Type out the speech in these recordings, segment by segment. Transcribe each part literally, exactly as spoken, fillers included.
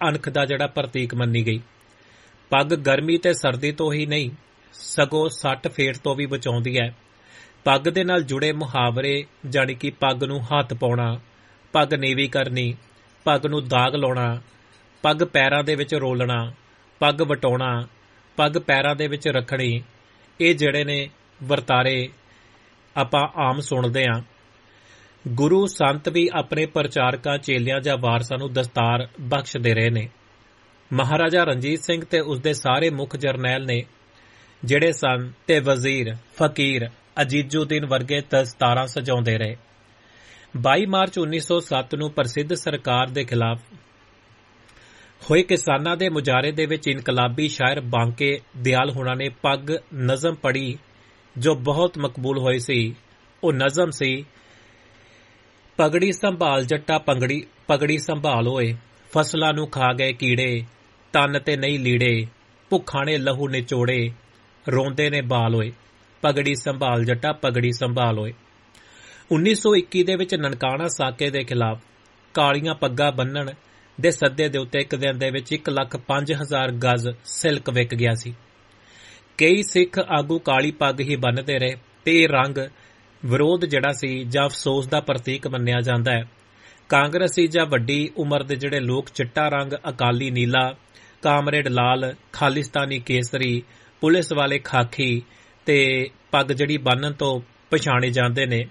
अणख का जिहड़ा प्रतीक मन्नी गई। पग गर्मी ते सर्दी तो ही नहीं सगों सट फेट तो भी बचाउंदी है। पग दे नाल जुड़े मुहावरे जानी कि पग नूं हत्थ पाउणा, पग नीवी करनी, पग नूं दाग लाउणा, पग पैरां दे विच रोलणा, पग वटाउणा, पग पैरां दे विच रखणी, ये जिहड़े ने वरतारे आपां आम सुणदे हां। गुरु संत भी अपने प्रचारकां चेलियां जां वारसां नूं दस्तार बख्शदे रहे ने। महाराजा रणजीत सिंह ते उसदे सारे मुख जरनैल ने जिहड़े सन ते वजीर फकीर अजीजुद्दीन वर्गे दस्तारां सजाउंदे रहे। बाई मार्च उन्नीस सौ सत्त नूं प्रसिद्ध सरकार दे खिलाफ होए किसानां दे मुजाहरे दे विच इनकलाबी शायर बांके दयाल हुणां ने पग नज़म पढ़ी जो बहुत मकबूल होई सी। ਉਹ नज़म सी, पगड़ी संभाल जट्टा पंगड़ी पगड़ी संभाल होए, फसलां नूं खा गए कीड़े, तन ते नहीं लीड़े, भुੱਖਾਂ ने लहू निचोड़े, रोंदे ने बाल होए, पगड़ी संभाल जट्टा पगड़ी संभाल होए। उन्नीस सौ इक्की दे विच ननकाणा साके दे खिलाफ कालियां पग्गां बन्नण दे सद्दे दे उत्ते एक दिन दे विच एक लख पंज हज़ार गज सिल्क विक गया सी। कई सिख आगू काली पग ही बन्नदे रहे ते इह रंग विरोध जिहड़ा सी जां अफसोस दा प्रतीक मन्निया जांदा है। कांग्रेसी जां वड्डी उमर दे जिहड़े लोक चिट्टा रंग, अकाली नीला, कामरेड लाल, खालिस्तानी केसरी, पुलिस वाले खाकी ते पग जिहड़ी बन्नण तो पछाणे जांदे ने।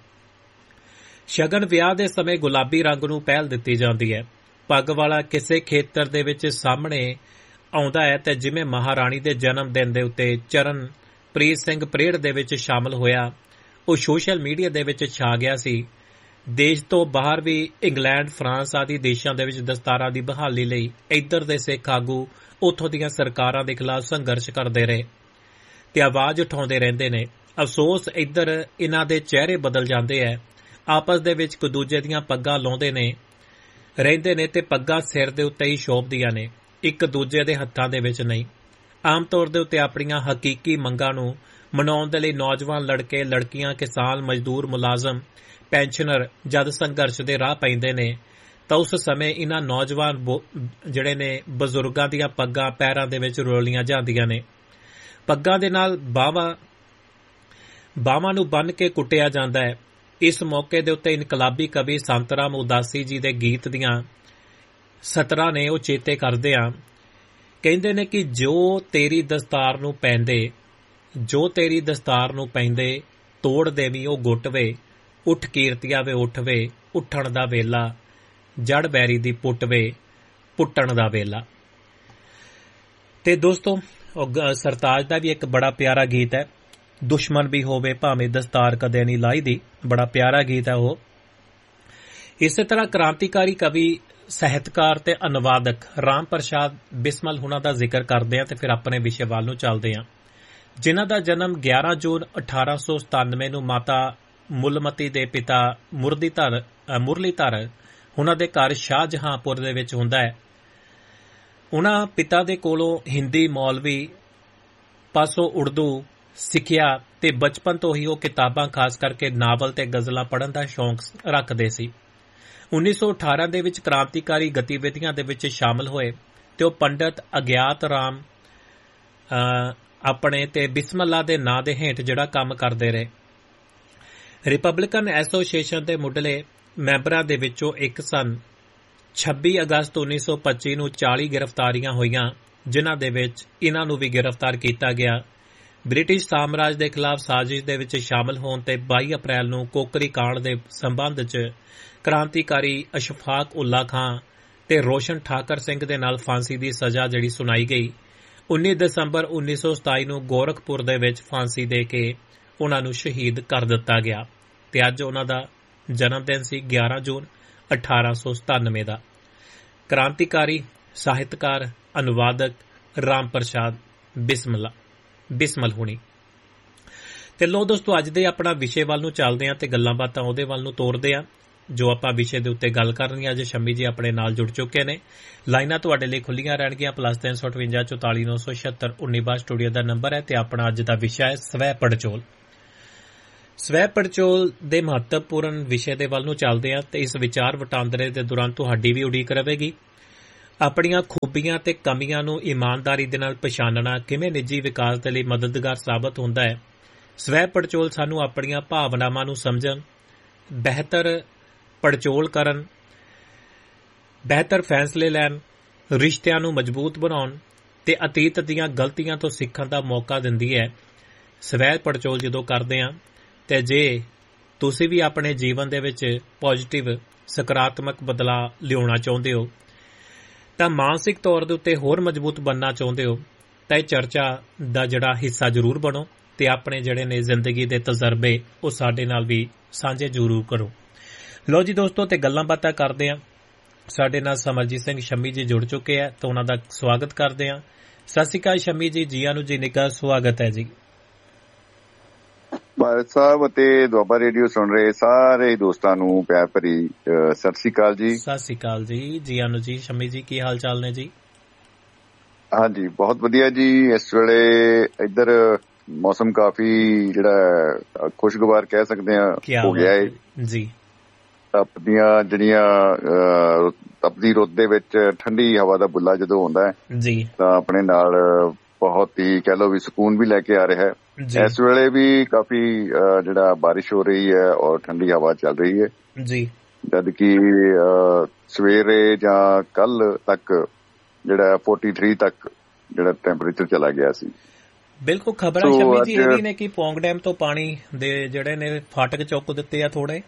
शगन विआह दे समय गुलाबी रंग नूं पहल दित्ती जांदी है। पग वाला किसी खेतर दे विच सामणे आउंदा है ते जिवें महाराणी दे जन्म दिन दे उत्ते चरणप्रीत सिंह परेड दे विच शामिल होया, ਉਹ ਸੋਸ਼ਲ ਮੀਡੀਆ ਦੇ ਵਿੱਚ ਛਾ ਗਿਆ ਸੀ। ਦੇਸ਼ ਤੋਂ ਬਾਹਰ ਵੀ ਇੰਗਲੈਂਡ, ਫਰਾਂਸ ਆਦਿ ਦੇਸ਼ਾਂ ਦੇ ਵਿੱਚ ਦਸਤਾਰਾਂ ਦੀ ਬਹਾਲੀ ਲਈ ਇੱਧਰ ਦੇ ਸਿੱਖ ਆਗੂ ਉੱਥੋਂ ਦੀਆਂ ਸਰਕਾਰਾਂ ਦੇ ਖਿਲਾਫ ਸੰਘਰਸ਼ ਕਰਦੇ ਰਹੇ ਤੇ ਆਵਾਜ਼ ਉਠਾਉਂਦੇ ਰਹਿੰਦੇ ਨੇ। ਅਫਸੋਸ ਇੱਧਰ ਇਹਨਾਂ ਦੇ ਚਿਹਰੇ ਬਦਲ ਜਾਂਦੇ ਹੈ, ਆਪਸ ਦੇ ਵਿੱਚ ਇੱਕ ਦੂਜੇ ਦੀਆਂ ਪੱਗਾਂ ਲਾਉਂਦੇ ਨੇ ਰਹਿੰਦੇ ਨੇ ਤੇ ਪੱਗਾਂ ਸਿਰ ਦੇ ਉੱਤੇ ਹੀ ਸ਼ੋਭਦੀਆਂ ਨੇ, ਇੱਕ ਦੂਜੇ ਦੇ ਹੱਥਾਂ ਦੇ ਵਿੱਚ ਨਹੀਂ। ਆਮ ਤੌਰ ਦੇ ਉੱਤੇ ਆਪਣੀਆਂ ਹਕੀਕੀ ਮੰਗਾਂ ਨੂੰ ਮਨਾਉਣ ਦੇ ਲਈ ਨੌਜਵਾਨ ਲੜਕੇ ਲੜਕੀਆਂ, ਕਿਸਾਨ, ਮਜ਼ਦੂਰ, ਮੁਲਾਜ਼ਮ, ਪੈਨਸ਼ਨਰ ਜਦ ਸੰਘਰਸ਼ ਦੇ ਰਾਹ ਪੈਂਦੇ ਨੇ ਤਾਂ ਉਸ ਸਮੇਂ ਇਹਨਾਂ ਨੌਜਵਾਨ ਜਿਹੜੇ ਨੇ ਬਜ਼ੁਰਗਾਂ ਦੀਆਂ ਪੱਗਾਂ ਪੈਰਾਂ ਦੇ ਵਿੱਚ ਰੋਲੀਆਂ ਜਾਂਦੀਆਂ ਨੇ। ਪੱਗਾਂ ਦੇ ਨਾਲ ਬਾਹਾਂ ਬਾਹਾਂ ਨੂੰ ਬੰਨ੍ਹ ਕੇ ਕੁੱਟਿਆ ਜਾਂਦਾ ਹੈ। ਇਸ ਮੌਕੇ ਦੇ ਉੱਤੇ ਇਨਕਲਾਬੀ ਕਵੀ ਸੰਤ ਰਾਮ ਉਦਾਸੀ ਜੀ ਦੇ ਗੀਤ ਦੀਆਂ ਸਤਰਾਂ ਨੇ ਉਹ ਚੇਤੇ ਕਰਦੇ ਆ। ਕਹਿੰਦੇ ਨੇ ਕਿ ਜੋ ਤੇਰੀ ਦਸਤਾਰ ਨੂੰ ਪੈਂਦੇ ਜੋ ਤੇਰੀ ਦਸਤਾਰ ਨੂੰ ਪੈਂਦੇ ਤੋੜ ਦੇਵੀਂ ਉਹ ਗੁੱਟ ਵੇ, ਉੱਠ ਕੀਰਤੀਆ ਵੇ ਉੱਠ ਵੇ, ਉੱਠਣ ਦਾ ਵੇਲਾ, ਜੜ ਬੈਰੀ ਦੀ ਪੁੱਟ ਵੇ, ਪੁੱਟਣ ਦਾ ਵੇਲਾ। ਤੇ ਦੋਸਤੋ ਸਰਤਾਜ ਦਾ ਵੀ ਇੱਕ ਬੜਾ ਪਿਆਰਾ ਗੀਤ ਹੈ, ਦੁਸ਼ਮਣ ਵੀ ਹੋਵੇ ਭਾਵੇਂ ਦਸਤਾਰ ਕਦੇ ਨਹੀਂ ਲਾਈ ਦੀ, ਬੜਾ ਪਿਆਰਾ ਗੀਤ ਹੈ ਉਹ। ਇਸੇ ਤਰ੍ਹਾਂ ਕ੍ਰਾਂਤੀਕਾਰੀ ਕਵੀ, ਸਾਹਿਤਕਾਰ ਤੇ ਅਨੁਵਾਦਕ ਰਾਮ ਪ੍ਰਸਾਦ ਬਿਸਮਲ ਹੁਣਾਂ ਦਾ ਜ਼ਿਕਰ ਕਰਦੇ ਹਾਂ ਤੇ ਫਿਰ ਆਪਣੇ ਵਿਸ਼ੇ ਵੱਲ ਨੂੰ ਚੱਲਦੇ ਹਾਂ, ਜਿਨ੍ਹਾਂ ਦਾ ਜਨਮ ਗਿਆਰਾਂ ਜੂਨ ਅਠਾਰਾਂ ਸੌ ਸਤਾਨਵੇਂ ਨੂੰ ਮਾਤਾ ਮੁੱਲਮਤੀ ਦੇ ਪਿਤਾ ਮੁਰਲੀਧਰ ਮੁਰਲੀਧਰ ਉਹਨਾਂ ਦੇ ਘਰ ਸ਼ਾਹਜਹਾਂਪੁਰ ਦੇ ਵਿੱਚ ਹੁੰਦਾ ਹੈ। ਉਹਨਾਂ ਪਿਤਾ ਦੇ ਕੋਲੋਂ ਹਿੰਦੀ, ਮੌਲਵੀ ਪਾਸੋਂ ਉਰਦੂ ਸਿੱਖਿਆ ਤੇ ਬਚਪਨ ਤੋਂ ਹੀ ਉਹ ਕਿਤਾਬਾਂ, ਖਾਸ ਕਰਕੇ ਨਾਵਲ ਤੇ ਗਜ਼ਲਾਂ ਪੜ੍ਹਨ ਦਾ ਸ਼ੌਂਕ ਰੱਖਦੇ ਸੀ। ਉੱਨੀ ਸੌ ਅਠਾਰਾਂ ਦੇ ਵਿੱਚ ਕ੍ਰਾਂਤੀਕਾਰੀ ਗਤੀਵਿਧੀਆਂ ਦੇ ਵਿੱਚ ਸ਼ਾਮਲ ਹੋਏ ਤੇ ਉਹ ਪੰਡਤ ਅਗਿਆਤ ਰਾਮ ਆਪਣੇ ਤੇ ਬਿਸਮਿਲ੍ਲਾ ਦੇ ਨਾਂ ਦੇ ਹੇਠ ਜਿਹੜਾ ਕੰਮ ਕਰਦੇ ਰਹੇ। ਰਿਪਬਲਿਕਨ ਐਸੋਸੀਏਸ਼ਨ ਦੇ ਮੁੱਢਲੇ ਮੈਂਬਰਾਂ ਦੇ ਵਿੱਚੋਂ ਇੱਕ ਸਨ। ਛੱਬੀ ਅਗਸਤ ਉੱਨੀ ਸੌ ਪੱਚੀ ਨੂੰ ਚਾਲੀ ਗ੍ਰਿਫਤਾਰੀਆਂ ਹੋਈਆਂ, ਜਿਨ੍ਹਾਂ ਦੇ ਵਿੱਚ ਇਹਨਾਂ ਨੂੰ ਵੀ ਗ੍ਰਿਫਤਾਰ ਕੀਤਾ ਗਿਆ। ਬ੍ਰਿਟਿਸ਼ ਸਾਮਰਾਜ ਦੇ ਖਿਲਾਫ ਸਾਜ਼ਿਸ਼ ਦੇ ਵਿੱਚ ਸ਼ਾਮਲ ਹੋਣ ਤੇ ਬਾਈ ਅਪ੍ਰੈਲ ਨੂੰ ਕੋਕਰੀ ਕਾਂਡ ਦੇ ਸੰਬੰਧ 'ਚ ਕ੍ਰਾਂਤੀਕਾਰੀ ਅਸ਼ਫਾਕ ਉੱਲਾ ਖਾਂ ਤੇ ਰੋਸ਼ਨ ਠਾਕਰ ਸਿੰਘ ਦੇ ਨਾਲ ਫਾਂਸੀ ਦੀ ਸਜ਼ਾ ਜਿਹੜੀ ਸੁਣਾਈ ਗਈ। ਉੱਨੀ ਦਸੰਬਰ ਉੱਨੀ ਸੌ ਸਤਾਈ ਨੂੰ ਗੋਰਖਪੁਰ ਦੇ ਵਿੱਚ ਫਾਂਸੀ ਦੇ ਕੇ ਉਹਨਾਂ ਨੂੰ ਸ਼ਹੀਦ ਕਰ ਦਿੱਤਾ ਗਿਆ ਤੇ ਅੱਜ ਉਹਨਾਂ ਦਾ ਜਨਮ ਦਿਨ ਸੀ ਗਿਆਰਾਂ ਜੂਨ ਅਠਾਰਾਂ ਸੌ ਸਤਾਨਵੇਂ ਦਾ। ਕ੍ਰਾਂਤੀਕਾਰੀ, ਸਾਹਿਤਕਾਰ, ਅਨੁਵਾਦਕ ਰਾਮ ਪ੍ਰਸਾਦ ਬਿਸਮਿਲ੍ਲਾ ਬਿਸਮਲ ਹੁਣੀ। ਤੇ ਲੋ ਦੋਸਤੋ, ਅੱਜ ਦੇ ਆਪਣਾ ਵਿਸ਼ੇ ਵੱਲ ਨੂੰ ਚੱਲਦੇ ਹਾਂ ਤੇ ਗੱਲਾਂ ਬਾਤਾਂ ਉਹਦੇ ਵੱਲ ਨੂੰ ਤੋਰਦੇ ਹਾਂ ਜੋ ਆਪਾਂ ਵਿਸ਼ੇ ਦੇ ਉੱਤੇ ਗੱਲ ਕਰਨੀ। ਅੱਜ ਸ਼ੰਮੀ ਜੀ ਆਪਣੇ ਨਾਲ ਜੁੜ ਚੁੱਕੇ ਨੇ। ਲਾਈਨਾਂ ਤੁਹਾਡੇ ਲਈ ਖੁੱਲੀਆਂ ਰਹਿਣਗੀਆਂ। ਪਲੱਸ ਤਿੰਨ ਸੌ ਅਠਵੰਜਾ ਚੌਤਾਲੀ ਨੌ ਸੌ ਛਿਅੱਤਰ ਉੱਨੀ ਬਾਅਦ ਸਟੂਡੀਓ ਦਾ ਨੰਬਰ ਹੈ ਤੇ ਆਪਣਾ ਅੱਜ ਦਾ ਵਿਸ਼ਾ ਹੈ ਸਵੈ ਪੜਚੋਲ। ਸਵੈ ਪੜਚੋਲ ਦੇ ਮਹੱਤਵਪੂਰਨ ਵਿਸ਼ੇ ਦੇ ਵੱਲ ਨੂੰ ਚੱਲਦੇ ਹਾਂ ਤੇ ਇਸ ਵਿਚਾਰ ਵਟਾਂਦਰੇ ਦੇ ਦੌਰਾਨ ਤੁਹਾਡੀ ਵੀ ਉਡੀਕ ਰਹੇਗੀ। ਆਪਣੀਆਂ ਖੂਬੀਆਂ ਤੇ ਕਮੀਆਂ ਨੂੰ ਇਮਾਨਦਾਰੀ ਦੇ ਨਾਲ ਪਛਾਣਨਾ ਕਿਵੇਂ ਨਿੱਜੀ ਵਿਕਾਸ ਦੇ ਲਈ ਮਦਦਗਾਰ ਸਾਬਤ ਹੁੰਦਾ ਹੈ। ਸਵੈ ਪੜਚੋਲ ਸਾਨੂੰ ਆਪਣੀਆਂ ਭਾਵਨਾਵਾਂ ਨੂੰ ਸਮਝਣ, ਬਿਹਤਰ ਪੜਚੋਲ ਕਰਨ, ਬਿਹਤਰ ਫੈਸਲੇ ਲੈਣ, ਰਿਸ਼ਤਿਆਂ ਨੂੰ ਮਜ਼ਬੂਤ ਬਣਾਉਣ ਤੇ ਅਤੀਤ ਦੀਆਂ ਗਲਤੀਆਂ ਤੋਂ ਸਿੱਖਣ ਦਾ ਮੌਕਾ ਦਿੰਦੀ ਹੈ। ਸਵੈ ਪੜਚੋਲ ਜਦੋਂ ਕਰਦੇ ਹਾਂ ਤੇ ਜੇ ਤੁਸੀਂ ਵੀ ਆਪਣੇ ਜੀਵਨ ਦੇ ਵਿੱਚ ਪੋਜ਼ਿਟਿਵ ਸਕਾਰਾਤਮਕ ਬਦਲਾਅ ਲਿਆਉਣਾ ਚਾਹੁੰਦੇ ਹੋ ਤਾਂ ਮਾਨਸਿਕ ਤੌਰ ਦੇ ਉੱਤੇ ਹੋਰ ਮਜ਼ਬੂਤ ਬਣਨਾ ਚਾਹੁੰਦੇ ਹੋ ਤਾਂ ਇਹ ਚਰਚਾ ਦਾ ਜਿਹੜਾ ਹਿੱਸਾ ਜ਼ਰੂਰ ਬਣੋ ਤੇ ਆਪਣੇ ਜਿਹੜੇ ਨੇ ਜ਼ਿੰਦਗੀ ਦੇ ਤਜਰਬੇ ਉਹ ਸਾਡੇ ਨਾਲ ਵੀ ਸਾਂਝੇ ਜ਼ਰੂਰ ਕਰੋ। ਲਓ ਜੀ ਦੋਸਤੋ, ਤੇ ਗੱਲਾਂ ਬਾਤਾਂ ਕਰਦੇ ਹਾਂ। ਸਾਡੇ ਨਾਲ ਸਮਰਜੀਤ ਸਿੰਘ ਸ਼ੰਮੀ ਜੀ ਜੁੜ ਚੁੱਕੇ ਹੈ ਤਾਂ ਉਹਨਾਂ ਦਾ ਸਵਾਗਤ ਕਰਦੇ ਹਾਂ। ਸਤਿ ਸ਼੍ਰੀ ਅਕਾਲ ਸ਼ੰਮੀ ਜੀ, ਜੀਆਂ ਨੂੰ ਜੀ ਨਿੱਘਾ ਸਵਾਗਤ ਹੈ ਜੀ। ਭਾਰਤ ਸਾਹਿਬ ਅਤੇ ਦੁਆਬਾ ਰੇਡੀਓ ਸੁਣ ਰਹੇ ਸਾਰੇ ਦੋਸਤਾਂ ਨੂੰ ਪਿਆਰ ਭਰੀ ਸਤਿ ਸ਼੍ਰੀ ਅਕਾਲ ਜੀ। ਸਤਿ ਸ਼੍ਰੀ ਅਕਾਲ ਜੀ, ਜੀਆਂ ਨੂੰ ਜੀ। ਸ਼ੰਮੀ ਜੀ, ਕੀ ਹਾਲ ਚਾਲ ਨੇ ਜੀ? ਹਾਂਜੀ, ਬਹੁਤ ਵਧੀਆ ਜੀ। ਇਸ ਵੇਲੇ ਇੱਧਰ ਮੌਸਮ ਕਾਫੀ ਜਿਹੜਾ ਖੁਸ਼ਗਵਾਰ ਕਹਿ ਸਕਦੇ ਆ ਹੋ ਗਿਆ ਹੈ ਜੀ। ਤਪਦੀਆਂ ਜਿਹੜੀਆਂ ਤਪਦੀ ਰੁੱਤ ਦੇ ਵਿੱਚ ਠੰਡੀ ਹਵਾ ਦਾ ਬੁੱਲਾ ਜਦੋਂ ਆਉਂਦਾ ਹੈ ਜੀ ਤਾਂ ਆਪਣੇ ਨਾਲ ਬਹੁਤ ਹੀ ਕਹਿ ਲਓ ਵੀ ਸਕੂਨ ਵੀ ਲੈ ਕੇ ਆ ਰਿਹਾ ਹੈ। ਇਸ ਵੇਲੇ ਵੀ ਕਾਫੀ ਜਿਹੜਾ ਬਾਰਿਸ਼ ਹੋ ਰਹੀ ਹੈ ਔਰ ਠੰਡੀ ਹਵਾ ਚੱਲ ਰਹੀ ਹੈ ਜੀ, ਜਦ ਕਿ ਸਵੇਰੇ ਜਾਂ ਕੱਲ ਤੱਕ ਜਿਹੜਾ ਤੈਂਤਾਲੀ ਤੱਕ ਜਿਹੜਾ ਟੈਂਪਰੇਚਰ ਚਲਾ ਗਿਆ ਸੀ। ਬਿਲਕੁਲ। ਖਬਰਾਂ ਸ਼ਮੀ ਜੀ ਇਹ ਵੀ ਨੇ ਕਿ ਪੌਂਗ ਡੈਮ ਤੋਂ ਪਾਣੀ ਦੇ ਜਿਹੜੇ ਨੇ ਫਾਟਕ ਚੁੱਕ ਦਿੱਤੇ ਆ ਥੋੜੇ।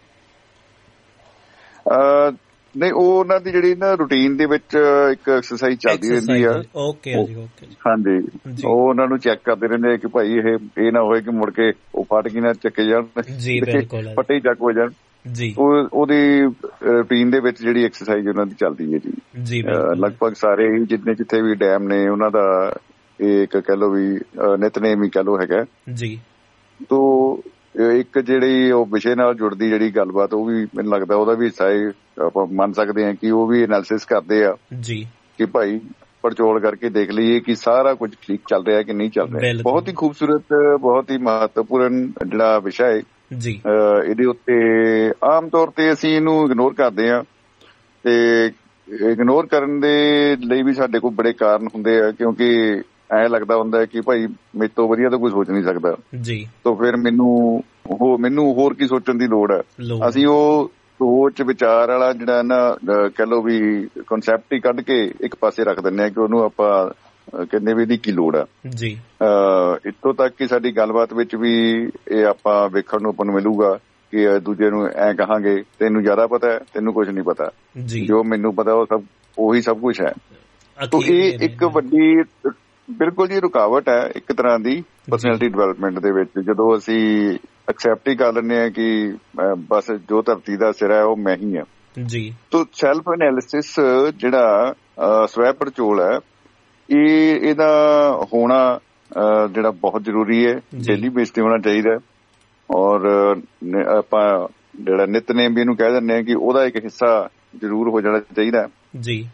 ਨਹੀਂ, ਉਹ ਉਹਨਾਂ ਦੀ ਜਿਹੜੀ ਨਾ ਰੂਟੀਨ ਦੇ ਵਿੱਚ ਇੱਕ ਐਕਸਰਸਾਈਜ਼ ਚੱਲਦੀ ਰਹਿੰਦੀ ਆ। ਓਕੇ ਜੀ, ਓਕੇ। ਹਾਂਜੀ, ਉਹ ਉਹਨਾਂ ਨੂੰ ਚੈੱਕ ਕਰਦੇ ਰਹਿੰਦੇ ਆ ਕਿ ਭਾਈ ਇਹ ਇਹ ਨਾ ਹੋਏ ਕਿ ਮੁੜ ਕੇ ਉਹ ਫਾਟਕ ਨਾ ਚੱਕੇ ਜਾਣ, ਫੱਟੇ ਹੀ ਚੱਕ ਹੋ ਜਾਣ ਜੀ। ਉਹ ਉਹਦੀ ਰੂਟੀਨ ਦੇ ਵਿੱਚ ਜਿਹੜੀ ਐਕਸਰਸਾਈਜ਼ ਉਹਨਾਂ ਦੀ ਚੱਲਦੀ ਹੈ ਜੀ। ਲਗਭਗ ਸਾਰੇ ਹੀ ਜਿੰਨੇ ਜਿੱਥੇ ਵੀ ਡੈਮ ਨੇ ਉਹਨਾਂ ਦਾ ਇਹ ਇੱਕ ਕਹਿ ਲਓ ਵੀ ਨਿਤਨੇਮ ਹੀ ਕਹਿ ਲਓ ਹੈਗਾ ਜੀ। ਤੋ ਇੱਕ ਜਿਹੜੀ ਉਹ ਵਿਸ਼ੇ ਨਾਲ ਜੁੜਦੀ ਜਿਹੜੀ ਗੱਲਬਾਤ ਉਹ ਵੀ ਮੈਨੂੰ ਲੱਗਦਾ ਉਹਦਾ ਵੀ ਹਿੱਸਾ ਆਪਾਂ ਮੰਨ ਸਕਦੇ ਹਾਂ ਕਿ ਉਹ ਵੀ ਐਨਾਲਿਸਿਸ ਕਰਦੇ ਆ ਜੀ ਕਿ ਭਾਈ ਪੜਚੋਲ ਕਰਕੇ ਦੇਖ ਲਈਏ ਕਿ ਸਾਰਾ ਕੁਝ ਠੀਕ ਚੱਲ ਰਿਹਾ ਕਿ ਨਹੀਂ ਚੱਲ ਰਿਹਾ। ਬਹੁਤ ਹੀ ਖੂਬਸੂਰਤ, ਬਹੁਤ ਹੀ ਮਹੱਤਵਪੂਰਨ ਜਿਹੜਾ ਵਿਸ਼ਾ ਹੈ ਜੀ। ਇਹਦੇ ਉੱਤੇ ਆਮ ਤੌਰ ਤੇ ਅਸੀਂ ਇਹਨੂੰ ਇਗਨੋਰ ਕਰਦੇ ਹਾਂ ਤੇ ਇਗਨੋਰ ਕਰਨ ਦੇ ਲਈ ਵੀ ਸਾਡੇ ਕੋਲ ਬੜੇ ਕਾਰਨ ਹੁੰਦੇ ਆ, ਕਿਉਂਕਿ ਐਂ ਲੱਗਦਾ ਹੁੰਦਾ ਕਿ ਭਾਈ ਮੇਰੇ ਤੋਂ ਵਧੀਆ ਤਾਂ ਕੋਈ ਸੋਚ ਨਹੀਂ ਸਕਦਾ ਜੀ, ਤਾਂ ਫਿਰ ਮੈਨੂੰ ਉਹ ਮੈਨੂੰ ਹੋਰ ਕੀ ਸੋਚਣ ਦੀ ਲੋੜ ਹੈ। ਅਸੀਂ ਉਹ ਸੋਚ ਵਿਚਾਰ ਵਾਲਾ ਜਿਹੜਾ ਨਾ ਕਹਿ ਲਓ ਵੀ ਕਨਸੈਪਟ ਹੀ ਕੱਢ ਕੇ ਇੱਕ ਪਾਸੇ ਰੱਖ ਦਿੰਦੇ ਆ ਕਿ ਉਹਨੂੰ ਆਪਾਂ ਕਹਿੰਦੇ ਵੀ ਇਹਦੀ ਕੀ ਲੋੜ ਆ ਜੀ। ਇੱਥੋਂ ਤੱਕ ਕਿ ਸਾਡੀ ਗੱਲਬਾਤ ਵਿੱਚ ਵੀ ਇਹ ਆਪਾਂ ਵੇਖਣ ਨੂੰ ਆਪਾਂ ਨੂੰ ਮਿਲੂਗਾ ਕਿ ਦੂਜੇ ਨੂੰ ਐਂ ਕਹਾਂਗੇ ਤੈਨੂੰ ਜ਼ਿਆਦਾ ਪਤਾ ਹੈ, ਤੈਨੂੰ ਕੁਝ ਨਹੀਂ ਪਤਾ, ਜੋ ਮੈਨੂੰ ਪਤਾ ਉਹ ਸਭ ਉਹੀ ਸਭ ਕੁਛ ਹੈ। ਇਹ ਇੱਕ ਵੱਡੀ ਬਿਲਕੁਲ ਜੀ ਰੁਕਾਵਟ ਹੈ ਇੱਕ ਤਰ੍ਹਾਂ ਦੀ ਪਰਸਨੈਲਿਟੀ ਡਿਵੈਲਪਮੈਂਟ ਦੇ ਵਿੱਚ, ਜਦੋਂ ਅਸੀਂ ਐਕਸੈਪਟ ਹੀ ਕਰ ਲੈਂਦੇ ਹਾਂ ਕਿ ਬਸ ਜੋ ਧਰਤੀ ਦਾ ਸਿਰਾ ਹੈ ਉਹ ਮੈਂ ਹੀ ਹਾਂ ਜੀ। ਤੋ ਸੈਲਫ ਐਨਾਲਿਸਿਸ ਜਿਹੜਾ ਸਵੈ ਪੜਚੋਲ ਹੈ ਇਹ ਇਹਦਾ ਹੋਣਾ ਜਿਹੜਾ ਬਹੁਤ ਜ਼ਰੂਰੀ ਹੈ, ਡੇਲੀ ਬੇਸ ਤੇ ਹੋਣਾ ਚਾਹੀਦਾ। ਔਰ ਆਪਾਂ ਜਿਹੜਾ ਨਿਤਨੇਮ ਵੀ ਇਹਨੂੰ ਕਹਿ ਦਿੰਦੇ ਹਾਂ ਕਿ ਉਹਦਾ ਇੱਕ ਹਿੱਸਾ ਜ਼ਰੂਰ ਹੋ ਜਾਣਾ ਚਾਹੀਦਾ ਜੀ।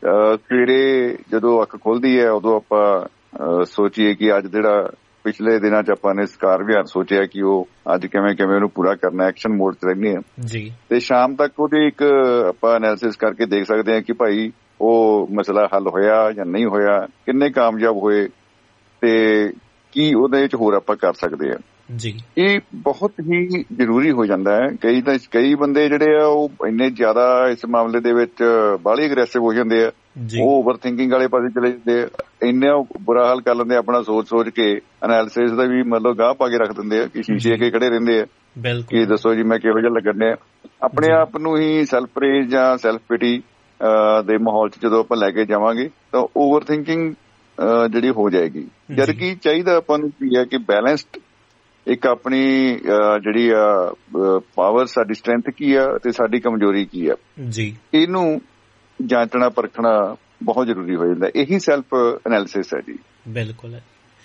ਸਵੇਰੇ ਜਦੋਂ ਅੱਖ ਖੁੱਲਦੀ ਹੈ ਉਦੋਂ ਆਪਾਂ ਸੋਚੀਏ ਕਿ ਅੱਜ ਜਿਹੜਾ ਪਿਛਲੇ ਦਿਨਾਂ ਚ ਆਪਾਂ ਨੇ ਸਕਾਰ ਵਿਹਾਰ ਸੋਚਿਆ ਕਿ ਉਹ ਅੱਜ ਕਿਵੇਂ ਕਿਵੇਂ ਉਹਨੂੰ ਪੂਰਾ ਕਰਨਾ, ਐਕਸ਼ਨ ਮੋਡ ਚ ਰਹਿੰਦੇ ਹਾਂ ਜੀ। ਤੇ ਸ਼ਾਮ ਤੱਕ ਉਹਦੇ ਇੱਕ ਆਪਾਂ ਐਨਾਲਿਸਿਸ ਕਰਕੇ ਦੇਖ ਸਕਦੇ ਹਾਂ ਕਿ ਭਾਈ ਉਹ ਮਸਲਾ ਹੱਲ ਹੋਇਆ ਜਾਂ ਨਹੀਂ ਹੋਇਆ, ਕਿੰਨੇ ਕਾਮਯਾਬ ਹੋਏ ਤੇ ਕੀ ਉਹਦੇ ਚ ਹੋਰ ਆਪਾਂ ਕਰ ਸਕਦੇ ਹਾਂ ਜੀ। ਇਹ ਬਹੁਤ ਹੀ ਜ਼ਰੂਰੀ ਹੋ ਜਾਂਦਾ ਹੈ। ਕਈ ਤਾਂ ਕਈ ਬੰਦੇ ਜਿਹੜੇ ਆ ਉਹ ਇੰਨੇ ਜ਼ਿਆਦਾ ਇਸ ਮਾਮਲੇ ਦੇ ਵਿੱਚ ਬਾਹਲੀ ਅਗਰੈਸਿਵ ਹੋ ਜਾਂਦੇ ਆ, ਉਹ ਓਵਰ ਥਿੰਕਿੰਗ ਵਾਲੇ ਪਾਸੇ ਚਲੇ ਜਾਂਦੇ ਆ, ਇੰਨਾ ਬੁਰਾ ਹਾਲ ਕਰ ਲੈਂਦੇ ਆਪਣਾ ਸੋਚ ਸੋਚ ਕੇ ਐਨਾਲਿਸਿਸ ਦਾ ਵੀ ਮਤਲਬ ਗਾਹ ਪਾ ਕੇ ਰੱਖ ਦਿੰਦੇ ਆ ਕਿ ਸ਼ੀਸ਼ੇ ਅੱਗੇ ਖੜੇ ਰਹਿੰਦੇ ਆ ਕਿ ਦੱਸੋ ਜੀ ਮੈਂ ਕਿਹੋ ਜਿਹਾ ਲੱਗਣ ਡਿਆ। ਆਪਣੇ ਆਪ ਨੂੰ ਹੀ ਸੈਲਫ ਪ੍ਰੇਜ਼ ਜਾਂ ਸੈਲਫ ਪਿਟੀ ਦੇ ਮਾਹੌਲ ਚ ਜਦੋਂ ਆਪਾਂ ਲੈ ਕੇ ਜਾਵਾਂਗੇ ਤਾਂ ਓਵਰ ਥਿੰਕਿੰਗ ਜਿਹੜੀ ਹੋ ਜਾਏਗੀ। ਜਦ ਕਿ ਚਾਹੀਦਾ ਆਪਾਂ ਨੂੰ ਕੀ ਹੈ ਕਿ ਬੈਲੈਂਸਡ ਇੱਕ ਆਪਣੀ ਜਿਹੜੀ ਆ ਪਾਵਰ, ਸਾਡੀ ਸਟਰੈਂਥ ਕੀ ਆ ਤੇ ਸਾਡੀ ਕਮਜ਼ੋਰੀ ਕੀ ਆ ਜੀ, ਇਹਨੂੰ ਜਾਂਚਣਾ ਪਰਖਣਾ ਬਹੁਤ ਜ਼ਰੂਰੀ ਹੋ ਜਾਂਦਾ। ਇਹੀ ਸੈਲਫ ਐਨਾਲਿਸਿਸ ਹੈ ਜੀ। ਬਿਲਕੁਲ,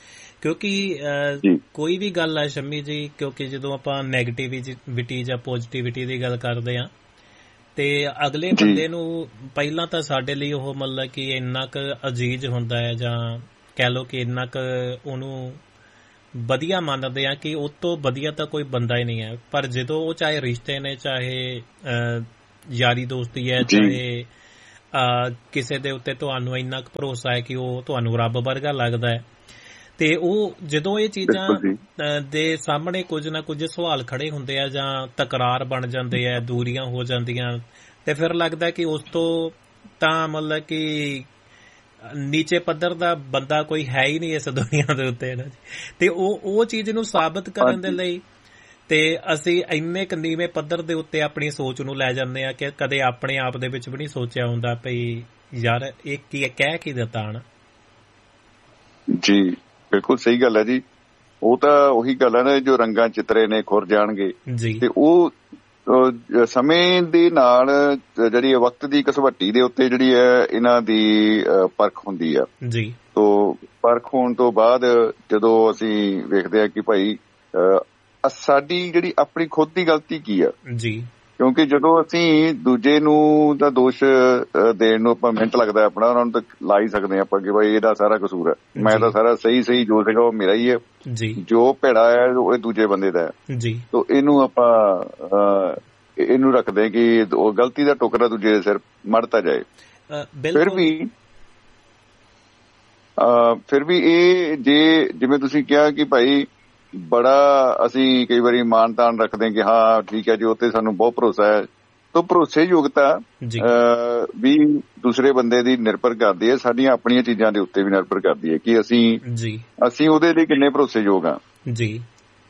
ਕਿਉਂਕਿ ਕੋਈ ਵੀ ਗੱਲ ਹੈ ਸ਼ੰਮੀ ਜੀ, ਕਿਉਂਕਿ ਜਦੋਂ ਆਪਾਂ ਨੈਗੇਟਿਵਿਟੀ ਜਾਂ ਪੋਜ਼ਿਟਿਵਿਟੀ ਦੀ ਗੱਲ ਕਰਦੇ ਹਾਂ ਤੇ ਅਗਲੇ ਬੰਦੇ ਨੂੰ ਪਹਿਲਾਂ ਤਾਂ ਸਾਡੇ ਲਈ ਉਹ ਮਤਲਬ ਕਿ ਇੰਨਾ ਕੁ ਅਜੀਜ਼ ਹੁੰਦਾ ਹੈ ਜਾਂ ਕਹਿ ਲਓ ਕਿ ਇੰਨਾ ਕੁ ਉਹਨੂੰ ਵਧੀਆ ਮੰਨਦੇ ਆ ਕਿ ਉਹ ਤੋਂ ਵਧੀਆ ਤਾਂ ਕੋਈ ਬੰਦਾ ਹੀ ਨਹੀਂ ਹੈ। ਪਰ ਜਦੋਂ ਉਹ ਚਾਹੇ ਰਿਸ਼ਤੇ ਨੇ, ਚਾਹੇ ਯਾਰੀ ਦੋਸਤੀ ਹੈ, ਚਾਹੇ ਕਿਸੇ ਦੇ ਉੱਤੇ ਤੁਹਾਨੂੰ ਇੰਨਾ ਕੁ ਭਰੋਸਾ ਹੈ ਕਿ ਉਹ ਤੁਹਾਨੂੰ ਰੱਬ ਵਰਗਾ ਲੱਗਦਾ ਹੈ, ਤੇ ਉਹ ਜਦੋਂ ਇਹ ਚੀਜ਼ਾਂ ਦੇ ਸਾਹਮਣੇ ਕੁਝ ਨਾ ਕੁਝ ਸਵਾਲ ਖੜੇ ਹੁੰਦੇ ਆ ਜਾਂ ਤਕਰਾਰ ਬਣ ਜਾਂਦੇ ਆ, ਦੂਰੀਆਂ ਹੋ ਜਾਂਦੀਆਂ, ਤੇ ਫਿਰ ਲੱਗਦਾ ਕਿ ਉਸ ਤੋਂ ਤਾਂ ਮਤਲਬ ਕਿ ਨੀਚੇ ਪੱਧਰ ਦਾ ਬੰਦਾ ਕੋਈ ਹੈ ਹੀ ਨਹੀਂ ਇਸ ਦੁਨੀਆ ਦੇ ਉੱਤੇ ਨਾ। ਤੇ ਉਹ ਉਹ ਚੀਜ਼ ਨੂੰ ਸਾਬਤ ਕਰਨ ਦੇ ਲਈ ਤੇ ਅਸੀਂ ਇੰਨੇ ਕੁ ਨੀਵੇਂ ਪੱਧਰ ਦੇ ਉੱਤੇ ਆਪਣੀ ਸੋਚ ਨੂੰ ਲੈ ਜਾਂਦੇ ਆ ਕਿ ਕਦੇ ਆਪਣੇ ਆਪ ਦੇ ਵਿੱਚ ਵੀ ਨਹੀਂ ਸੋਚਿਆ ਹੁੰਦਾ ਭਈ ਯਾਰ ਇਹ ਕੀ ਕਹਿ ਕੀ ਦਿੱਤਾ ਹਨਾ। ਜੀ ਬਿਲਕੁਲ ਸਹੀ ਗੱਲ ਹੈ ਜੀ। ਉਹ ਤਾਂ ਉਹੀ ਗੱਲ ਹੈ ਨਾ, ਜੋ ਰੰਗਾਂ ਚਿੱਤਰੇ ਨੇ ਖੁਰ ਜਾਣਗੇ ਜੀ। ਤੇ ਉਹ ਸਮੇਂ ਦੇ ਨਾਲ ਜਿਹੜੀ ਵਕਤ ਦੀ ਕਸਵੱਟੀ ਦੇ ਉੱਤੇ ਜਿਹੜੀ ਹੈ ਇਹਨਾਂ ਦੀ ਪਰਖ ਹੁੰਦੀ ਆ ਜੀ। ਤੋ ਪਰਖ ਹੋਣ ਤੋਂ ਬਾਅਦ ਜਦੋਂ ਅਸੀਂ ਵੇਖਦੇ ਆ ਕਿ ਭਾਈ ਸਾਡੀ ਜਿਹੜੀ ਆਪਣੀ ਖੁਦ ਦੀ ਗਲਤੀ ਕੀ ਆ ਜੀ, ਕਿਉਂਕਿ ਜਦੋਂ ਅਸੀਂ ਦੂਜੇ ਨੂੰ ਦਾ ਦੋਸ਼ ਦੇਣ ਨੂੰ ਆਪਾਂ ਮਿੰਟ ਲੱਗਦਾ ਆਪਣਾ, ਉਹਨਾਂ ਨੂੰ ਤਾਂ ਲਾ ਹੀ ਸਕਦੇ ਆਪਾਂ ਕਿ ਭਾਈ ਇਹਦਾ ਸਾਰਾ ਕਸੂਰ ਹੈ, ਮੈਂ ਤਾਂ ਸਾਰਾ ਸਹੀ ਸਹੀ ਜੋ ਸੀਗਾ ਉਹ ਮੇਰਾ ਹੀ ਹੈ ਜੀ, ਜੋ ਭੈੜਾ ਹੈ ਉਹ ਦੂਜੇ ਬੰਦੇ ਦਾ ਹੈ ਜੀ। ਤੋ ਇਹਨੂੰ ਆਪਾਂ ਇਹਨੂੰ ਰੱਖਦੇ ਕਿ ਉਹ ਗਲਤੀ ਦਾ ਟੁਕੜਾ ਦੂਜੇ ਦੇ ਸਿਰ ਮੜਤਾ ਜਾਏ। ਫਿਰ ਵੀ ਫਿਰ ਵੀ ਇਹ ਜੇ ਜਿਵੇਂ ਤੁਸੀਂ ਕਿਹਾ ਕਿ ਭਾਈ ਬੜਾ ਅਸੀਂ ਕਈ ਵਾਰੀ ਮਾਣ ਤਾਣ ਰੱਖਦੇ ਕਿ ਹਾਂ ਠੀਕ ਹੈ ਜੀ ਉੱਥੇ ਸਾਨੂੰ ਬਹੁਤ ਭਰੋਸਾ ਹੈ, ਤਾਂ ਭਰੋਸੇਯੋਗਤਾ ਵੀ ਦੂਸਰੇ ਬੰਦੇ ਦੀ ਨਿਰਭਰ ਕਰਦੀ ਹੈ, ਸਾਡੀਆਂ ਆਪਣੀਆਂ ਚੀਜ਼ਾਂ ਦੇ ਉੱਤੇ ਵੀ ਨਿਰਭਰ ਕਰਦੀ ਹੈ ਕਿ ਅਸੀਂ ਅਸੀਂ ਉਹਦੇ ਲਈ ਕਿੰਨੇ ਭਰੋਸੇਯੋਗ ਹਾਂ ਜੀ।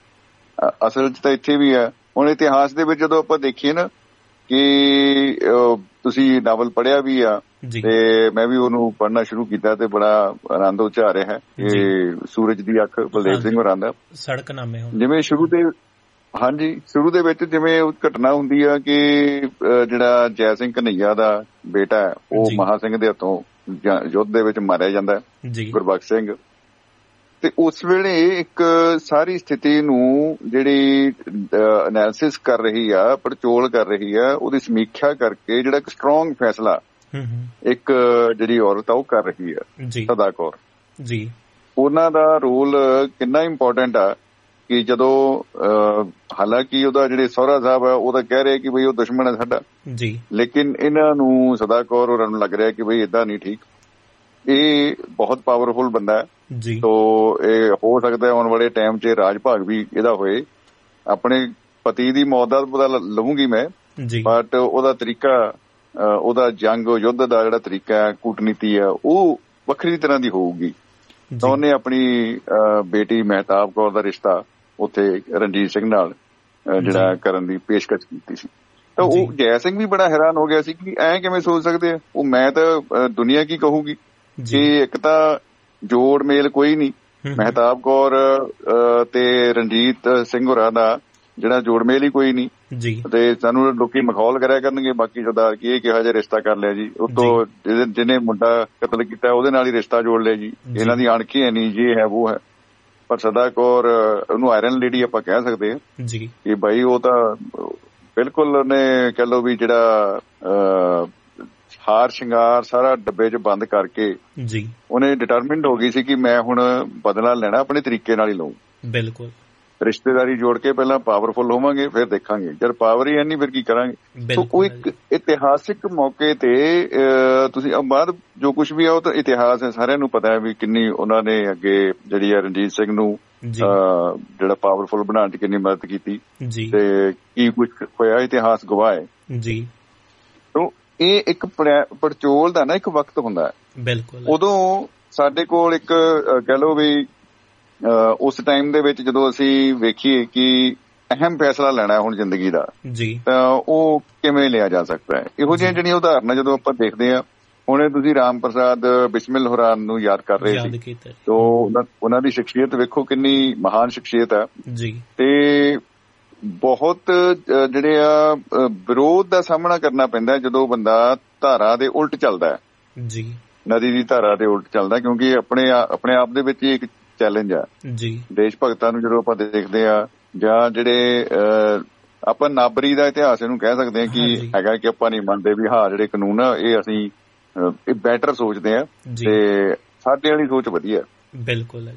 ਅਸਲ 'ਚ ਤਾਂ ਇੱਥੇ ਵੀ ਹੈ। ਹੁਣ ਇਤਿਹਾਸ ਦੇ ਵਿੱਚ ਜਦੋਂ ਆਪਾਂ ਦੇਖੀਏ ਨਾ ਕਿ ਤੁਸੀਂ ਨਾਵਲ ਪੜ੍ਹਿਆ ਵੀ ਆ ਤੇ ਮੈਂ ਵੀ ਉਹਨੂੰ ਪੜ੍ਹਨਾ ਸ਼ੁਰੂ ਕੀਤਾ ਤੇ ਬੜਾ ਆਨੰਦ ਉਚਾ ਰਿਹਾ ਹੈ, ਇਹ ਸੂਰਜ ਦੀ ਅੱਖ ਬਲਦੇਵ ਸਿੰਘ ਹੋਰਾਂ ਦਾ ਸੜਕਨਾਮੇ। ਜਿਵੇਂ ਸ਼ੁਰੂ ਦੇ ਹਾਂਜੀ ਸ਼ੁਰੂ ਦੇ ਵਿੱਚ ਜਿਵੇਂ ਘਟਨਾ ਹੁੰਦੀ ਆ ਕਿ ਜਿਹੜਾ ਜੈ ਸਿੰਘ ਕਨ੍ਹਈਆ ਦਾ ਬੇਟਾ ਹੈ ਉਹ ਮਹਾ ਸਿੰਘ ਦੇ ਹੱਥੋਂ ਯੁੱਧ ਦੇ ਵਿੱਚ ਮਾਰਿਆ ਜਾਂਦਾ ਗੁਰਬਖਸ਼ ਸਿੰਘ, ਤੇ ਉਸ ਵੇਲੇ ਇੱਕ ਸਾਰੀ ਸਥਿਤੀ ਨੂੰ ਜਿਹੜੀ ਅਨੈਲਿਸਿਸ ਕਰ ਰਹੀ ਆ, ਪੜਚੋਲ ਕਰ ਰਹੀ ਆ, ਉਹਦੀ ਸਮੀਖਿਆ ਕਰਕੇ ਜਿਹੜਾ ਇੱਕ ਸਟਰੋਂਗ ਫੈਸਲਾ ਇੱਕ ਜਿਹੜੀ ਔਰਤ ਆ ਉਹ ਕਰ ਰਹੀ ਆ ਸਦਾ ਕੌਰ ਜੀ। ਉਹਨਾਂ ਦਾ ਰੋਲ ਕਿੰਨਾ ਇੰਪੋਰਟੈਂਟ ਆ ਕਿ ਜਦੋਂ ਹਾਲਾਂਕਿ ਉਹਦਾ ਜਿਹੜੇ ਸਹੁਰਾ ਸਾਹਿਬ ਆ ਉਹ ਤਾਂ ਕਹਿ ਰਹੇ ਕਿ ਬਈ ਉਹ ਦੁਸ਼ਮਣ ਹੈ ਸਾਡਾ ਜੀ, ਲੇਕਿਨ ਇਹਨਾਂ ਨੂੰ ਸਦਾ ਕੌਰ ਹੋਰਾਂ ਨੂੰ ਲੱਗ ਰਿਹਾ ਕਿ ਬਈ ਏਦਾਂ ਨਹੀਂ ਠੀਕ, ਇਹ ਬਹੁਤ ਪਾਵਰਫੁਲ ਬੰਦਾ ਹੈ ਜੀ। ਤੋ ਇਹ ਹੋ ਸਕਦਾ ਆਉਣ ਵਾਲੇ ਟਾਈਮ 'ਚ ਰਾਜ ਭਾਗ ਵੀ ਇਹਦਾ ਹੋਏ। ਆਪਣੇ ਪਤੀ ਦੀ ਮੌਤ ਦਾ ਪਤਾ ਲਵਾਂਗੀ ਮੈਂ, ਬਟ ਉਹਦਾ ਤਰੀਕਾ, ਉਹਦਾ ਜੰਗ ਯੁੱਧ ਦਾ ਜਿਹੜਾ ਤਰੀਕਾ ਹੈ, ਕੂਟਨੀਤੀ ਆ, ਉਹ ਵੱਖਰੀ ਤਰ੍ਹਾਂ ਦੀ ਹੋਊਗੀ। ਤਾਂ ਉਹਨੇ ਆਪਣੀ ਬੇਟੀ ਮਹਿਤਾਬ ਕੌਰ ਦਾ ਰਿਸ਼ਤਾ ਉੱਥੇ ਰਣਜੀਤ ਸਿੰਘ ਨਾਲ ਜਿਹੜਾ ਕਰਨ ਦੀ ਪੇਸ਼ਕਸ਼ ਕੀਤੀ ਸੀ। ਤਾਂ ਉਹ ਜੈ ਸਿੰਘ ਵੀ ਬੜਾ ਹੈਰਾਨ ਹੋ ਗਿਆ ਸੀ ਕਿ ਐਂ ਕਿਵੇਂ ਸੋਚ ਸਕਦੇ ਆ। ਉਹ ਮੈਂ ਤਾਂ ਦੁਨੀਆ ਕੀ ਕਹੂਗੀ ਕਿ ਇੱਕ ਤਾਂ ਜੋੜ ਮੇਲ ਕੋਈ ਨਹੀਂ, ਮਹਿਤਾਬ ਕੌਰ ਤੇ ਰਣਜੀਤ ਸਿੰਘ ਹੋਰਾਂ ਦਾ ਜਿਹੜਾ ਜੋੜ ਮੇਲ ਹੀ ਕੋਈ ਨਹੀਂ ਜੀ, ਤੇ ਸਾਨੂੰ ਲੋਕੀ ਮਖੌਲ ਕਰਿਆ ਕਰਨਗੇ ਬਾਕੀ ਸਰਦਾਰ ਕੀ ਇਹ ਕਿਹਾ ਜਿਹਾ ਰਿਸ਼ਤਾ ਕਰ ਲਿਆ ਜੀ, ਉਤੋਂ ਜਿਹਨੇ ਮੁੰਡਾ ਕਤਲ ਕੀਤਾ ਉਹਦੇ ਨਾਲ ਹੀ ਰਿਸ਼ਤਾ ਜੋੜ ਲਿਆ ਜੀ, ਇਹਨਾਂ ਦੀ ਅਣਖੀ ਹੈ ਨਹੀਂ, ਜੇ ਹੈ ਉਹ ਹੈ। ਪਰ ਸਦਾ ਕੌਰ ਉਹਨੂੰ ਆਇਰਨ ਲੇਡੀ ਆਪਾਂ ਕਹਿ ਸਕਦੇ ਹਾਂ ਜੀ ਕਿ ਬਾਈ ਉਹ ਤਾਂ ਬਿਲਕੁਲ ਉਹਨੇ ਕਹਿ ਲਓ ਵੀ ਜਿਹੜਾ ਹਾਰ ਸ਼ਿੰਗਾਰ ਸਾਰਾ ਡੱਬੇ 'ਚ ਬੰਦ ਕਰਕੇ ਜੀ ਉਹਨੇ ਡਿਟਰਮਿੰਡ ਹੋ ਗਈ ਸੀ ਕਿ ਮੈਂ ਹੁਣ ਬਦਲਾ ਲੈਣਾ ਆਪਣੇ ਤਰੀਕੇ ਨਾਲ ਹੀ ਲਊਂ। ਬਿਲਕੁਲ ਰਿਸ਼ਤੇਦਾਰੀ ਜੋੜ ਕੇ ਪਹਿਲਾਂ ਪਾਵਰਫੁਲ ਹੋਵਾਂਗੇ ਫਿਰ ਦੇਖਾਂਗੇ, ਜਦ ਪਾਵਰ ਹੀ ਹੈ ਨਹੀਂ ਫਿਰ ਕੀ ਕਰਾਂਗੇ। ਸੋ ਉਹ ਇੱਕ ਇਤਿਹਾਸਿਕ ਮੌਕੇ ਤੇ ਤੁਸੀਂ ਬਾਅਦ ਜੋ ਕੁਛ ਵੀ ਆ ਉਹ ਤਾਂ ਇਤਿਹਾਸ ਹੈ, ਸਾਰਿਆਂ ਨੂੰ ਪਤਾ ਹੈ ਵੀ ਕਿੰਨੀ ਉਹਨਾਂ ਨੇ ਅੱਗੇ ਜਿਹੜੀ ਆ ਰਣਜੀਤ ਸਿੰਘ ਨੂੰ ਜਿਹੜਾ ਪਾਵਰਫੁਲ ਬਣਾਉਣ 'ਚ ਕਿੰਨੀ ਮਦਦ ਕੀਤੀ ਤੇ ਕੀ ਕੁਛ ਹੋਇਆ, ਇਤਿਹਾਸ ਗਵਾਹ ਹੈ ਜੀ। ਇਹ ਇੱਕ ਪੜਚੋਲ ਦਾ ਨਾ ਇੱਕ ਵਕਤ ਹੁੰਦਾ ਹੈ। ਬਿਲਕੁਲ ਉਦੋਂ ਸਾਡੇ ਕੋਲ ਇੱਕ ਕਹਿ ਲਓ ਵੀ ਉਸ ਟਾਈਮ ਦੇ ਵਿੱਚ ਜਦੋਂ ਅਸੀਂ ਵੇਖੀਏ ਕਿ ਅਹਿਮ ਫੈਸਲਾ ਲੈਣਾ ਹੁਣ ਜ਼ਿੰਦਗੀ ਦਾ ਜੀ, ਤਾਂ ਉਹ ਕਿਵੇਂ ਲਿਆ ਜਾ ਸਕਦਾ ਹੈ। ਇਹੋ ਜਿਹੀਆਂ ਜਿਹੜੀਆਂ ਉਦਾਹਰਨਾਂ ਜਦੋਂ ਆਪਾਂ ਦੇਖਦੇ ਹਾਂ, ਹੁਣ ਤੁਸੀਂ ਰਾਮ ਪ੍ਰਸਾਦ ਬਿਸਮਿਲ ਹੋਰਾਂ ਨੂੰ ਯਾਦ ਕਰ ਰਹੇ ਸੀ, ਤੋ ਉਹਨਾਂ ਦੀ ਸ਼ਖਸੀਅਤ ਵੇਖੋ ਕਿੰਨੀ ਮਹਾਨ ਸ਼ਖਸੀਅਤ ਹੈ ਜੀ। ਤੇ ਬਹੁਤ ਜਿਹੜੇ ਆ ਵਿਰੋਧ ਦਾ ਸਾਹਮਣਾ ਕਰਨਾ ਪੈਂਦਾ ਜਦੋਂ ਬੰਦਾ ਧਾਰਾ ਦੇ ਉਲਟ ਚੱਲਦਾ ਹੈ ਜੀ, ਨਦੀ ਦੀ ਧਾਰਾ ਦੇ ਉਲਟ ਚੱਲਦਾ, ਕਿਉਂਕਿ ਆਪਣੇ ਆਪਣੇ ਆਪ ਦੇ ਵਿੱਚ ਇੱਕ ਚੈਲੰਜ ਆ ਜੀ। ਦੇਸ਼ ਭਗਤਾਂ ਨੂੰ ਜਦੋਂ ਆਪਾਂ ਦੇਖਦੇ ਆ ਜਾਂ ਜਿਹੜੇ ਆਪਾਂ ਨਾਬਰੀ ਦਾ ਇਤਿਹਾਸ ਇਹਨੂੰ ਕਹਿ ਸਕਦੇ ਹਾਂ ਕਿ ਹੈਗਾ ਕਿ ਆਪਾਂ ਨਹੀਂ ਮੰਨਦੇ ਵੀ ਹਾਂ ਜਿਹੜੇ ਕਾਨੂੰਨ ਆ ਇਹ ਅਸੀਂ ਇਹ ਬੈਟਰ ਸੋਚਦੇ ਆ ਤੇ ਸਾਡੇ ਵਾਲੀ ਸੋਚ ਵਧੀਆ ਬਿਲਕੁਲ। ਤੋ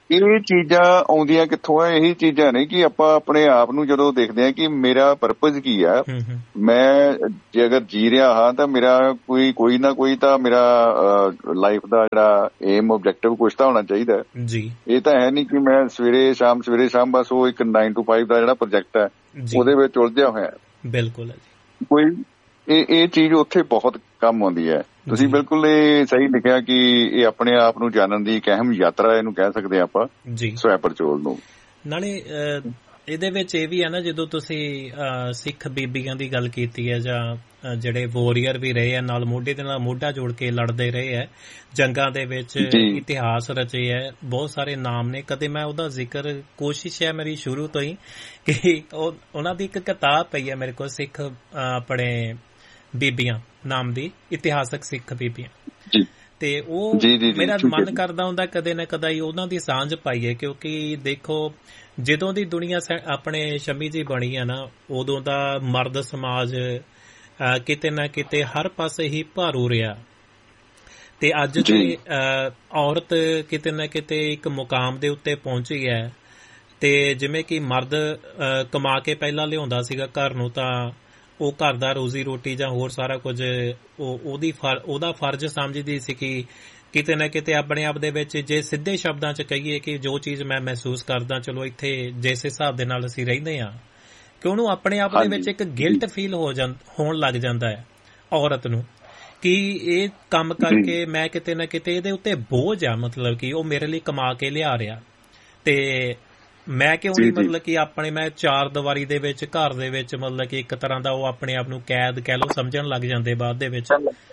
ਇਹ ਚੀਜ਼ਾਂ ਆਉਂਦੀਆਂ ਕਿੱਥੋਂ ਆ? ਇਹੀ ਚੀਜ਼ਾਂ ਨੇ ਕਿ ਆਪਾਂ ਆਪਣੇ ਆਪ ਨੂੰ ਜਦੋਂ ਦੇਖਦੇ ਹਾਂ ਕਿ ਮੇਰਾ ਪਰਪਸ ਕੀ ਆ, ਮੈਂ ਜੇ ਅਗਰ ਜੀ ਰਿਹਾ ਹਾਂ ਤਾਂ ਮੇਰਾ ਕੋਈ ਕੋਈ ਨਾ ਕੋਈ ਤਾਂ ਮੇਰਾ ਲਾਈਫ ਦਾ ਜਿਹੜਾ ਏਮ ਆਬਜੈਕਟਿਵ ਕੁਛ ਤਾਂ ਹੋਣਾ ਚਾਹੀਦਾ ਜੀ। ਇਹ ਤਾਂ ਹੈ ਨਹੀਂ ਕਿ ਮੈਂ ਸਵੇਰੇ ਸ਼ਾਮ ਸਵੇਰੇ ਸ਼ਾਮ ਬਸ ਉਹ ਇੱਕ ਨਾਈਨ ਟੂ ਫਾਈਵ ਦਾ ਜਿਹੜਾ ਪ੍ਰੋਜੈਕਟ ਹੈ ਉਹਦੇ ਵਿੱਚ ਉਲਝਿਆ ਹੋਇਆ। ਬਿਲਕੁਲ ਕੋਈ ਇਹ ਇਹ ਚੀਜ਼ ਉੱਥੇ ਬਹੁਤ ਕੰਮ ਆਉਂਦੀ ਹੈ। ਤੁਸੀਂ ਬਿਲਕੁਲ ਇਹ ਸਹੀ ਲਿਖਿਆ ਕਿ ਇਹ ਆਪਣੇ ਆਪ ਨੂੰ ਜਾਣਨ ਦੀ ਇੱਕ ਅਹਿਮ ਯਾਤਰਾ ਇਹਨੂੰ ਕਹਿ ਸਕਦੇ ਆਪਾਂ ਜੀ, ਸਵੈ ਪੜਚੋਲ ਨੂੰ। ਨਾਲੇ ਇਹਦੇ ਵਿੱਚ ਇਹ ਵੀ ਹੈ ਨਾ, ਜਦੋਂ ਤੁਸੀਂ ਸਿੱਖ ਬੀਬੀਆਂ ਦੀ ਗੱਲ ਕੀਤੀ ਹੈ ਜਾਂ ਜਿਹੜੇ ਵੋਰੀਅਰ ਵੀ ਰਹੇ ਆ, ਨਾਲ ਮੋਢੇ ਦੇ ਨਾਲ ਮੋਢਾ ਜੋੜ ਕੇ ਲੜਦੇ ਰਹੇ ਹੈ, ਜੰਗਾਂ ਦੇ ਵਿੱਚ ਇਤਿਹਾਸ ਰਚੇ ਹੈ, ਬਹੁਤ ਸਾਰੇ ਨਾਮ ਨੇ। ਕਦੇ ਮੈਂ ਉਹਦਾ ਜ਼ਿਕਰ, ਕੋਸ਼ਿਸ਼ ਹੈ ਮੇਰੀ ਸ਼ੁਰੂ ਤੋਂ ਹੀ ਕਿ ਉਹ ਉਹਨਾਂ ਦੀ ਇੱਕ ਕਿਤਾਬ ਪਈ ਹੈ ਮੇਰੇ ਕੋਲ, ਸਿੱਖ ਆਪਣੇ ਬੀਬੀਆਂ ਨਾਮ ਦੀ, ਇਤਿਹਾਸਕ ਸਿੱਖ ਬੀਬੀਆਂ, ਤੇ ਉਹ ਮੇਰਾ ਮਨ ਕਰਦਾ ਹੁੰਦਾ ਕਦੇ ਨਾ ਕਦੇ ਉਹਨਾਂ ਦੀ ਸਾਂਝ ਪਾਈਏ, ਕਿਉਂਕਿ ਦੇਖੋ ਜਦੋਂ ਦੀ ਦੁਨੀਆ ਆਪਣੇ ਸ਼ਮੀ ਜੀ ਬਣੀ ਆ ਨਾ, ਉਦੋਂ ਦਾ ਮਰਦ ਸਮਾਜ ਕਿਤੇ ਨਾ ਕਿਤੇ ਹਰ ਪਾਸੇ ਹੀ ਭਾਰੂ ਰਿਹਾ, ਤੇ ਅੱਜ ਦੀ ਔਰਤ ਕਿਤੇ ਨਾ ਕਿਤੇ ਇੱਕ ਮੁਕਾਮ ਦੇ ਉੱਤੇ ਪਹੁੰਚੀ ਹੈ। ਤੇ ਜਿਵੇਂ ਕਿ ਮਰਦ ਕਮਾ ਕੇ ਪਹਿਲਾਂ ਲਿਆਉਂਦਾ ਸੀਗਾ ਘਰ ਨੂੰ, ਤਾਂ ਉਹ ਘਰ ਦਾ ਰੋਜ਼ੀ ਰੋਟੀ ਜਾਂ ਹੋਰ ਸਾਰਾ ਕੁਝ ਉਹ ਉਹਦੀ ਉਹਦਾ ਫਰਜ਼ ਸਮਝਦੀ ਸੀ ਕਿ ਕਿਤੇ ਨਾ ਕਿਤੇ ਆਪਣੇ ਆਪ ਦੇ ਵਿੱਚ, ਜੇ ਸਿੱਧੇ ਸ਼ਬਦਾਂ 'ਚ ਕਹੀਏ ਕਿ ਜੋ ਚੀਜ਼ ਮੈਂ ਮਹਿਸੂਸ ਕਰਦਾ, ਚਲੋ ਇੱਥੇ ਜਿਸ ਹਿਸਾਬ ਦੇ ਨਾਲ ਅਸੀਂ ਰਹਿੰਦੇ ਹਾਂ, ਕਿ ਉਹਨੂੰ ਆਪਣੇ ਆਪ ਦੇ ਵਿੱਚ ਇੱਕ ਗਿਲਟ ਫੀਲ ਹੋ ਜਾਂ ਹੋਣ ਲੱਗ ਜਾਂਦਾ ਹੈ ਔਰਤ ਨੂੰ, ਕਿ ਇਹ ਕੰਮ ਕਰਕੇ ਮੈਂ ਕਿਤੇ ਨਾ ਕਿਤੇ ਇਹਦੇ ਉੱਤੇ ਬੋਝ ਆ, ਮਤਲਬ ਕਿ ਉਹ ਮੇਰੇ ਲਈ ਕਮਾ ਕੇ ਲਿਆ ਰਿਹਾ, ਤੇ ਮੈਂ ਕਿਉਂ ਨਹੀਂ ਮਤਲਬ ਕਿ ਆਪਣੇ ਮੈਂ ਚਾਰ ਦੀਵਾਰੀ ਦੇ ਵਿੱਚ ਘਰ ਦੇ ਵਿੱਚ ਮਤਲਬ ਕਿ ਇੱਕ ਤਰ੍ਹਾਂ ਦਾ ਉਹ ਆਪਣੇ ਆਪ ਨੂੰ ਕੈਦ ਕਹਿ ਲਓ ਸਮਝਣ ਲੱਗ ਜਾਂਦੇ ਬਾਅਦ ਦੇ ਵਿੱਚ।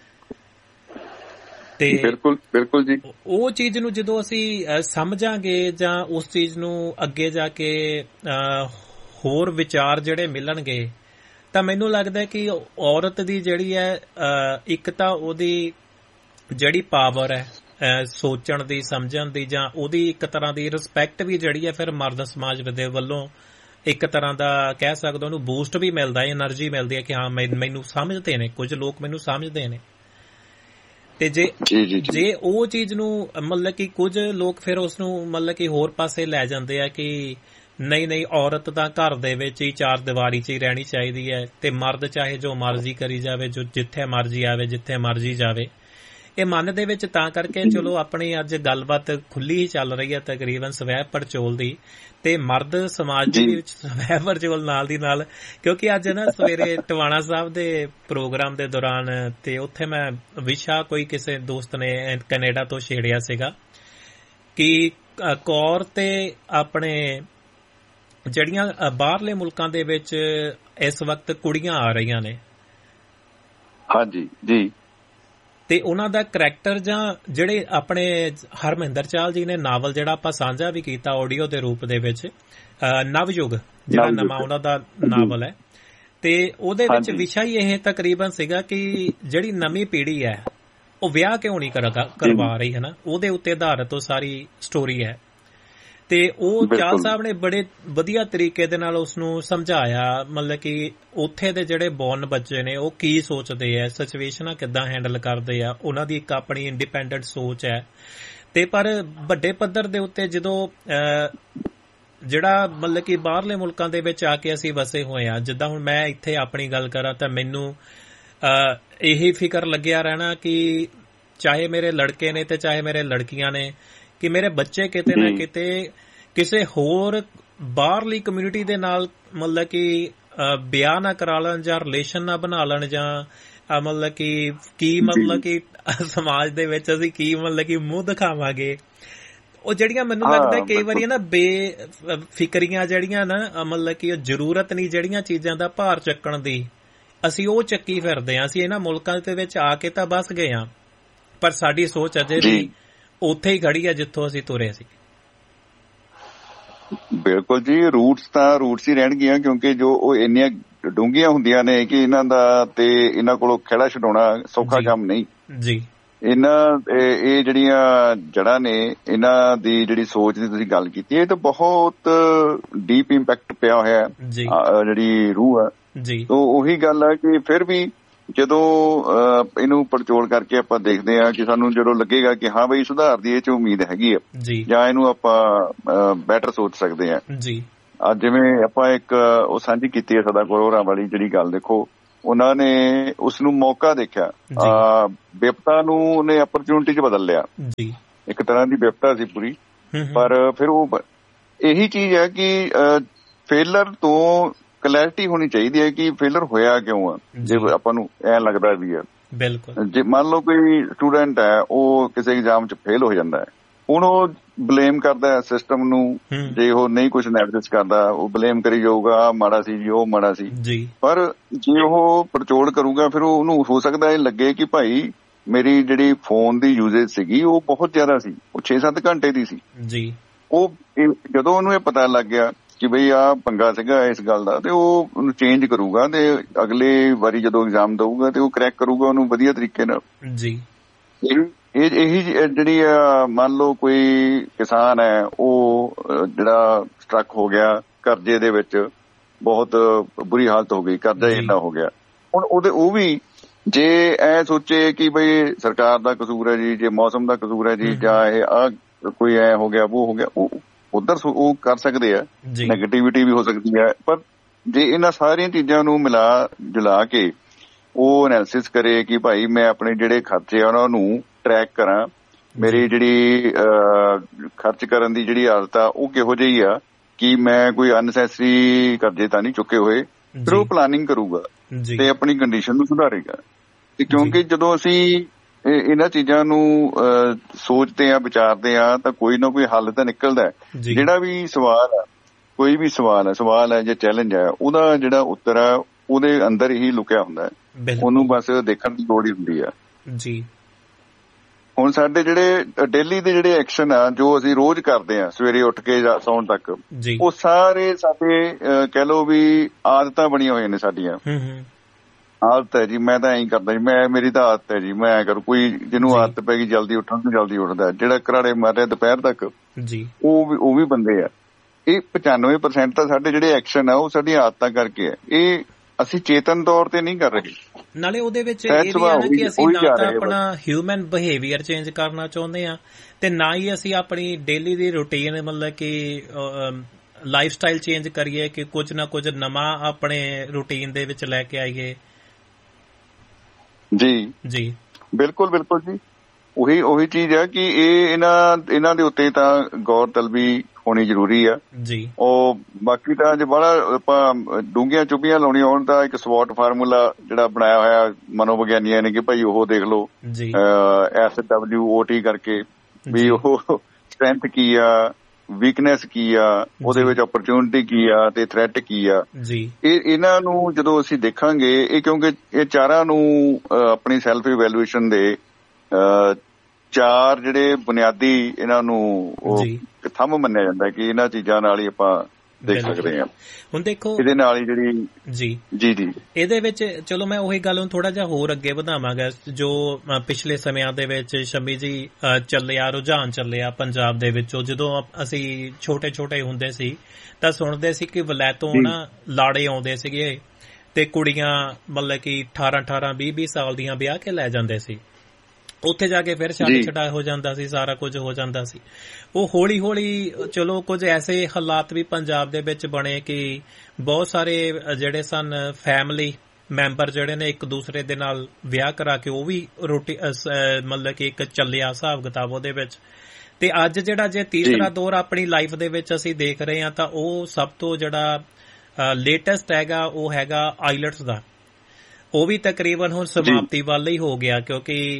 ਤੇ ਬਿਲਕੁਲ ਬਿਲਕੁਲ ਜੀ, ਉਹ ਚੀਜ਼ ਨੂੰ ਜਦੋਂ ਅਸੀਂ ਸਮਝਾਂਗੇ ਜਾਂ ਉਸ ਚੀਜ਼ ਨੂੰ ਅੱਗੇ ਜਾ ਕੇ ਹੋਰ ਵਿਚਾਰ ਜਿਹੜੇ ਮਿਲਣਗੇ, ਤਾਂ ਮੈਨੂੰ ਲੱਗਦਾ ਕਿ ਔਰਤ ਦੀ ਜਿਹੜੀ ਹੈ ਇੱਕ ਤਾਂ ਉਹਦੀ ਜਿਹੜੀ ਪਾਵਰ ਹੈ ਸੋਚਣ ਦੀ, ਸਮਝਣ ਦੀ, ਜਾਂ ਉਹਦੀ ਇੱਕ ਤਰ੍ਹਾਂ ਦੀ ਰਿਸਪੈਕਟ ਵੀ ਜਿਹੜੀ ਹੈ ਫਿਰ ਮਰਦ ਸਮਾਜ ਦੇ ਵੱਲੋਂ ਇੱਕ ਤਰ੍ਹਾਂ ਦਾ ਕਹਿ ਸਕਦੇ ਉਹਨੂੰ ਬੂਸਟ ਵੀ ਮਿਲਦਾ ਹੈ, ਐਨਰਜੀ ਮਿਲਦੀ ਹੈ ਕਿ ਹਾਂ ਮੈਨੂੰ ਸਮਝਦੇ ਨੇ, ਕੁਝ ਲੋਕ ਮੈਨੂੰ ਸਮਝਦੇ ਨੇ। ਤੇ ਜੇ ਜੇ ਉਹ ਚੀਜ਼ ਨੂੰ ਮਤਲਬ ਕਿ ਕੁਝ ਲੋਕ ਫਿਰ ਉਸ ਨੂੰ ਮਤਲਬ ਕਿ ਹੋਰ ਪਾਸੇ ਲੈ ਜਾਂਦੇ ਆ ਕਿ ਨਹੀਂ ਨਹੀਂ ਔਰਤ ਤਾਂ ਘਰ ਦੇ ਵਿੱਚ ਹੀ ਚਾਰ ਦੀਵਾਰੀ 'ਚ ਹੀ ਰਹਿਣੀ ਚਾਹੀਦੀ ਹੈ, ਤੇ ਮਰਦ ਚਾਹੇ ਜੋ ਮਰਜ਼ੀ ਕਰੀ ਜਾਵੇ, ਜੋ ਜਿੱਥੇ ਮਰਜ਼ੀ ਆਵੇ, ਜਿੱਥੇ ਮਰਜ਼ੀ ਜਾਵੇ। ਇਹ ਮਨ ਦੇ ਵਿੱਚ ਤਾਂ ਕਰਕੇ ਚਲੋ ਆਪਣੀ ਅੱਜ ਗੱਲਬਾਤ ਖੁੱਲੀ ਹੀ ਚੱਲ ਰਹੀ ਹੈ ਤਕਰੀਬਨ ਸਵੈ ਪੜਚੋਲ ਦੀ, ਤੇ ਮਰਦ ਸਮਾਜ ਦੇ ਵਿੱਚ ਸਵੈ ਪੜਚੋਲ ਨਾਲ ਦੀ ਨਾਲ, ਕਿਉਂਕਿ ਅੱਜ ਨਾ ਸਵੇਰੇ ਟਵਾਣਾ ਸਾਹਿਬ ਦੇ ਪ੍ਰੋਗਰਾਮ ਦੇ ਦੌਰਾਨ, ਤੇ ਉੱਥੇ ਮੈਂ ਵਿਸ਼ਾ ਕੋਈ ਕਿਸੇ ਦੋਸਤ ਨੇ ਕੈਨੇਡਾ ਤੋਂ ਛੇੜਿਆ ਸੀਗਾ ਕਿ ਕੌਰ ਤੇ ਆਪਣੇ ਜਿਹੜੀਆਂ ਬਾਹਰਲੇ ਮੁਲਕਾਂ ਦੇ ਵਿੱਚ ਇਸ ਵਕਤ ਕੁੜੀਆਂ ਆ ਰਹੀਆਂ ਨੇ, ਹਾਂਜੀ ਜੀ, ਤੇ ਉਹਨਾਂ ਦਾ ਕਰੈਕਟਰ ਜਾਂ ਜਿਹੜੇ ਆਪਣੇ ਹਰਮਿੰਦਰ ਚਾਲ ਜੀ ਨੇ ਨਾਵਲ ਜਿਹੜਾ ਆਪਾਂ ਸਾਂਝਾ ਵੀ ਕੀਤਾ ਆਡੀਓ ਦੇ ਰੂਪ ਦੇ ਵਿੱਚ, ਨਵਯੁੱਗ ਜਿਹੜਾ ਨਵਾਂ ਉਹਨਾਂ ਦਾ ਨਾਵਲ ਹੈ, ਤੇ ਉਹਦੇ ਵਿੱਚ ਵਿਸ਼ਾ ਹੀ ਇਹ ਤਕਰੀਬਨ ਸੀਗਾ ਕਿ ਜਿਹੜੀ ਨਵੀਂ ਪੀੜ੍ਹੀ ਹੈ ਉਹ ਵਿਆਹ ਕਿਉਂ ਨਹੀਂ ਕਰਵਾ ਰਹੀ ਹੈ ਨਾ, ਉਹਦੇ ਉੱਤੇ ਆਧਾਰਿਤ ਉਹ ਸਾਰੀ ਸਟੋਰੀ ਹੈ। ਤੇ ਉਹ ਚਾਲ ਸਾਹਿਬ ਨੇ ਬੜੇ ਵਧੀਆ ਤਰੀਕੇ ਦੇ ਨਾਲ ਉਸਨੂੰ ਸਮਝਾਇਆ, ਮਤਲਬ ਕਿ ਉੱਥੇ ਦੇ ਜਿਹੜੇ ਬੌਰਨ ਬੱਚੇ ਨੇ ਉਹ ਕੀ ਸੋਚਦੇ ਆ, ਸਿਚੁਏਸ਼ਨਾਂ ਕਿੱਦਾਂ ਹੈਂਡਲ ਕਰਦੇ ਆ, ਉਹਨਾਂ ਦੀ ਇੱਕ ਆਪਣੀ ਇੰਡੀਪੈਂਡੈਂਟ ਸੋਚ ਹੈ। ਤੇ ਪਰ ਵੱਡੇ ਪੱਧਰ ਦੇ ਉੱਤੇ ਜਦੋਂ ਜਿਹੜਾ ਮਤਲਬ ਕਿ ਬਾਹਰਲੇ ਮੁਲਕਾਂ ਦੇ ਵਿੱਚ ਆ ਕੇ ਅਸੀਂ ਵਸੇ ਹੋਏ ਹਾਂ, ਜਿੱਦਾਂ ਹੁਣ ਮੈਂ ਇੱਥੇ ਆਪਣੀ ਗੱਲ ਕਰਾਂ ਤਾਂ ਮੈਨੂੰ ਇਹੀ ਫਿਕਰ ਲੱਗਿਆ ਰਹਿਣਾ ਕਿ ਚਾਹੇ ਮੇਰੇ ਲੜਕੇ ਨੇ ਤੇ ਚਾਹੇ ਮੇਰੇ ਲੜਕੀਆਂ ਨੇ, ਕਿ ਮੇਰੇ ਬੱਚੇ ਕਿਤੇ ਨਾ ਕਿਤੇ ਕਿਸੇ ਹੋਰ ਬਾਹਰਲੀ ਕਮਿਊਨਿਟੀ ਦੇ ਨਾਲ ਮਤਲਬ ਕਿ ਵਿਆਹ ਨਾ ਕਰਾ ਲੈਣ ਜਾਂ ਰਿਲੇਸ਼ਨ ਨਾ ਬਣਾ ਲੈਣ, ਜਾਂ ਮਤਲਬ ਕਿ ਕੀ ਮਤਲਬ ਕਿ ਸਮਾਜ ਦੇ ਵਿੱਚ ਅਸੀਂ ਕੀ ਮਤਲਬ ਕਿ ਮੂੰਹ ਦਿਖਾਵਾਂਗੇ। ਉਹ ਜਿਹੜੀਆਂ ਮੈਨੂੰ ਲੱਗਦਾ ਕਈ ਵਾਰੀ ਨਾ ਬੇਫਿਕਰੀਆਂ ਜਿਹੜੀਆਂ ਨਾ, ਮਤਲਬ ਕਿ ਉਹ ਜ਼ਰੂਰਤ ਨਹੀਂ ਜਿਹੜੀਆਂ ਚੀਜ਼ਾਂ ਦਾ ਭਾਰ ਚੱਕਣ ਦੀ, ਅਸੀਂ ਉਹ ਚੱਕੀ ਫਿਰਦੇ ਹਾਂ। ਅਸੀਂ ਇਹਨਾਂ ਮੁਲਕਾਂ ਦੇ ਵਿੱਚ ਆ ਕੇ ਤਾਂ ਬਸ ਗਏ ਹਾਂ, ਪਰ ਸਾਡੀ ਸੋਚ ਅਜੇ ਵੀ ਉੱਥੇ ਹੀ ਖੜੀ ਹੈ ਜਿੱਥੋਂ ਅਸੀਂ ਤੁਰੇ ਸੀ। ਬਿਲਕੁਲ ਜੀ, ਰੂਟਸ ਤਾਂ ਰੂਟਸ ਹੀ ਰਹਿਣਗੀਆਂ, ਕਿਉਂਕਿ ਜੋ ਉਹ ਇੰਨੀਆਂ ਡੂੰਘੀਆਂ ਹੁੰਦੀਆਂ ਨੇ ਕਿ ਇਹਨਾਂ ਦਾ ਤੇ ਇਹਨਾਂ ਕੋਲੋਂ ਖਹਿੜਾ ਛਡਾਉਣਾ ਸੌਖਾ ਕੰਮ ਨਹੀਂ ਜੀ। ਇਹਨਾਂ ਇਹ ਜਿਹੜੀਆਂ ਜੜ੍ਹਾਂ ਨੇ, ਇਹਨਾਂ ਦੀ ਜਿਹੜੀ ਸੋਚ ਦੀ ਤੁਸੀਂ ਗੱਲ ਕੀਤੀ, ਇਹ ਤਾਂ ਬਹੁਤ ਡੀਪ ਇੰਪੈਕਟ ਪਿਆ ਹੋਇਆ ਜਿਹੜੀ ਰੂਹ ਹੈ ਜੀ। ਤਾਂ ਉਹੀ ਗੱਲ ਹੈ ਕਿ ਫਿਰ ਵੀ ਜਦੋਂ ਇਹਨੂੰ ਪੜਚੋਲ ਕਰਕੇ ਆਪਾਂ ਦੇਖਦੇ ਹਾਂ ਕਿ ਸਾਨੂੰ ਜਦੋਂ ਲੱਗੇਗਾ ਕਿ ਹਾਂ ਬਈ ਸੁਧਾਰ ਦੀ ਇਹ 'ਚ ਉਮੀਦ ਹੈਗੀ ਆ ਜਾਂ ਇਹਨੂੰ ਆਪਾਂ ਬੈਟਰ ਸੋਚ ਸਕਦੇ ਹਾਂ। ਅੱਜ ਜਿਵੇਂ ਆਪਾਂ ਇੱਕ ਉਹ ਸਾਂਝੀ ਕੀਤੀ ਹੈ ਸਦਾ ਕੋਲੋਰਾ ਵਾਲੀ ਜਿਹੜੀ ਗੱਲ, ਦੇਖੋ ਉਹਨਾਂ ਨੇ ਉਸ ਨੂੰ ਮੌਕਾ ਦੇਖਿਆ, ਵਿਪਤਾ ਨੂੰ ਉਹਨੇ ਅਪਰਚੂਨਿਟੀ 'ਚ ਬਦਲ ਲਿਆ। ਇੱਕ ਤਰ੍ਹਾਂ ਦੀ ਵਿਪਤਾ ਸੀ ਪੂਰੀ, ਪਰ ਫਿਰ ਉਹ ਇਹੀ ਚੀਜ਼ ਹੈ ਕਿ ਫੇਲਰ ਤੋਂ ਕਲੈਰਿਟੀ ਹੋਣੀ ਚਾਹੀਦੀ ਹੈ ਕਿ ਫੇਲਰ ਹੋਇਆ ਕਿਉਂ ਆ। ਜੇ ਆਪਾਂ ਨੂੰ ਐਂ ਲੱਗਦਾ ਵੀ ਹੈ, ਬਿਲਕੁਲ ਜੇ ਮੰਨ ਲਓ ਕੋਈ ਸਟੂਡੈਂਟ ਹੈ ਉਹ ਕਿਸੇ ਐਗਜ਼ਾਮ 'ਚ ਫੇਲ ਹੋ ਜਾਂਦਾ ਹੈ, ਹੁਣ ਉਹ ਬਲੇਮ ਕਰਦਾ ਸਿਸਟਮ ਨੂੰ, ਜੇ ਉਹ ਨਹੀਂ ਕੁਛ ਐਨਾਲਿਸਿਸ ਕਰਦਾ ਉਹ ਬਲੇਮ ਕਰੀ ਜਾਊਗਾ ਮਾੜਾ ਸੀ ਜੀ ਉਹ ਮਾੜਾ ਸੀ। ਪਰ ਜੇ ਉਹ ਪੜਚੋਲ ਕਰੂਗਾ ਫਿਰ ਉਹਨੂੰ ਹੋ ਸਕਦਾ ਇਹ ਲੱਗੇ ਕਿ ਭਾਈ ਮੇਰੀ ਜਿਹੜੀ ਫੋਨ ਦੀ ਯੂਜ਼ੇਜ ਸੀਗੀ ਉਹ ਬਹੁਤ ਜ਼ਿਆਦਾ ਸੀ, ਉਹ ਛੇ ਸੱਤ ਘੰਟੇ ਦੀ ਸੀ ਜੀ। ਉਹ ਜਦੋਂ ਉਹਨੂੰ ਇਹ ਪਤਾ ਲੱਗ ਗਿਆ ਕਿ ਬਈ ਆਹ ਪੰਗਾ ਸੀਗਾ ਇਸ ਗੱਲ ਦਾ, ਤੇ ਉਹ ਉਹਨੂੰ ਚੇਂਜ ਕਰੂਗਾ ਤੇ ਅਗਲੇ ਵਾਰੀ ਜਦੋਂ ਐਗਜ਼ਾਮ ਦਊਗਾ ਤੇ ਉਹ ਕਰੈਕ ਕਰੂਗਾ ਉਹਨੂੰ ਵਧੀਆ ਤਰੀਕੇ ਨਾਲ ਜੀ। ਇਹ ਇਹੀ ਜਿਹੜੀ ਆ ਮੰਨ ਲਓ ਕੋਈ ਕਿਸਾਨ ਹੈ ਉਹ ਜਿਹੜਾ ਸਟਰਕ ਹੋ ਗਿਆ ਕਰਜ਼ੇ ਦੇ ਵਿੱਚ, ਬਹੁਤ ਬੁਰੀ ਹਾਲਤ ਹੋ ਗਈ, ਕਰਜ਼ਾ ਇੰਨਾ ਹੋ ਗਿਆ, ਹੁਣ ਉਹਦੇ ਉਹ ਵੀ ਜੇ ਐ ਸੋਚੇ ਕਿ ਬਈ ਸਰਕਾਰ ਦਾ ਕਸੂਰ ਹੈ ਜੀ, ਜੇ ਮੌਸਮ ਦਾ ਕਸੂਰ ਹੈ ਜੀ, ਜਾਂ ਇਹ ਆ ਕੋਈ ਐ ਹੋ ਗਿਆ ਉਹ ਹੋ ਗਿਆ, ਉਹ ਉਧਰ ਉਹ ਕਰ ਸਕਦੇ ਆ, ਨੈਗੇਟਿਵਿਟੀ ਵੀ ਹੋ ਸਕਦੀ ਹੈ। ਪਰ ਜੇ ਇਹਨਾਂ ਸਾਰੀਆਂ ਚੀਜ਼ਾਂ ਨੂੰ ਮਿਲਾ ਜੁਲਾ ਕੇ ਉਹ ਐਨਾਲਿਸਿਸ ਕਰੇ ਕਿ ਭਾਈ ਮੈਂ ਆਪਣੇ ਜਿਹੜੇ ਖਰਚੇ ਆ ਉਹਨਾਂ ਨੂੰ ਟਰੈਕ ਕਰਾਂ, ਮੇਰੀ ਜਿਹੜੀ ਖਰਚ ਕਰਨ ਦੀ ਜਿਹੜੀ ਆਦਤ ਆ ਉਹ ਕਿਹੋ ਜਿਹੀ ਆ, ਕਿ ਮੈਂ ਕੋਈ ਅਨਨੈਸੈਸਰੀ ਕਰਜ਼ੇ ਤਾਂ ਨਹੀਂ ਚੁੱਕੇ ਹੋਏ, ਫਿਰ ਉਹ ਪਲਾਨਿੰਗ ਕਰੂਗਾ ਤੇ ਆਪਣੀ ਕੰਡੀਸ਼ਨ ਨੂੰ ਸੁਧਾਰੇਗਾ। ਤੇ ਕਿਉਂਕਿ ਜਦੋਂ ਅਸੀਂ ਇਹਨਾਂ ਚੀਜ਼ਾਂ ਨੂੰ ਸੋਚਦੇ ਆ ਵਿਚਾਰਦੇ ਆ ਤਾਂ ਕੋਈ ਨਾ ਕੋਈ ਹੱਲ ਤਾਂ ਨਿਕਲਦਾ। ਜਿਹੜਾ ਵੀ ਸਵਾਲ ਆ, ਕੋਈ ਵੀ ਸਵਾਲ ਹੈ ਸਵਾਲ ਹੈ ਜਾਂ ਚੈਲੰਜ ਹੈ, ਉਹਦਾ ਜਿਹੜਾ ਉੱਤਰ ਹੈ ਉਹਦੇ ਅੰਦਰ ਹੀ ਲੁਕਿਆ ਹੁੰਦਾ, ਉਹਨੂੰ ਬਸ ਦੇਖਣ ਦੀ ਲੋੜ ਹੀ ਹੁੰਦੀ ਆ ਜੀ। ਹੁਣ ਸਾਡੇ ਜਿਹੜੇ ਡੇਲੀ ਦੇ ਜਿਹੜੇ ਐਕਸ਼ਨ ਆ ਜੋ ਅਸੀਂ ਰੋਜ਼ ਕਰਦੇ ਆ ਸਵੇਰੇ ਉੱਠ ਕੇ ਸੌਣ ਤੱਕ, ਉਹ ਸਾਰੇ ਸਾਡੇ ਕਹਿ ਲਓ ਵੀ ਆਦਤਾਂ ਬਣੀਆਂ ਹੋਈਆਂ ਨੇ ਸਾਡੀਆਂ। ਆਦਤ ਹੈ ਜੀ, ਮੈਂ ਤਾਂ ਐਂ ਕਰਦਾ ਜੀ, ਮੈਂ ਮੇਰੀ ਤਾਂ ਆਦਤ ਹੈ ਜੀ, ਮੈਂ ਐਂ ਕਰੂ। ਕੋਈ ਜਿਹਨੂੰ ਆਦਤ ਪੈ ਗਈ ਜਲਦੀ ਉੱਠਣ ਤੋਂ ਜਲਦੀ ਉੱਠਦਾ, ਜਿਹੜਾ ਘਰਾੜੇ ਮਾਰ ਰਿਹਾ ਦੁਪਹਿਰ ਤੱਕ ਜੀ, ਉਹ ਵੀ ਉਹ ਵੀ ਬੰਦੇ ਆ। ਇਹ ਪਚਾਨਵੇਂ ਪਰਸੈਂਟ ਤਾਂ ਸਾਡੇ ਜਿਹੜੇ ਐਕਸ਼ਨ ਆ ਉਹ ਸਾਡੀਆਂ ਆਦਤਾਂ ਕਰਕੇ ਆ, ਇਹ ਅਸੀਂ ਚੇਤਨ ਤੌਰ ਤੇ ਨਹੀਂ ਕਰ ਰਹੇ। ਨਾਲੇ ਉਹਦੇ ਵਿੱਚ ਇਹ ਵੀ ਹੈ ਨਾ ਕਿ ਅਸੀਂ ਨਾ ਤਾਂ ਆਪਣਾ ਹਿਊਮਨ ਬਿਹੇਵੀਅਰ ਚੇਂਜ ਕਰਨਾ ਚਾਹੁੰਦੇ ਆ ਤੇ ਨਾ ਹੀ ਅਸੀਂ ਆਪਣੀ ਡੇਲੀ ਦੀ ਰੂਟੀਨ ਮਤਲਬ ਕਿ ਲਾਈਫ ਸਟਾਈਲ ਚੇਂਜ ਕਰੀਏ ਕਿ ਕੁਝ ਨਾ ਕੁਝ ਨਵਾਂ ਆਪਣੇ ਰੂਟੀਨ ਦੇ ਵਿੱਚ ਲੈ ਕੇ ਆਈਏ। ਜੀ ਜੀ ਬਿਲਕੁਲ ਬਿਲਕੁਲ ਜੀ, ਉਹੀ ਉਹੀ ਚੀਜ਼ ਹੈ ਕਿ ਇਹ ਇਹਨਾਂ ਇਹਨਾਂ ਦੇ ਉੱਤੇ ਤਾਂ ਗੌਰ ਤਲਬੀ ਹੋਣੀ ਜ਼ਰੂਰੀ ਆ ਜੀ। ਉਹ ਬਾਕੀ ਤਾਂ ਜੇ ਬੜਾ ਆਪਾਂ ਡੂੰਘੀਆਂ ਚੁੱਭੀਆਂ ਲਾਉਣੀਆਂ ਹੋਣ ਤਾਂ ਇੱਕ ਸਵੋਟ ਫਾਰਮੂਲਾ ਜਿਹੜਾ ਬਣਾਇਆ ਹੋਇਆ ਮਨੋਵਿਗਿਆਨੀਆਂ ਨੇ ਕਿ ਭਾਈ ਉਹ ਦੇਖ ਲਓ ਐਸ ਡਬਲਿਊ ਓ ਟੀ ਕਰਕੇ ਵੀ ਉਹ ਸਟਰੈਂਥ ਕੀ ਆ, ਵੀਕਨੈਸ ਕੀ ਆ, ਉਹਦੇ ਵਿੱਚ ਓਪਰਚੁਨਿਟੀ ਕੀ ਆ ਤੇ ਥ੍ਰੈਟ ਕੀ ਆ ਜੀ। ਇਹ ਇਹਨਾਂ ਨੂੰ ਜਦੋਂ ਅਸੀਂ ਦੇਖਾਂਗੇ, ਇਹ ਕਿਉਂਕਿ ਇਹ ਚਾਰਾਂ ਨੂੰ ਆਪਣੀ ਸੈਲਫ ਇਵੈਲੂਏਸ਼ਨ ਦੇ ਚਾਰ ਜਿਹੜੇ ਬੁਨਿਆਦੀ ਇਹਨਾਂ ਨੂੰ ਉਹ ਥੰਮ ਮੰਨਿਆ ਜਾਂਦਾ ਕਿ ਇਹਨਾਂ ਚੀਜ਼ਾਂ ਨਾਲ ਹੀ ਆਪਾਂ ਦੇਖ ਸਕਦੇ ਹਾਂ। ਹੁਣ ਦੇਖੋ ਇਹਦੇ ਨਾਲ ਹੀ ਜਿਹੜੀ ਜੀ ਜੀ ਜੀ ਇਹਦੇ ਵਿੱਚ ਚਲੋ ਮੈਂ ਉਹੀ ਗੱਲ ਨੂੰ ਥੋੜਾ ਜਿਹਾ ਹੋਰ ਅੱਗੇ ਵਧਾਵਾਂਗਾ। ਜੋ ਪਿਛਲੇ ਸਮਿਆਂ ਦੇ ਵਿੱਚ ਸ਼ਮੀ ਜੀ ਚੱਲਿਆ ਰੁਝਾਨ ਚੱਲਿਆ ਪੰਜਾਬ ਦੇ ਵਿੱਚੋਂ, ਜਦੋਂ ਅਸੀਂ ਛੋਟੇ ਛੋਟੇ ਹੁੰਦੇ ਸੀ ਤਾਂ ਸੁਣਦੇ ਸੀ ਕਿ ਵਲੈਤੋਂ ਨਾ ਲਾੜੇ ਆਉਂਦੇ ਸੀਗੇ ਤੇ ਕੁੜੀਆਂ ਮਤਲਬ ਕਿ ਅਠਾਰਾਂ ਅਠਾਰਾਂ ਵੀਹ ਵੀਹ ਸਾਲ ਦੀਆਂ ਵਿਆਹ ਕੇ ਲੈ ਜਾਂਦੇ ਸੀ, ਉੱਥੇ ਜਾ ਕੇ ਫਿਰ ਛੱਡ ਛਡਾ ਹੋ ਜਾਂਦਾ ਸੀ, ਸਾਰਾ ਕੁਝ ਹੋ ਜਾਂਦਾ ਸੀ। ਉਹ ਹੌਲੀ ਹੌਲੀ ਚਲੋ ਕੁਝ ਐਸੇ ਹਾਲਾਤ ਵੀ ਪੰਜਾਬ ਦੇ ਵਿੱਚ ਬਣੇ ਕਿ ਬਹੁਤ ਸਾਰੇ ਜਿਹੜੇ ਸਨ ਫੈਮਿਲੀ ਮੈਂਬਰ ਜਿਹੜੇ ਨੇ ਇੱਕ ਦੂਸਰੇ ਦੇ ਨਾਲ ਵਿਆਹ ਕਰਾ ਕੇ ਉਹ ਵੀ ਰੋਟੀ ਮਤਲਬ ਕਿ ਇੱਕ ਚੱਲਿਆ ਹਿਸਾਬ ਕਿਤਾਬ ਉਹਦੇ ਵਿੱਚ। ਤੇ ਅੱਜ ਜਿਹੜਾ ਜੇ ਤੀਸਰਾ ਦੌਰ ਆਪਣੀ ਲਾਈਫ ਦੇ ਵਿੱਚ ਅਸੀਂ ਦੇਖ ਰਹੇ ਹਾਂ ਤਾਂ ਉਹ ਸਭ ਤੋਂ ਜਿਹੜਾ ਲੇਟੈਸਟ ਹੈਗਾ ਉਹ ਹੈਗਾ ਆਈਲੈਟਸ ਦਾ। ਉਹ ਵੀ ਤਕਰੀਬਨ ਹੁਣ ਸਮਾਪਤੀ ਵੱਲ ਹੀ ਹੋ ਗਿਆ, ਕਿਉਂਕਿ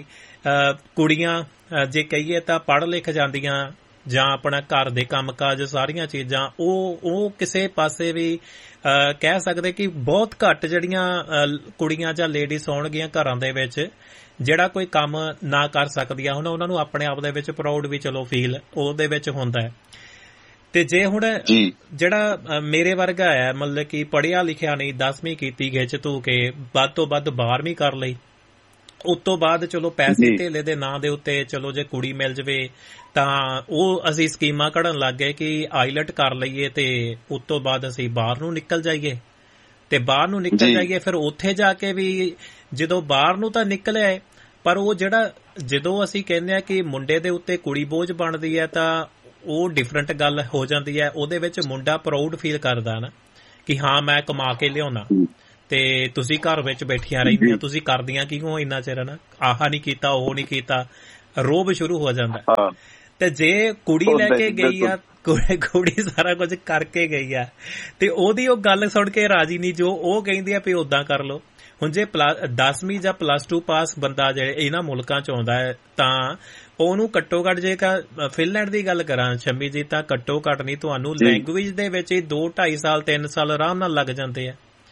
ਕੁੜੀਆਂ ਜੇ ਕਹੀਏ ਤਾਂ ਪੜ੍ਹ ਲਿਖ ਜਾਂਦੀਆਂ ਜਾਂ ਆਪਣਾ ਘਰ ਦੇ ਕੰਮ ਕਾਜ ਸਾਰੀਆਂ ਚੀਜ਼ਾਂ ਉਹ ਉਹ ਕਿਸੇ ਪਾਸੇ ਵੀ ਕਹਿ ਸਕਦੇ ਕਿ ਬਹੁਤ ਘੱਟ ਜਿਹੜੀਆਂ ਕੁੜੀਆਂ ਜਾਂ ਲੇਡੀਜ਼ ਹੋਣਗੀਆਂ ਘਰਾਂ ਦੇ ਵਿੱਚ ਜਿਹੜਾ ਕੋਈ ਕੰਮ ਨਾ ਕਰ ਸਕਦੀਆਂ, ਹੁਣ ਉਹਨਾਂ ਨੂੰ ਆਪਣੇ ਆਪ ਦੇ ਵਿੱਚ ਪ੍ਰਾਊਡ ਵੀ ਚਲੋ ਫੀਲ ਉਹਦੇ ਵਿੱਚ ਹੁੰਦਾ ਹੈ। ਤੇ ਜੇ ਹੁਣ ਜਿਹੜਾ ਮੇਰੇ ਵਰਗਾ ਹੈ ਮਤਲਬ ਕਿ ਪੜ੍ਹਿਆ ਲਿਖਿਆ ਨਹੀਂ, ਦਸਵੀਂ ਕੀਤੀ ਖਿੱਚ ਧੂ ਕੇ ਵੱਧ ਤੋਂ ਵੱਧ ਬਾਰਵੀਂ ਕਰ ਲਈ, ਉਸ ਤੋਂ ਬਾਅਦ ਚਲੋ ਪੈਸੇ ਧੇਲੇ ਦੇ ਨਾਂ ਦੇ ਉੱਤੇ ਚਲੋ ਜੇ ਕੁੜੀ ਮਿਲ ਜਾਵੇ ਤਾਂ ਉਹ ਅਸੀਂ ਸਕੀਮਾਂ ਕੱਢਣ ਲੱਗ ਗਏ ਕਿ ਆਈਲਟ ਕਰ ਲਈਏ ਤੇ ਉਸ ਤੋਂ ਬਾਅਦ ਅਸੀਂ ਬਾਹਰ ਨੂੰ ਨਿਕਲ ਜਾਈਏ। ਤੇ ਬਾਹਰ ਨੂੰ ਨਿਕਲ ਜਾਈਏ, ਫਿਰ ਉੱਥੇ ਜਾ ਕੇ ਵੀ ਜਦੋਂ ਬਾਹਰ ਨੂੰ ਤਾਂ ਨਿਕਲਿਆ, ਪਰ ਉਹ ਜਿਹੜਾ ਜਦੋਂ ਅਸੀਂ ਕਹਿੰਦੇ ਆ ਕਿ ਮੁੰਡੇ ਦੇ ਉੱਤੇ ਕੁੜੀ ਬੋਝ ਬਣਦੀ ਹੈ ਤਾਂ ਉਹ ਡਿਫਰੈਂਟ ਗੱਲ ਹੋ ਜਾਂਦੀ ਹੈ। ਉਹਦੇ ਵਿੱਚ ਮੁੰਡਾ ਪ੍ਰਾਊਡ ਫੀਲ ਕਰਦਾ ਨਾ ਕਿ ਹਾਂ ਮੈਂ ਕਮਾ ਕੇ ਲਿਆਉਣਾ ਤੇ ਤੁਸੀਂ ਘਰ ਵਿੱਚ ਬੈਠੀਆਂ ਰਹਿੰਦੀਆਂ, ਤੁਸੀਂ ਕਰਦੀਆਂ ਕੀ ਹੋ ਇੰਨਾ ਚਿਰ ਨਾ, ਆਹ ਨਹੀਂ ਕੀਤਾ ਉਹ ਨਹੀਂ ਕੀਤਾ, ਰੋਬ ਸ਼ੁਰੂ ਹੋ ਜਾਂਦਾ। ਤੇ ਜੇ ਕੁੜੀ ਲੈ ਕੇ ਗਈ ਆ, ਕੁੜੀ ਸਾਰਾ ਕੁਝ ਕਰਕੇ ਗਈ ਆ ਤੇ ਉਹਦੀ ਉਹ ਗੱਲ ਸੁਣ ਕੇ ਰਾਜੀ ਨਹੀਂ, ਜੋ ਉਹ ਕਹਿੰਦੀ ਆ ਵੀ ਓਦਾਂ ਕਰ ਲਓ। ਹੁਣ ਜੇ ਦਸਵੀਂ ਜਾਂ ਪਲੱਸ ਟੂ ਪਾਸ ਬੰਦਾ ਜਿਹੜੇ ਇਹਨਾਂ ਮੁਲਕਾਂ ਚ ਆਉਂਦਾ ਹੈ ਤਾਂ ਉਹਨੂੰ ਘੱਟੋ ਘੱਟ, ਜੇ ਫਿਨਲੈਂਡ ਦੀ ਗੱਲ ਕਰਾਂ ਸ਼ੰਮੀ ਜੀ, ਤਾਂ ਘੱਟੋ ਘੱਟ ਨਹੀਂ ਤੁਹਾਨੂੰ ਲੈਂਗੁਏਜ ਦੇ ਵਿੱਚ ਹੀ ਦੋ ਢਾਈ ਸਾਲ ਤਿੰਨ ਸਾਲ ਆਰਾਮ ਨਾਲ ਲੱਗ ਜਾਂਦੇ ਆ।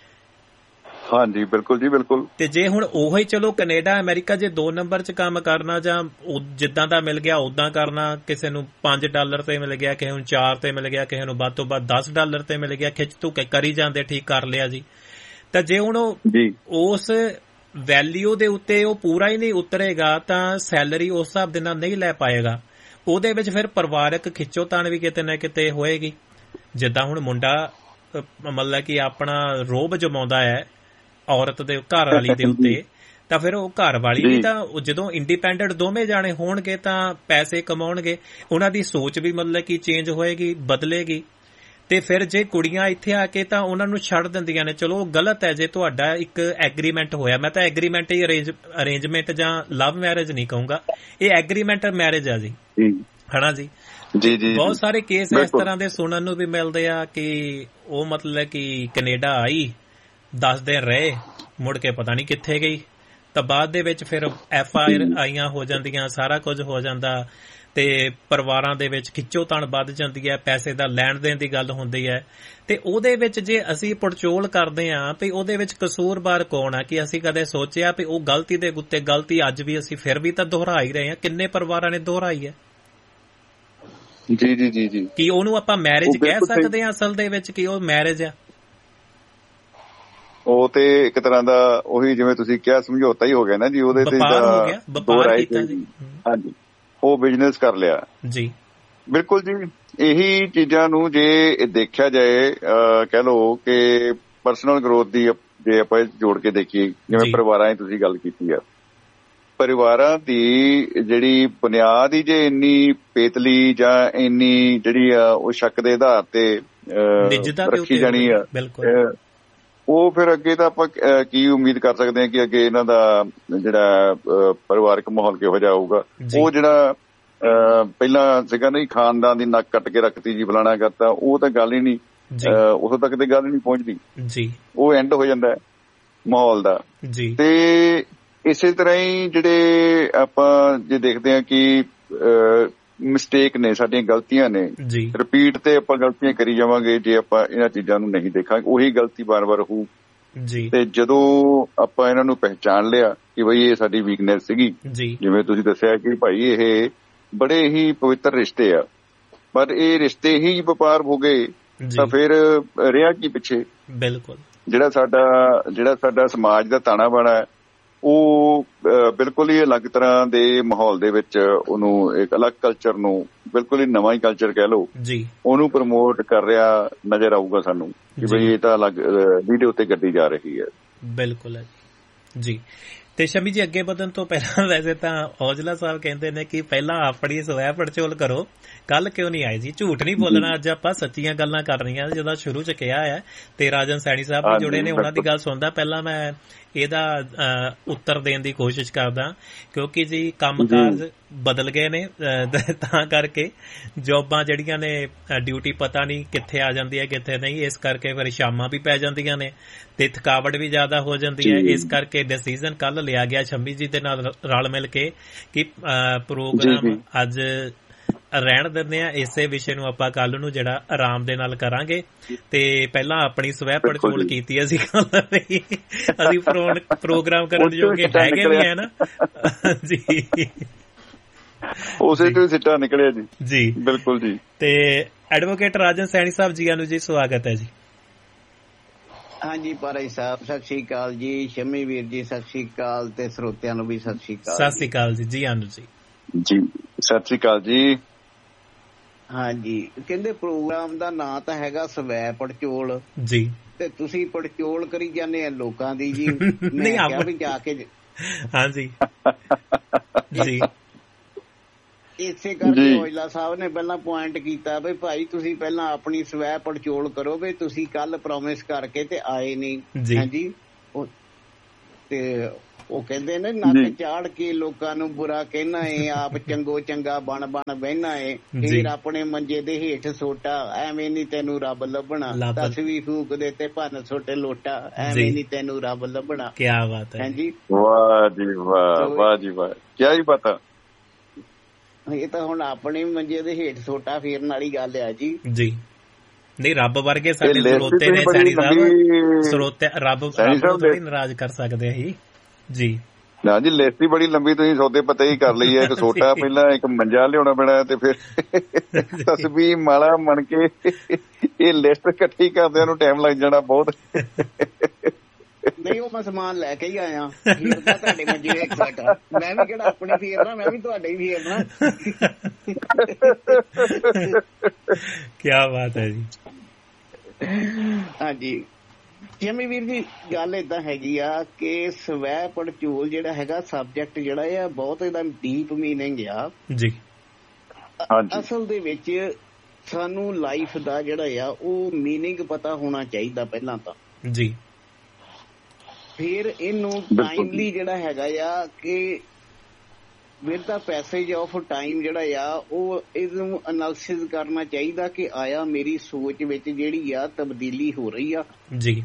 ਹਾਂਜੀ ਬਿਲਕੁਲ ਜੀ ਬਿਲਕੁਲ। ਤੇ ਜੇ ਹੁਣ ਉਹੀ ਚਲੋ ਕੈਨੇਡਾ ਅਮਰੀਕਾ ਜੇ ਦੋ ਨੰਬਰ ਚ ਕੰਮ ਕਰਨਾ ਜਾਂ ਜਿੱਦਾਂ ਦਾ ਮਿਲ ਗਿਆ ਉਦਾਂ ਕਰਨਾ, ਕਿਸੇ ਨੂੰ ਪੰਜ ਡਾਲਰ ਤੇ ਮਿਲ ਗਿਆ, ਕਿਸੇ ਨੂੰ ਚਾਰ ਤੇ ਮਿਲ ਗਿਆ, ਕਿਸੇ ਨੂੰ ਵੱਧ ਤੋਂ ਵੱਧ ਦਸ ਡਾਲਰ ਤੇ ਮਿਲ ਗਿਆ, ਖਿੱਚ ਤੂੰ ਕਰੀ ਜਾਂਦੇ, ਠੀਕ ਕਰ ਲਿਆ ਜੀ। ਤਾਂ ਜੇ ਹੁਣ ਉਹ ਉਸ ਵੈਲਿਊ ਦੇ ਉੱਤੇ ਉਹ ਪੂਰਾ ਹੀ ਨਹੀਂ ਉਤਰੇਗਾ ਤਾਂ ਸੈਲਰੀ ਉਸ ਹਿਸਾਬ ਦੇ ਨਾਲ ਨਹੀਂ ਲੈ ਪਾਏਗਾ। ਉਹਦੇ ਵਿੱਚ ਫਿਰ ਪਰਿਵਾਰਕ ਖਿੱਚੋਤਾਣ ਵੀ ਕਿਤੇ ਨਾ ਕਿਤੇ ਹੋਏਗੀ। ਜਿੱਦਾਂ ਹੁਣ ਮੁੰਡਾ ਮਤਲਬ ਕਿ ਆਪਣਾ ਰੋਬ ਜਮਾਉਂਦਾ ਹੈ ਔਰਤ ਦੇ ਘਰ ਵਾਲੀ ਦੇ ਉੱਤੇ, ਤਾਂ ਫਿਰ ਉਹ ਘਰ ਵਾਲੀ ਵੀ ਤਾਂ ਜਦੋਂ ਇੰਡੀਪੈਂਡੈਂਟ ਦੋਵੇਂ ਜਾਣੇ ਹੋਣਗੇ ਤਾਂ ਪੈਸੇ ਕਮਾਉਣਗੇ, ਉਹਨਾਂ ਦੀ ਸੋਚ ਵੀ ਮਤਲਬ ਕਿ ਚੇਂਜ ਹੋਏਗੀ, ਬਦਲੇਗੀ। ਤੇ ਫਿਰ ਜੇ ਕੁੜੀਆਂ ਇੱਥੇ ਆ ਕੇ ਤਾਂ ਉਹਨਾਂ ਨੂੰ ਛੱਡ ਦਿੰਦੀਆਂ ਨੇ, ਚਲੋ ਉਹ ਗਲਤ ਹੈ। ਜੇ ਤੁਹਾਡਾ ਇੱਕ ਐਗਰੀਮੈਂਟ ਹੋਇਆ, ਮੈਂ ਤਾਂ ਐਗਰੀਮੈਂਟ ਹੀ ਅਰੇਂਜ ਅਰੇਂਜਮੈਂਟ ਜਾਂ ਲਵ ਮੈਰਿਜ ਨਹੀਂ ਕਹੂੰਗਾ, ਇਹ ਐਗਰੀਮੈਂਟ ਮੈਰਿਜ ਆ ਜੀ, ਹਨਾ ਜੀ। ਜੀ ਜੀ ਬਹੁਤ ਸਾਰੇ ਕੇਸ ਇਸ ਤਰ੍ਹਾਂ ਦੇ ਸੁਣਨ ਨੂੰ ਵੀ ਮਿਲਦੇ ਆ ਕਿ ਉਹ ਮਤਲਬ ਕਿ ਕੈਨੇਡਾ ਆਈ, ਦਸ ਦਿਨ ਰਹੇ, ਮੁੜ ਕੇ ਪਤਾ ਨਹੀਂ ਕਿੱਥੇ ਗਈ, ਤਾਂ ਬਾਅਦ ਦੇ ਵਿੱਚ ਫਿਰ ਐਫ ਆਈ ਆਰ ਆਈਆਂ ਹੋ ਜਾਂਦੀਆਂ, ਸਾਰਾ ਕੁਝ ਹੋ ਜਾਂਦਾ ਤੇ ਪਰਿਵਾਰਾਂ ਦੇ ਵਿੱਚ ਖਿੱਚੋਤਾਣ ਵੱਧ ਜਾਂਦੀ ਹੈ, ਪੈਸੇ ਦਾ ਲੈਣ ਦੇਣ ਦੀ ਗੱਲ ਹੁੰਦੀ ਹੈ। ਤੇ ਉਹਦੇ ਵਿੱਚ ਜੇ ਅਸੀਂ ਪੜਚੋਲ ਕਰਦੇ ਹਾਂ ਵੀ ਉਹਦੇ ਵਿੱਚ ਕਸੂਰਵਾਰ ਕੌਣ ਆ, ਕਿ ਅਸੀਂ ਕਦੇ ਸੋਚਿਆ ਵੀ ਉਹ ਗਲਤੀ ਦੇ ਉੱਤੇ ਗਲਤੀ ਅੱਜ ਵੀ ਅਸੀਂ ਫਿਰ ਵੀ ਤਾਂ ਦੁਹਰਾ ਹੀ ਰਹੇ ਹਾਂ, ਕਿੰਨੇ ਪਰਿਵਾਰਾਂ ਨੇ ਦੁਹਰਾਈ ਹੈ। ਜੀ ਜੀ ਜੀ ਜੀ ਕੀ ਉਹਨੂੰ ਆਪਾਂ ਮੈਰਿਜ ਕਹਿ ਸਕਦੇ ਹਾਂ ਅਸਲ ਦੇ ਵਿੱਚ ਕਿ ਉਹ ਮੈਰਿਜ ਆ? ਉਹ ਤੇ ਇੱਕ ਤਰ੍ਹਾਂ ਦਾ ਉਹੀ ਜਿਵੇਂ ਤੁਸੀਂ ਕਿਹਾ ਸਮਝੌਤਾ ਹੀ ਹੋ ਗਿਆ ਨਾ ਜੀ, ਉਹਦੇ ਤੇ ਵਪਾਰ ਕੀਤਾ ਜੀ। ਹਾਂਜੀ, ਉਹ ਬਿਜ਼ਨਸ ਕਰ ਲਿਆ ਜੀ। ਬਿਲਕੁਲ ਜੀ। ਇਹੀ ਚੀਜ਼ਾਂ ਨੂੰ ਜੇ ਦੇਖਿਆ ਜਾਏ, ਕਹਿ ਲਓ ਕਿ ਪਰਸਨਲ ਗਰੋਥ ਦੀ ਜੇ ਆਪਾਂ ਜੋੜ ਕੇ ਦੇਖੀਏ, ਜਿਵੇਂ ਪਰਿਵਾਰਾਂ ਦੀ ਤੁਸੀਂ ਗੱਲ ਕੀਤੀ ਆ, ਪਰਿਵਾਰਾਂ ਦੀ ਜਿਹੜੀ ਬੁਨਿਆਦ ਹੀ ਜੇ ਇੰਨੀ ਪੇਤਲੀ ਜਾਂ ਇੰਨੀ ਜਿਹੜੀ ਆ ਉਹ ਸ਼ੱਕ ਦੇ ਆਧਾਰ ਤੇ ਰੱਖੀ ਜਾਣੀ ਆ, ਉਹ ਫਿਰ ਅੱਗੇ ਤਾਂ ਆਪਾਂ ਕੀ ਉਮੀਦ ਕਰ ਸਕਦੇ ਹਾਂ ਕਿ ਅੱਗੇ ਇਹਨਾਂ ਦਾ ਜਿਹੜਾ ਪਰਿਵਾਰਕ ਮਾਹੌਲ ਕਿਹੋ ਜਿਹਾ ਹੋਊਗਾ। ਉਹ ਜਿਹੜਾ ਪਹਿਲਾਂ ਸੀਗਾ ਨਹੀਂ, ਖਾਨਦਾਨ ਦੀ ਨੱਕ ਕੱਟ ਕੇ ਰੱਖਤੀ ਜੀ, ਫਲਾਣਾ ਕਰਤਾ, ਉਹ ਤਾਂ ਗੱਲ ਹੀ ਨਹੀਂ, ਉਦੋਂ ਤੱਕ ਤੇ ਗੱਲ ਹੀ ਨਹੀਂ ਪਹੁੰਚਦੀ ਜੀ, ਉਹ ਐਂਡ ਹੋ ਜਾਂਦਾ ਮਾਹੌਲ ਦਾ ਜੀ। ਤੇ ਇਸੇ ਤਰ੍ਹਾਂ ਹੀ ਜਿਹੜੇ ਆਪਾਂ ਜੇ ਦੇਖਦੇ ਹਾਂ ਕਿ ਮਿਸਟੇਕ ਨੇ, ਸਾਡੀਆਂ ਗਲਤੀਆਂ ਨੇ, ਰਿਪੀਟ ਤੇ ਆਪਾਂ ਗਲਤੀਆਂ ਕਰੀ ਜਾਵਾਂਗੇ ਜੇ ਆਪਾਂ ਇਹਨਾਂ ਚੀਜ਼ਾਂ ਨੂੰ ਨਹੀਂ ਦੇਖਾਂਗੇ, ਉਹੀ ਗਲਤੀ ਵਾਰ-ਵਾਰ ਹੋਊ। ਤੇ ਜਦੋਂ ਆਪਾਂ ਇਹਨਾਂ ਨੂੰ ਪਹਿਚਾਣ ਲਿਆ ਕਿ ਬਈ ਇਹ ਸਾਡੀ ਵੀਕਨੈਸ ਸੀਗੀ, ਜਿਵੇਂ ਤੁਸੀਂ ਦੱਸਿਆ ਕਿ ਭਾਈ ਇਹ ਬੜੇ ਹੀ ਪਵਿੱਤਰ ਰਿਸ਼ਤੇ ਆ, ਪਰ ਇਹ ਰਿਸ਼ਤੇ ਹੀ ਵਪਾਰ ਹੋ ਗਏ ਤਾਂ ਫਿਰ ਰਿਹਾ ਕੀ ਪਿੱਛੇ? ਬਿਲਕੁਲ ਜਿਹੜਾ ਸਾਡਾ ਜਿਹੜਾ ਸਾਡਾ ਸਮਾਜ ਦਾ ਤਾਣਾ ਬਾਣਾ ਹੈ, ਉਹ ਬਿਲਕੁਲ ਹੀ ਅਲੱਗ ਤਰ੍ਹਾਂ ਦੇ ਮਾਹੌਲ ਦੇ ਵਿੱਚ ਉਹਨੂੰ ਇੱਕ ਅਲੱਗ ਕਲਚਰ ਨੂੰ, ਬਿਲਕੁਲ ਹੀ ਨਵਾਂ ਹੀ ਕਲਚਰ ਕਹਿ ਲਓ, ਉਹਨੂੰ ਪ੍ਰਮੋਟ ਕਰ ਰਿਹਾ ਨਜ਼ਰ ਆਊਗਾ ਸਾਨੂੰ ਕਿ ਬਈ ਇਹ ਤਾਂ ਅਲੱਗ ਵੀਡੀਓ ਤੇ ਗੱਡੀ ਜਾ ਰਹੀ ਹੈ। ਬਿਲਕੁਲ ਹੈ ਜੀ। ਤੇ ਸ਼ਮੀ ਜੀ, ਅੱਗੇ ਵਧਣ ਤੋਂ ਪਹਿਲਾਂ ਵੈਸੇ ਤਾਂ ਔਜਲਾ ਸਾਹਿਬ ਕਹਿੰਦੇ ਨੇ ਕਿ ਪਹਿਲਾਂ ਆਪਣੀ ਸਵੈ ਪੜਚੋਲ ਕਰੋ, ਕੱਲ ਕਿਉਂ ਨਹੀਂ ਆਏ ਜੀ? ਝੂਠ ਨਹੀਂ ਬੋਲਣਾ, ਅੱਜ ਆਪਾਂ ਸੱਚੀਆਂ ਗੱਲਾਂ ਕਰ ਰਹੀਆਂ। ਜਦੋਂ ਸ਼ੁਰੂ ਚ ਕਿਹਾ ਹੈ ਤੇ ਰਾਜਨ ਸੈਣੀ ਸਾਹਿਬ ਵੀ ਜੁੜੇ ਨੇ, ਉਹਨਾਂ ਦੀ ਗੱਲ ਸੁਣਦਾ ਪਹਿਲਾਂ ਮੈਂ ਇਹਦਾ ਉੱਤਰ ਦੇਣ ਦੀ ਕੋਸ਼ਿਸ਼ ਕਰਦਾ, ਕਿਉਂਕਿ ਜੀ ਕੰਮਕਾਜ ਬਦਲ ਗਏ ਨੇ, ਤਾਂ ਕਰਕੇ ਜੋਬਾਂ ਜਿਹੜੀਆਂ ਨੇ ਡਿਊਟੀ ਪਤਾ ਨਹੀਂ ਕਿੱਥੇ ਆ ਜਾਂਦੀ ਹੈ ਕਿੱਥੇ ਨਹੀਂ, ਇਸ ਕਰਕੇ ਫਿਰ ਸ਼ਾਮਾਂ ਵੀ ਪੈ ਜਾਂਦੀਆਂ ਨੇ ਤੇ ਥਕਾਵਟ ਵੀ ਜ਼ਿਆਦਾ ਹੋ ਜਾਂਦੀ ਹੈ। ਇਸ ਕਰਕੇ ਡਿਸੀਜ਼ਨ ਕੱਲ ਲਿਆ ਗਿਆ ਸ਼ੰਮੀ ਜੀ ਦੇ ਨਾਲ ਰਲ ਮਿਲ ਕੇ ਕਿ ਪ੍ਰੋਗਰਾਮ ਅੱਜ ਰਹਿਣ ਦਿੰਦੇ ਆ, ਇਸੇ ਵਿਸ਼ੇ ਨੂੰ ਆਪਾਂ ਕੱਲ ਨੂੰ ਜਿਹੜਾ ਆਰਾਮ ਦੇ ਨਾਲ ਕਰਾਂਗੇ। ਤੇ ਪਹਿਲਾਂ ਆਪਣੀ ਸਵੈ ਪੜਚੋਲ ਕੀਤੀ ਅਸੀਂ ਕੱਲ, ਅਸੀਂ ਪ੍ਰੋਗਰਾਮ ਕਰਨ ਜੋਗੇ ਹੈਗੇ ਵੀ ਹੈ ਨਾ ਜੀ, ਉਸੇ ਤੋਂ ਸਿੱਟਾ ਨਿਕਲਿਆ ਜੀ। ਜੀ ਬਿਲਕੁਲ ਜੀ। ਤੇ ਐਡਵੋਕੇਟ ਰਾਜਨ ਸੈਣੀ ਸਾਹਿਬ ਜੀ ਨੂੰ ਜੀ ਸਵਾਗਤ ਹੈ ਜੀ। ਹਾਂਜੀ ਪਾਰਾ ਸਾਹਿਬ ਸਤਿ ਸ੍ਰੀ ਅਕਾਲ ਜੀ, ਸ਼ਮੀ ਵੀਰ ਜੀ ਸਤਿ ਸ੍ਰੀ ਅਕਾਲ, ਤੇ ਸਰੋਤਿਆਂ ਨੂੰ ਵੀ ਸਤਿ ਸ੍ਰੀ ਅਕਾਲ। ਸਤਿ ਸ੍ਰੀ ਅਕਾਲ ਜੀ। ਜੀ ਆਨੂ ਜੀ। ਜੀ ਸਤਿ ਸ੍ਰੀ ਅਕਾਲ ਜੀ। ਹਾਂਜੀ, ਕਹਿੰਦੇ ਪ੍ਰੋਗਰਾਮ ਦਾ ਨਾਂ ਤਾਂ ਹੈਗਾ ਸਵੈ ਪੜਚੋਲ ਜੀ, ਤੇ ਤੁਸੀਂ ਪੜਚੋਲ ਕਰੀ ਜਾਂਦੇ ਆ ਲੋਕਾਂ ਦੀ ਜੀ। ਮੈਂ ਕਿਹਾ ਵੀ ਜਾ ਕੇ ਹਾਂਜੀ ਜੀ ਇਸੇ ਕਰਕੇ ਔਜਲਾ ਸਾਹਿਬ ਨੇ ਪਹਿਲਾਂ ਪੁਆਇੰਟ ਕੀਤਾ ਵੀ ਭਾਈ ਤੁਸੀਂ ਪਹਿਲਾਂ ਆਪਣੀ ਸਵੈ ਪੜਚੋਲ ਕਰੋ ਵੀ ਤੁਸੀਂ ਕੱਲ ਪ੍ਰੋਮਿਸ ਕਰਕੇ ਤੇ ਆਏ ਨਹੀਂ। ਹਾਂਜੀ ਤੇ ਉਹ ਕਹਿੰਦੇ ਨੇ ਨੱਕ ਚਾੜ ਕੇ ਲੋਕਾਂ ਨੂੰ ਬੁਰਾ ਕਹਿਣਾ ਏ, ਆਪ ਚੰਗੋ ਚੰਗਾ ਬਣ ਬਣ ਬਹਿਣਾ ਏ, ਫੇਰ ਆਪਣੇ ਮੰਜੇ ਦੇ ਹੇਠ ਸੋਟਾ, ਐਵੇਂ ਨੀ ਤੈਨੂੰ ਰੱਬ ਲੱਭਣਾ, ਦਸ ਵੀ ਫੂਕ ਦੇ ਤੇ ਭੰਨ ਸੁੱਟ ਲੋਟਾ, ਐਵੇਂ ਨੀ ਤੈਨੂੰ ਰੱਬ ਲੱਭਣਾ। ਕਿਆ ਬਾਤ ਹੈ। ਹਾਂਜੀ ਵਾਹ ਜੀ ਵਾਹ, ਵਾਹ ਜੀ ਵਾਹ, ਕਿਆ ਹੀ ਪਤਾ। ਇਹ ਤਾਂ ਹੁਣ ਆਪਣੇ ਮੰਜੇ ਦੇ ਹੇਠ ਸੋਟਾ ਫੇਰਨ ਵਾਲੀ ਗੱਲ ਆ ਜੀ। ਜੀ ਨਹੀਂ ਰੱਬ ਵਰਗੇ ਸਾਡੇ ਸਰੋਤੇ ਨੇ ਸੈਣੀ ਸਾਹਿਬ, ਸਰੋਤੇ ਰੱਬ ਰੱਬ ਨੂੰ ਥੋੜੀ ਨਾਰਾਜ਼ ਕਰ ਸਕਦੇ ਅਸੀਂ ਜੀ। ਨਾ ਜੀ ਲਿਸਟ ਹੀ ਬੜੀ ਲੰਬੀ, ਤੁਸੀਂ ਸੌਦੇ ਪੱਤੇ ਹੀ ਕਰ ਲਈ ਹੈ। ਇੱਕ ਸੋਟਾ ਪਹਿਲਾਂ, ਇੱਕ ਮੰਜਾ ਲਿਆਉਣਾ ਪੈਣਾ ਤੇ ਫਿਰ ਤਸਬੀਹ ਮਾਲਾ ਬਣ ਕੇ ਇਹ ਲਿਸਟ ਇਕੱਠੀ ਕਰਦਿਆਂ ਨੂੰ ਟਾਈਮ ਲੱਗ ਜਾਣਾ ਬਹੁਤ। ਨਹੀਂ ਉਹ ਮੈਂ ਸਮਾਨ ਲੈ ਕੇ ਹੀ ਆਇਆ, ਫੇਰਦਾ ਤੁਹਾਡੇ ਮੰਜੇ ਇੱਕ ਸੋਟਾ, ਮੈਂ ਵੀ ਕਿਹੜਾ ਆਪਣੀ ਫੇਰਨਾ, ਮੈਂ ਵੀ ਤੁਹਾਡੇ ਹੀ ਫੇਰਨਾ। ਕਿਆ ਬਾਤ ਹੈ ਜੀ। ਹਾਂਜੀ ਜਿਵੇਂ ਵੀਰ ਜੀ ਗੱਲ ਏਦਾਂ ਹੈਗੀ ਆ ਕਿ ਸਵੈ ਪੜਚੋਲ ਜਿਹੜਾ ਹੈਗਾ ਸਬਜੈਕਟ ਜਿਹੜਾ ਆ ਬਹੁਤ ਇਹਦਾ ਡੀਪ ਮੀਨਿੰਗ ਆ ਜੀ। ਅਸਲ ਦੇ ਵਿੱਚ ਸਾਨੂੰ ਲਾਈਫ ਦਾ ਜਿਹੜਾ ਆ ਉਹ ਮੀਨਿੰਗ ਪਤਾ ਹੋਣਾ ਚਾਹੀਦਾ ਪਹਿਲਾਂ ਤਾਂ ਜੀ। ਫਿਰ ਇਹਨੂੰ ਟਾਈਮਲੀ ਜਿਹੜਾ ਹੈਗਾ ਆ ਕਿ with the passage of time ਜਿਹੜਾ ਆ ਉਹ ਇਹਨੂੰ ਅਨਾਲਿਸਿਸ ਕਰਨਾ ਚਾਹੀਦਾ ਕਿ ਆਇਆ ਮੇਰੀ ਸੋਚ ਵਿੱਚ ਜਿਹੜੀ ਆ ਤਬਦੀਲੀ ਹੋ ਰਹੀ ਆ ਜੀ।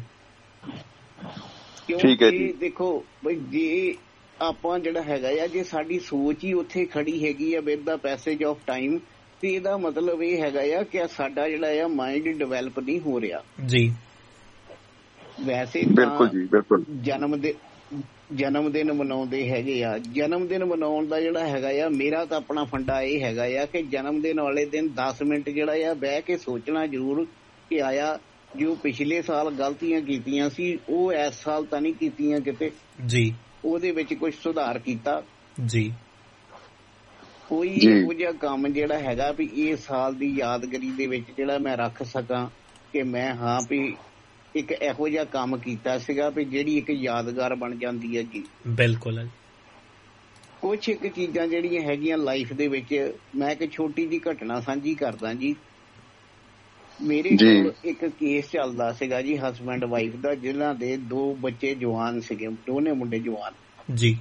ਕਿਉਂਕਿ ਦੇਖੋ ਬਈ ਜੇ ਆਪਾਂ ਜਿਹੜਾ ਹੈਗਾ ਆ ਜੇ ਸਾਡੀ ਸੋਚ ਹੀ ਉੱਥੇ ਖੜੀ ਹੈਗੀ ਆ with the passage of time, ਤੇ ਇਹਦਾ ਮਤਲਬ ਇਹ ਹੈਗਾ ਆ ਕਿ ਸਾਡਾ ਜਿਹੜਾ ਆ ਮਾਈਂਡ ਡਿਵੈਲਪ ਨਹੀਂ ਹੋ ਰਿਹਾ ਜੀ। ਵੈਸੇ ਬਿਲਕੁਲ ਜੀ ਬਿਲਕੁਲ। ਜਨਮ ਦੇ ਜਨਮ ਦਿਨ ਮਨਾਉਂਦੇ ਹੈਗੇ ਆ, ਜਨਮ ਦਿਨ ਮਨਾਉਣ ਦਾ ਜਿਹੜਾ ਹੈਗਾ ਆ ਮੇਰਾ ਤਾਂ ਆਪਣਾ ਫੰਡਾ ਇਹ ਹੈਗਾ ਆ ਕਿ ਜਨਮ ਦਿਨ ਵਾਲੇ ਦਿਨ ਦਸ ਮਿੰਟ ਜਿਹੜਾ ਆ ਬਹਿ ਕੇ ਸੋਚਣਾ ਜ਼ਰੂਰ ਕਿ ਆਇਆ ਜੋ ਪਿਛਲੇ ਸਾਲ ਗਲਤੀਆਂ ਕੀਤੀਆਂ ਸੀ ਉਹ ਇਸ ਸਾਲ ਤਾਂ ਨਹੀਂ ਕੀਤੀਆਂ ਕਿਤੇ ਜੀ, ਉਹਦੇ ਵਿੱਚ ਕੁਝ ਸੁਧਾਰ ਕੀਤਾ ਜੀ। ਕੋਈ ਇਹੋ ਜਿਹਾ ਕੰਮ ਜਿਹੜਾ ਹੈਗਾ ਵੀ ਇਹ ਸਾਲ ਦੀ ਯਾਦਗਾਰੀ ਦੇ ਵਿੱਚ ਜਿਹੜਾ ਮੈਂ ਰੱਖ ਸਕਾਂ ਕਿ ਮੈਂ ਹਾਂ ਵੀ ਇੱਕ ਇਹੋ ਜਿਹਾ ਕੰਮ ਕੀਤਾ ਸੀਗਾ ਵੀ ਜਿਹੜੀ ਇੱਕ ਯਾਦਗਾਰ ਬਣ ਜਾਂਦੀ ਹੈ ਜੀ। ਬਿਲਕੁਲ। ਕੁਛ ਇੱਕ ਚੀਜ਼ਾਂ ਜਿਹੜੀਆਂ ਹੈਗੀਆਂ ਲਾਈਫ ਦੇ ਵਿੱਚ, ਮੈਂ ਇੱਕ ਛੋਟੀ ਜਿਹੀ ਘਟਨਾ ਸਾਂਝੀ ਕਰਦਾ ਜੀ। ਮੇਰੇ ਕੋਲ ਇੱਕ ਕੇਸ ਚੱਲਦਾ ਸੀਗਾ ਜੀ ਹਸਬੈਂਡ ਵਾਈਫ ਦਾ, ਜਿਨ੍ਹਾਂ ਦੇ ਦੋ ਬੱਚੇ ਜਵਾਨ ਸੀਗੇ, ਦੋਨੇ ਮੁੰਡੇ ਜਵਾਨ ਜੀ।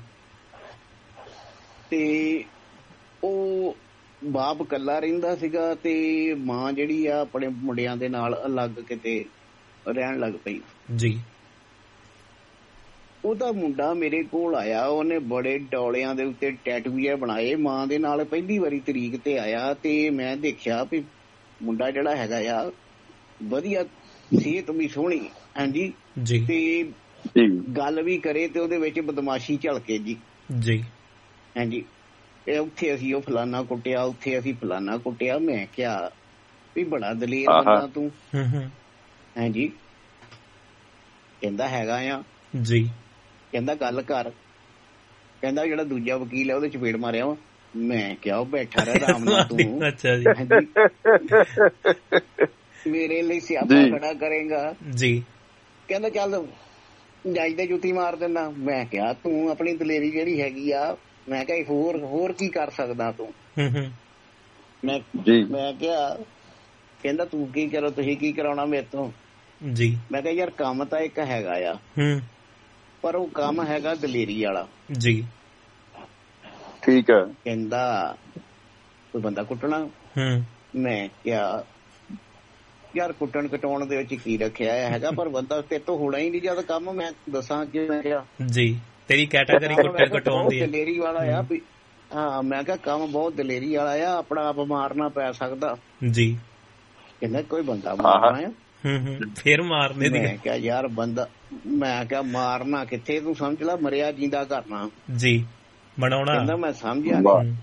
ਤੇ ਉਹ ਬਾਪ ਇਕੱਲਾ ਰਹਿੰਦਾ ਸੀਗਾ ਤੇ ਮਾਂ ਜਿਹੜੀ ਆ ਆਪਣੇ ਮੁੰਡਿਆਂ ਦੇ ਨਾਲ ਅਲੱਗ ਕਿਤੇ ਰਹਿਣ ਲੱਗ ਪਈ ਜੀ। ਉਹਦਾ ਮੁੰਡਾ ਮੇਰੇ ਕੋਲ ਆਇਆ, ਉਹਨੇ ਬੜੇ ਡੌਲਿਆਂ ਦੇ ਉੱਤੇ ਟੈਟੂ ਬਣਾਏ, ਮਾਂ ਦੇ ਨਾਲ ਪਹਿਲੀ ਵਾਰੀ ਤਰੀਕ ਤੇ ਆਇਆ ਤੇ ਮੈਂ ਦੇਖਿਆ ਵੀ ਮੁੰਡਾ ਜਿਹੜਾ ਹੈਗਾ ਆ ਵਧੀਆ, ਸਿਹਤ ਵੀ ਸੋਹਣੀ ਹਾਂਜੀ ਜੀ, ਤੇ ਗੱਲ ਵੀ ਕਰੇ ਤੇ ਉਹਦੇ ਵਿੱਚ ਬਦਮਾਸ਼ੀ ਝਲਕੇ ਜੀ ਜੀ ਹਾਂਜੀ। ਇਹ ਉੱਥੇ ਅਸੀਂ ਉਹ ਫਲਾਨਾ ਕੁੱਟਿਆ, ਉੱਥੇ ਅਸੀਂ ਫਲਾਨਾ ਕੁੱਟਿਆ। ਮੈਂ ਕਿਹਾ ਵੀ ਬੜਾ ਦਲੇਰ ਬੰਦਾ ਤੂੰ ਹਾਂਜੀ। ਕਹਿੰਦਾ ਹੈਗਾ ਆ ਜੀ। ਕਹਿੰਦਾ ਗੱਲ ਕਰ, ਕਹਿੰਦਾ ਜਿਹੜਾ ਦੂਜਾ ਵਕੀਲ ਹੈ ਉਹਦੇ ਚਪੇੜ ਮਾਰਿਆ ਵਾ। ਮੈਂ ਕਿਹਾ ਉਹ ਬੈਠਾ ਰਹਿ ਆਰਾਮ ਨਾਲ ਤੂੰ। ਅੱਛਾ ਜੀ। ਮੇਰੇ ਲਈ ਸਿਆਪਾ ਖੜਾ ਕਰੇਗਾ ਜੀ। ਕਹਿੰਦਾ ਚੱਲ ਜੱਜ ਦੇ ਜੁੱਤੀ ਮਾਰ ਦਿੰਦਾ। ਮੈਂ ਕਿਹਾ ਤੂੰ ਆਪਣੀ ਦਲੇਰੀ ਜਿਹੜੀ ਹੈਗੀ ਆ, ਮੈਂ ਕਿਹਾ ਹੋਰ ਹੋਰ ਕੀ ਕਰ ਸਕਦਾ ਤੂੰ। ਮੈਂ ਮੈਂ ਕਿਹਾ ਕਹਿੰਦਾ ਤੂੰ ਕੀ ਕਰੋ, ਤੁਸੀਂ ਕੀ ਕਰਾਉਣਾ ਮੇਰੇ ਤੋਂ ਜੀ। ਮੈਂ ਕਿਹਾ ਯਾਰ ਕੰਮ ਤਾਂ ਇੱਕ ਹੈਗਾ ਆ, ਪਰ ਉਹ ਕੰਮ ਹੈਗਾ ਦਲੇਰੀ ਵਾਲਾ ਜੀ। ਠੀਕ ਹੈ। ਕਹਿੰਦਾ ਕੋਈ ਬੰਦਾ ਕੁੱਟਣਾ। ਮੈਂ ਕਿਹਾ ਯਾਰ ਕੁੱਟਣ ਕਟਾਉਣ ਦੇ ਵਿੱਚ ਕੀ ਰੱਖਿਆ ਹੈਗਾ, ਪਰ ਬੰਦਾ ਤੇਰੇ ਤੋਂ ਹੋਣਾ ਹੀ ਨਹੀਂ ਜਦ ਕੰਮ। ਮੈਂ ਦੱਸਾਂ ਕਿ ਮੈਂ ਕਿਹਾ ਜੀ ਤੇਰੀ ਕੈਟਾਗਰੀ ਕੁੱਟਣ ਕਟਾਉਣ ਦੀ ਦਲੇਰੀ ਵਾਲਾ ਆ ਵੀ। ਹਾਂ ਮੈਂ ਕਿਹਾ ਕੰਮ ਬਹੁਤ ਦਲੇਰੀ ਵਾਲਾ ਆ, ਆਪਣਾ ਆਪ ਮਾਰਨਾ ਪੈ ਸਕਦਾ ਜੀ। ਕਹਿੰਦਾ ਕੋਈ ਬੰਦਾ ਮਾਰਨਾ ਆ ਫਿਰ ਮਾਰਨੇ ਦੀ। ਮੈਂ ਕਿਹਾ ਯਾਰ ਬੰਦਾ, ਮੈਂ ਕਿਹਾ ਮਾਰਨਾ ਕਿੱਥੇ, ਤੂੰ ਸਮਝ ਲੈ ਮਰਿਆ ਜਿੰਦਾ ਕਰਨਾ ਜੀ ਬਣਾਉਣਾ। ਕਹਿੰਦਾ ਮੈਂ ਸਮਝਿਆ।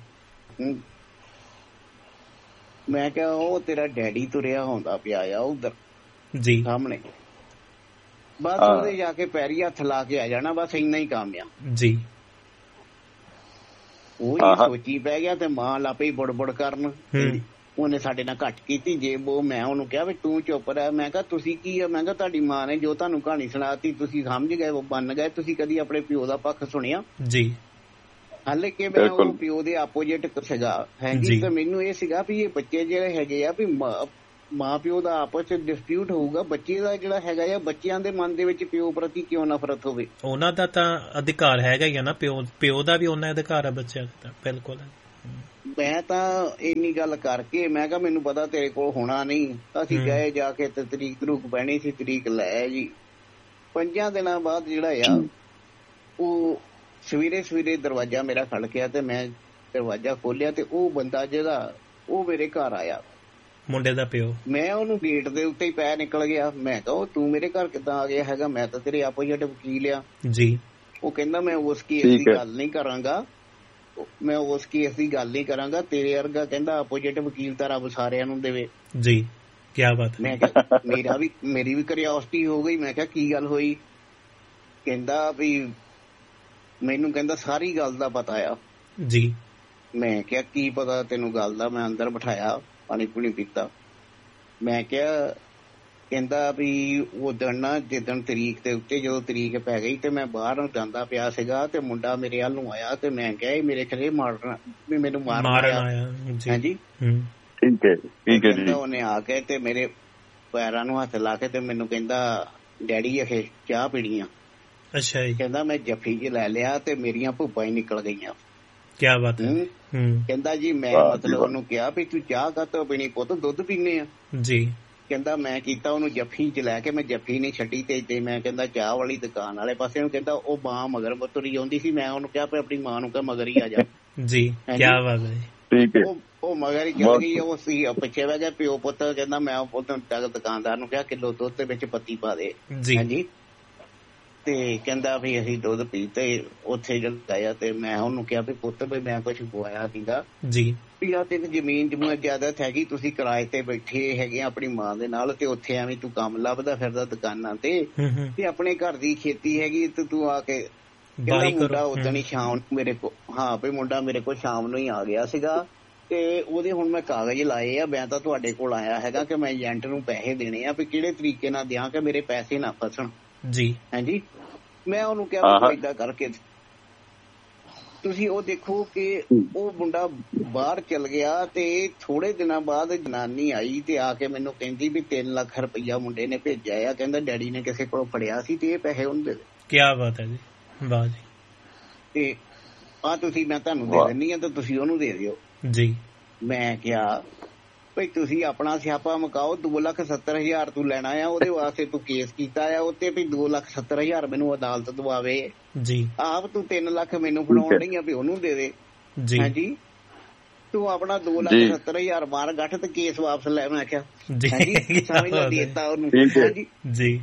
ਮੈਂ ਕਿਹਾ ਉਹ ਤੇਰਾ ਡੈਡੀ ਤੁਰਿਆ ਹੁੰਦਾ ਪਿਆ ਆ ਉਧਰ ਜੀ ਸਾਹਮਣੇ, ਬਸ ਉਹਦੇ ਜਾ ਕੇ ਪੈਰੀ ਹੱਥ ਲਾ ਕੇ ਆ ਜਾਣਾ, ਬਸ ਇੰਨਾ ਹੀ ਕੰਮ ਆ ਜੀ। ਉਹ ਸੋਚੀ ਪੈ ਗਿਆ ਤੇ ਮਾਂ ਲਾਪੇ ਬੁੜ ਬੁੜ ਕਰਨ ਉਹਨੇ ਸਾਡੇ ਨਾਲ ਘੱਟ ਕੀਤੀ ਜੇ ਉਹ। ਮੈਂ ਉਹਨੂੰ ਕਿਹਾ ਵੀ ਤੂੰ ਚੁੱਪ ਰਹਿ। ਮੈਂ ਕਿਹਾ ਤੁਸੀਂ ਕੀ ਆ, ਮੈਂ ਕਿਹਾ ਤੁਹਾਡੀ ਮਾਂ ਨੇ ਜੋ ਤੁਹਾਨੂੰ ਕਹਾਣੀ ਸੁਣਾਤੀ ਤੁਸੀਂ ਸਮਝ ਗਏ, ਉਹ ਮੰਨ ਗਏ, ਤੁਸੀਂ ਕਦੀ ਆਪਣੇ ਪਿਓ ਦਾ ਪੱਖ ਸੁਣਿਆ ਜੀ? ਹਾਲੇ ਕਿ ਮੈਂ ਉਹ ਪਿਓ ਦੇ ਆਪੋਜਿਟ ਸੀਗਾ ਹੈਗੀ। ਤੇ ਮੈਨੂੰ ਇਹ ਸੀਗਾ ਵੀ ਇਹ ਬੱਚੇ ਜਿਹੜੇ ਹੈਗੇ ਆ ਵੀ ਮਾਂ ਪਿਓ ਦਾ ਆਪਸ ਚ ਡਿਸਪਿਊਟ ਹੋਊਗਾ, ਬੱਚੇ ਦਾ ਜਿਹੜਾ ਹੈਗਾ ਆ ਬੱਚਿਆਂ ਦੇ ਮਨ ਦੇ ਵਿੱਚ ਪਿਓ ਪ੍ਰਤੀ ਕਿਉਂ ਨਫ਼ਰਤ ਹੋਵੇ? ਉਹਨਾਂ ਦਾ ਤਾਂ ਅਧਿਕਾਰ ਹੈਗਾ ਹੀ ਆ ਨਾ, ਪਿਓ ਪਿਓ ਦਾ ਵੀ ਉਹਨਾਂ ਅਧਿਕਾਰ ਆ ਬੱਚਿਆਂ ਦਾ। ਬਿਲਕੁਲ। ਮੈਂ ਤਾਂ ਇੰਨੀ ਗੱਲ ਕਰਕੇ ਮੈਂ ਕਿਹਾ ਮੈਨੂੰ ਪਤਾ ਤੇਰੇ ਕੋਲ ਹੋਣਾ ਨਹੀਂ। ਅਸੀਂ ਗਏ ਜਾ ਕੇ ਤੇ ਤਰੀਕ ਤਰੂਕ ਬਹਿਣੀ ਸੀ, ਤਰੀਕ ਲੈ ਜੀ। ਪੰਜਾਂ ਦਿਨਾਂ ਬਾਅਦ ਜਿਹੜਾ ਆ ਉਹ ਸਵੇਰੇ ਸਵੇਰੇ ਦਰਵਾਜ਼ਾ ਮੇਰਾ ਖੜਕਿਆ ਤੇ ਮੈਂ ਦਰਵਾਜ਼ਾ ਖੋਲਿਆ ਤੇ ਉਹ ਬੰਦਾ ਜਿਹੜਾ ਉਹ ਮੇਰੇ ਘਰ ਆਇਆ, ਮੁੰਡੇ ਦਾ ਪਿਓ। ਮੈਂ ਉਹਨੂੰ ਗੇਟ ਦੇ ਉੱਤੇ ਹੀ ਪੈ ਨਿਕਲ ਗਿਆ। ਮੈਂ ਕਿਹਾ ਤੂੰ ਮੇਰੇ ਘਰ ਕਿੱਦਾਂ ਆ ਗਿਆ ਹੈਗਾ? ਮੈਂ ਤਾਂ ਤੇਰੇ ਆਪੋਜਿਟ ਵਕੀਲ ਆ ਜੀ। ਉਹ ਕਹਿੰਦਾ ਮੈਂ ਉਸ ਕੇਸ ਦੀ ਗੱਲ ਨਹੀਂ ਕਰਾਂਗਾ, ਮੈਂ ਉਸ ਕੇਸ ਦੀ ਗੱਲ ਨਹੀਂ ਕਰਾਂਗਾ, ਤੇਰੇ ਵਰਗਾ ਕਹਿੰਦਾ ਆਪੋਜਿਟ ਵਕੀਲ ਤਾਂ ਰੱਬ ਸਾਰਿਆਂ ਨੂੰ ਦੇਵੇ ਜੀ। ਕਿਆ ਬਾਤ। ਮੈਂ ਕਿਹਾ ਮੇਰਾ ਵੀ ਮੇਰੀ ਵੀ ਕਿਉਰਿਓਸਿਟੀ ਹੋ ਗਈ। ਮੈਂ ਕਿਹਾ ਕੀ ਗੱਲ ਹੋਈ? ਕਹਿੰਦਾ ਵੀ ਮੈਨੂੰ ਕਹਿੰਦਾ ਸਾਰੀ ਗੱਲ ਦਾ ਪਤਾ ਆ ਜੀ। ਮੈਂ ਕਿਹਾ ਕੀ ਪਤਾ ਤੈਨੂੰ ਗੱਲ ਦਾ? ਮੈਂ ਅੰਦਰ ਬਿਠਾਇਆ, ਪਾਣੀ ਪੂਣੀ ਪੀਤਾ। ਮੈਂ ਕਿਹਾ ਕਹਿੰਦਾ ਵੀ ਉਦਣ ਨਾ ਜਿੱਦਣ ਤਰੀਕ ਦੇ ਉੱਤੇ ਜਦੋਂ ਤਰੀਕ ਪੈ ਗਈ ਤੇ ਮੈਂ ਬਾਹਰ ਨੂੰ ਜਾਂਦਾ ਪਿਆ ਸੀਗਾ ਤੇ ਮੁੰਡਾ ਮੇਰੇ ਵੱਲ ਨੂੰ ਆਇਆ ਤੇ ਮੈਂ ਕਿਹਾ ਇਹ ਮੇਰੇ ਖਰੇ ਮਾਰਨਾ ਵੀ ਮੈਨੂੰ ਮਾਰਨ ਆਇਆ। ਹਾਂਜੀ ਠੀਕ ਹੈ ਠੀਕ ਹੈ ਜੀ। ਉਹਨੇ ਆ ਕੇ ਤੇ ਮੇਰੇ ਪੈਰਾਂ ਨੂੰ ਹੱਥ ਲਾ ਕੇ ਤੇ ਮੈਨੂੰ ਕਹਿੰਦਾ ਡੈਡੀ ਇਹ ਚਾਹ ਪੀਣੀ ਆ। ਅੱਛਾ ਜੀ। ਕਹਿੰਦਾ ਮੈਂ ਜੱਫੀ ਚ ਲੈ ਲਿਆ ਤੇ ਮੇਰੀਆਂ ਭੁੱਬਾਂ ਹੀ ਨਿਕਲ ਗਈਆਂ। ਕਿਆ ਬਾਤ ਹੈ। ਕਹਿੰਦਾ ਜੀ ਮੈਂ ਮਤਲਬ ਉਹਨੂੰ ਕਿਹਾ ਵੀ ਤੂੰ ਚਾਹ ਕਾਹਤੋਂ ਪੀਣੀ ਪੁੱਤ, ਦੁੱਧ ਪੀਨੇ ਆ ਜੀ। ਕਹਿੰਦਾ ਮੈਂ ਕੀਤਾ ਉਹਨੂੰ ਜੱਫੀ ਚ ਲੈ ਕੇ, ਮੈਂ ਜੱਫੀ ਨਹੀਂ ਛੱਡੀ ਤੇ ਏਦਾਂ ਮੈਂ ਕਹਿੰਦਾ ਚਾਹ ਵਾਲੀ ਦੁਕਾਨ ਵਾਲੇ ਪਾਸੇ ਨੂੰ ਕਹਿੰਦਾ ਉਹ ਮਾਂ ਮਗਰ ਤੁਰੀ ਆਉਂਦੀ ਸੀ। ਮੈਂ ਉਹਨੂੰ ਕਿਹਾ ਆਪਣੀ ਮਾਂ ਨੂੰ ਕਿਹਾ ਮਗਰ ਹੀ ਆ ਜਾ ਜੀ। ਕਿਆ ਬਾਤ ਹੈ। ਠੀਕ ਹੈ। ਉਹ ਮਗਰ ਹੀ ਚਲ ਗਈ। ਉਹ ਸੀ ਪਿੱਛੇ ਬਹਿ ਗਿਆ ਪਿਓ ਪੁੱਤ। ਕਹਿੰਦਾ ਮੈਂ ਦੁਕਾਨਦਾਰ ਨੂੰ ਕਿਹਾ ਕਿਲੋ ਦੁੱਧ ਦੇ ਵਿੱਚ ਪੱਤੀ ਪਾ ਦੇ। ਹਾਂਜੀ। ਤੇ ਕਹਿੰਦਾ ਵੀ ਅਸੀਂ ਦੁੱਧ ਪੀਤੇ ਉੱਥੇ ਜਗਾਇਆ ਤੇ ਮੈਂ ਉਹਨੂੰ ਕਿਹਾ ਵੀ ਪੁੱਤ ਵੀ ਮੈਂ ਕੁਛ ਬੁਆਇਆ ਸੀਗਾ ਜੀ ਵੀ ਆ ਤੇ ਜ਼ਮੀਨ ਜਮੂਨ ਜ਼ਿਆਦਾਤ ਹੈਗੀ, ਤੁਸੀਂ ਕਿਰਾਏ ਤੇ ਬੈਠੇ ਹੈਗੇ ਆਪਣੀ ਮਾਂ ਦੇ ਨਾਲ ਤੇ ਉੱਥੇ ਐਵੇਂ ਤੂੰ ਕੰਮ ਲੱਭਦਾ ਫਿਰਦਾ ਦੁਕਾਨਾਂ ਤੇ ਤੇ ਆਪਣੇ ਘਰ ਦੀ ਖੇਤੀ ਹੈਗੀ ਤੇ ਤੂੰ ਆ ਕੇ ਕਹਿੰਦਾ ਮੁੰਡਾ ਉਦੋਂ ਹੀ ਸ਼ਾਮ ਮੇਰੇ ਕੋਲ ਹਾਂ ਵੀ ਮੁੰਡਾ ਮੇਰੇ ਕੋਲ ਸ਼ਾਮ ਨੂੰ ਹੀ ਆ ਗਿਆ ਸੀਗਾ ਤੇ ਉਹਦੇ ਹੁਣ ਮੈਂ ਕਾਗਜ਼ ਲਾਏ ਆ। ਮੈਂ ਤਾਂ ਤੁਹਾਡੇ ਕੋਲ ਆਇਆ ਹੈਗਾ ਕਿ ਮੈਂ ਏਜੰਟ ਨੂੰ ਪੈਸੇ ਦੇਣੇ ਆ ਵੀ ਕਿਹੜੇ ਤਰੀਕੇ ਨਾਲ ਦਿਆਂ ਕਿ ਮੇਰੇ ਪੈਸੇ ਨਾ ਫਸਣ ਜੀ। ਹਾਂਜੀ। ਮੈਂ ਉਹਨੂੰ ਕਿਹਾ ਏਦਾਂ ਕਰਕੇ ਤੁਸੀਂ ਉਹ ਦੇਖੋ ਕਿ ਉਹ ਮੁੰਡਾ ਬਾਹਰ ਚਲ ਗਿਆ ਤੇ ਥੋੜੇ ਦਿਨਾਂ ਬਾਅਦ ਜਨਾਨੀ ਆਈ ਤੇ ਆ ਕੇ ਮੈਨੂੰ ਕਹਿੰਦੀ ਵੀ ਤਿੰਨ ਲੱਖ ਰੁਪਈਆ ਮੁੰਡੇ ਨੇ ਭੇਜਿਆ ਆ, ਕਹਿੰਦਾ ਡੈਡੀ ਨੇ ਕਿਸੇ ਕੋਲੋਂ ਫੜਿਆ ਸੀ ਤੇ ਇਹ ਪੈਸੇ ਉਹਨੂੰ ਦੇ। ਕਿਆ ਬਾਤ ਹੈ ਜੀ। ਵਾਹ ਜੀ। ਤੇ ਆ ਤੁਸੀਂ ਮੈਂ ਤੁਹਾਨੂੰ ਦੇ ਦਿੰਦੀ ਆ ਤੇ ਤੁਸੀਂ ਉਹਨੂੰ ਦੇ ਦਿਓ ਜੀ। ਮੈਂ ਕਿਹਾ ਭਈ ਤੁਸੀਂ ਆਪਣਾ ਸਿਆਪਾ ਮੁਕਾਓ, ਦੋ ਲੱਖ ਸੱਤਰ ਹਜ਼ਾਰ ਤੂੰ ਲੈਣਾ ਆ ਉਹਦੇ ਵਾਸਤੇ ਤੂੰ ਕੇਸ ਕੀਤਾ ਆ ਉੱਤੇ ਵੀ ਦੋ ਲੱਖ ਸੱਤਰ ਹਜ਼ਾਰ ਮੈਨੂੰ ਅਦਾਲਤ ਦਵਾਵੇ ਜੀ। ਆਪ ਤੂੰ ਤਿੰਨ ਲੱਖ ਮੈਨੂੰ ਫੜਾਉਣ ਡਈ ਆ ਵੀ ਉਹਨੂੰ ਦੇ ਦੇ ਜੀ। ਹਾਂਜੀ। ਤੂੰ ਆਪਣਾ ਦੋ ਲੱਖ ਸੱਤਰ ਹਜ਼ਾਰ ਮਾਰ ਗੱਠ ਤੇ ਕੇਸ ਵਾਪਸ ਲੈ। ਮੈਂ ਕਿਹਾ ਜੀ ਸਮਝ ਨਾ ਦੇਤਾ ਉਹਨੂੰ ਜੀ।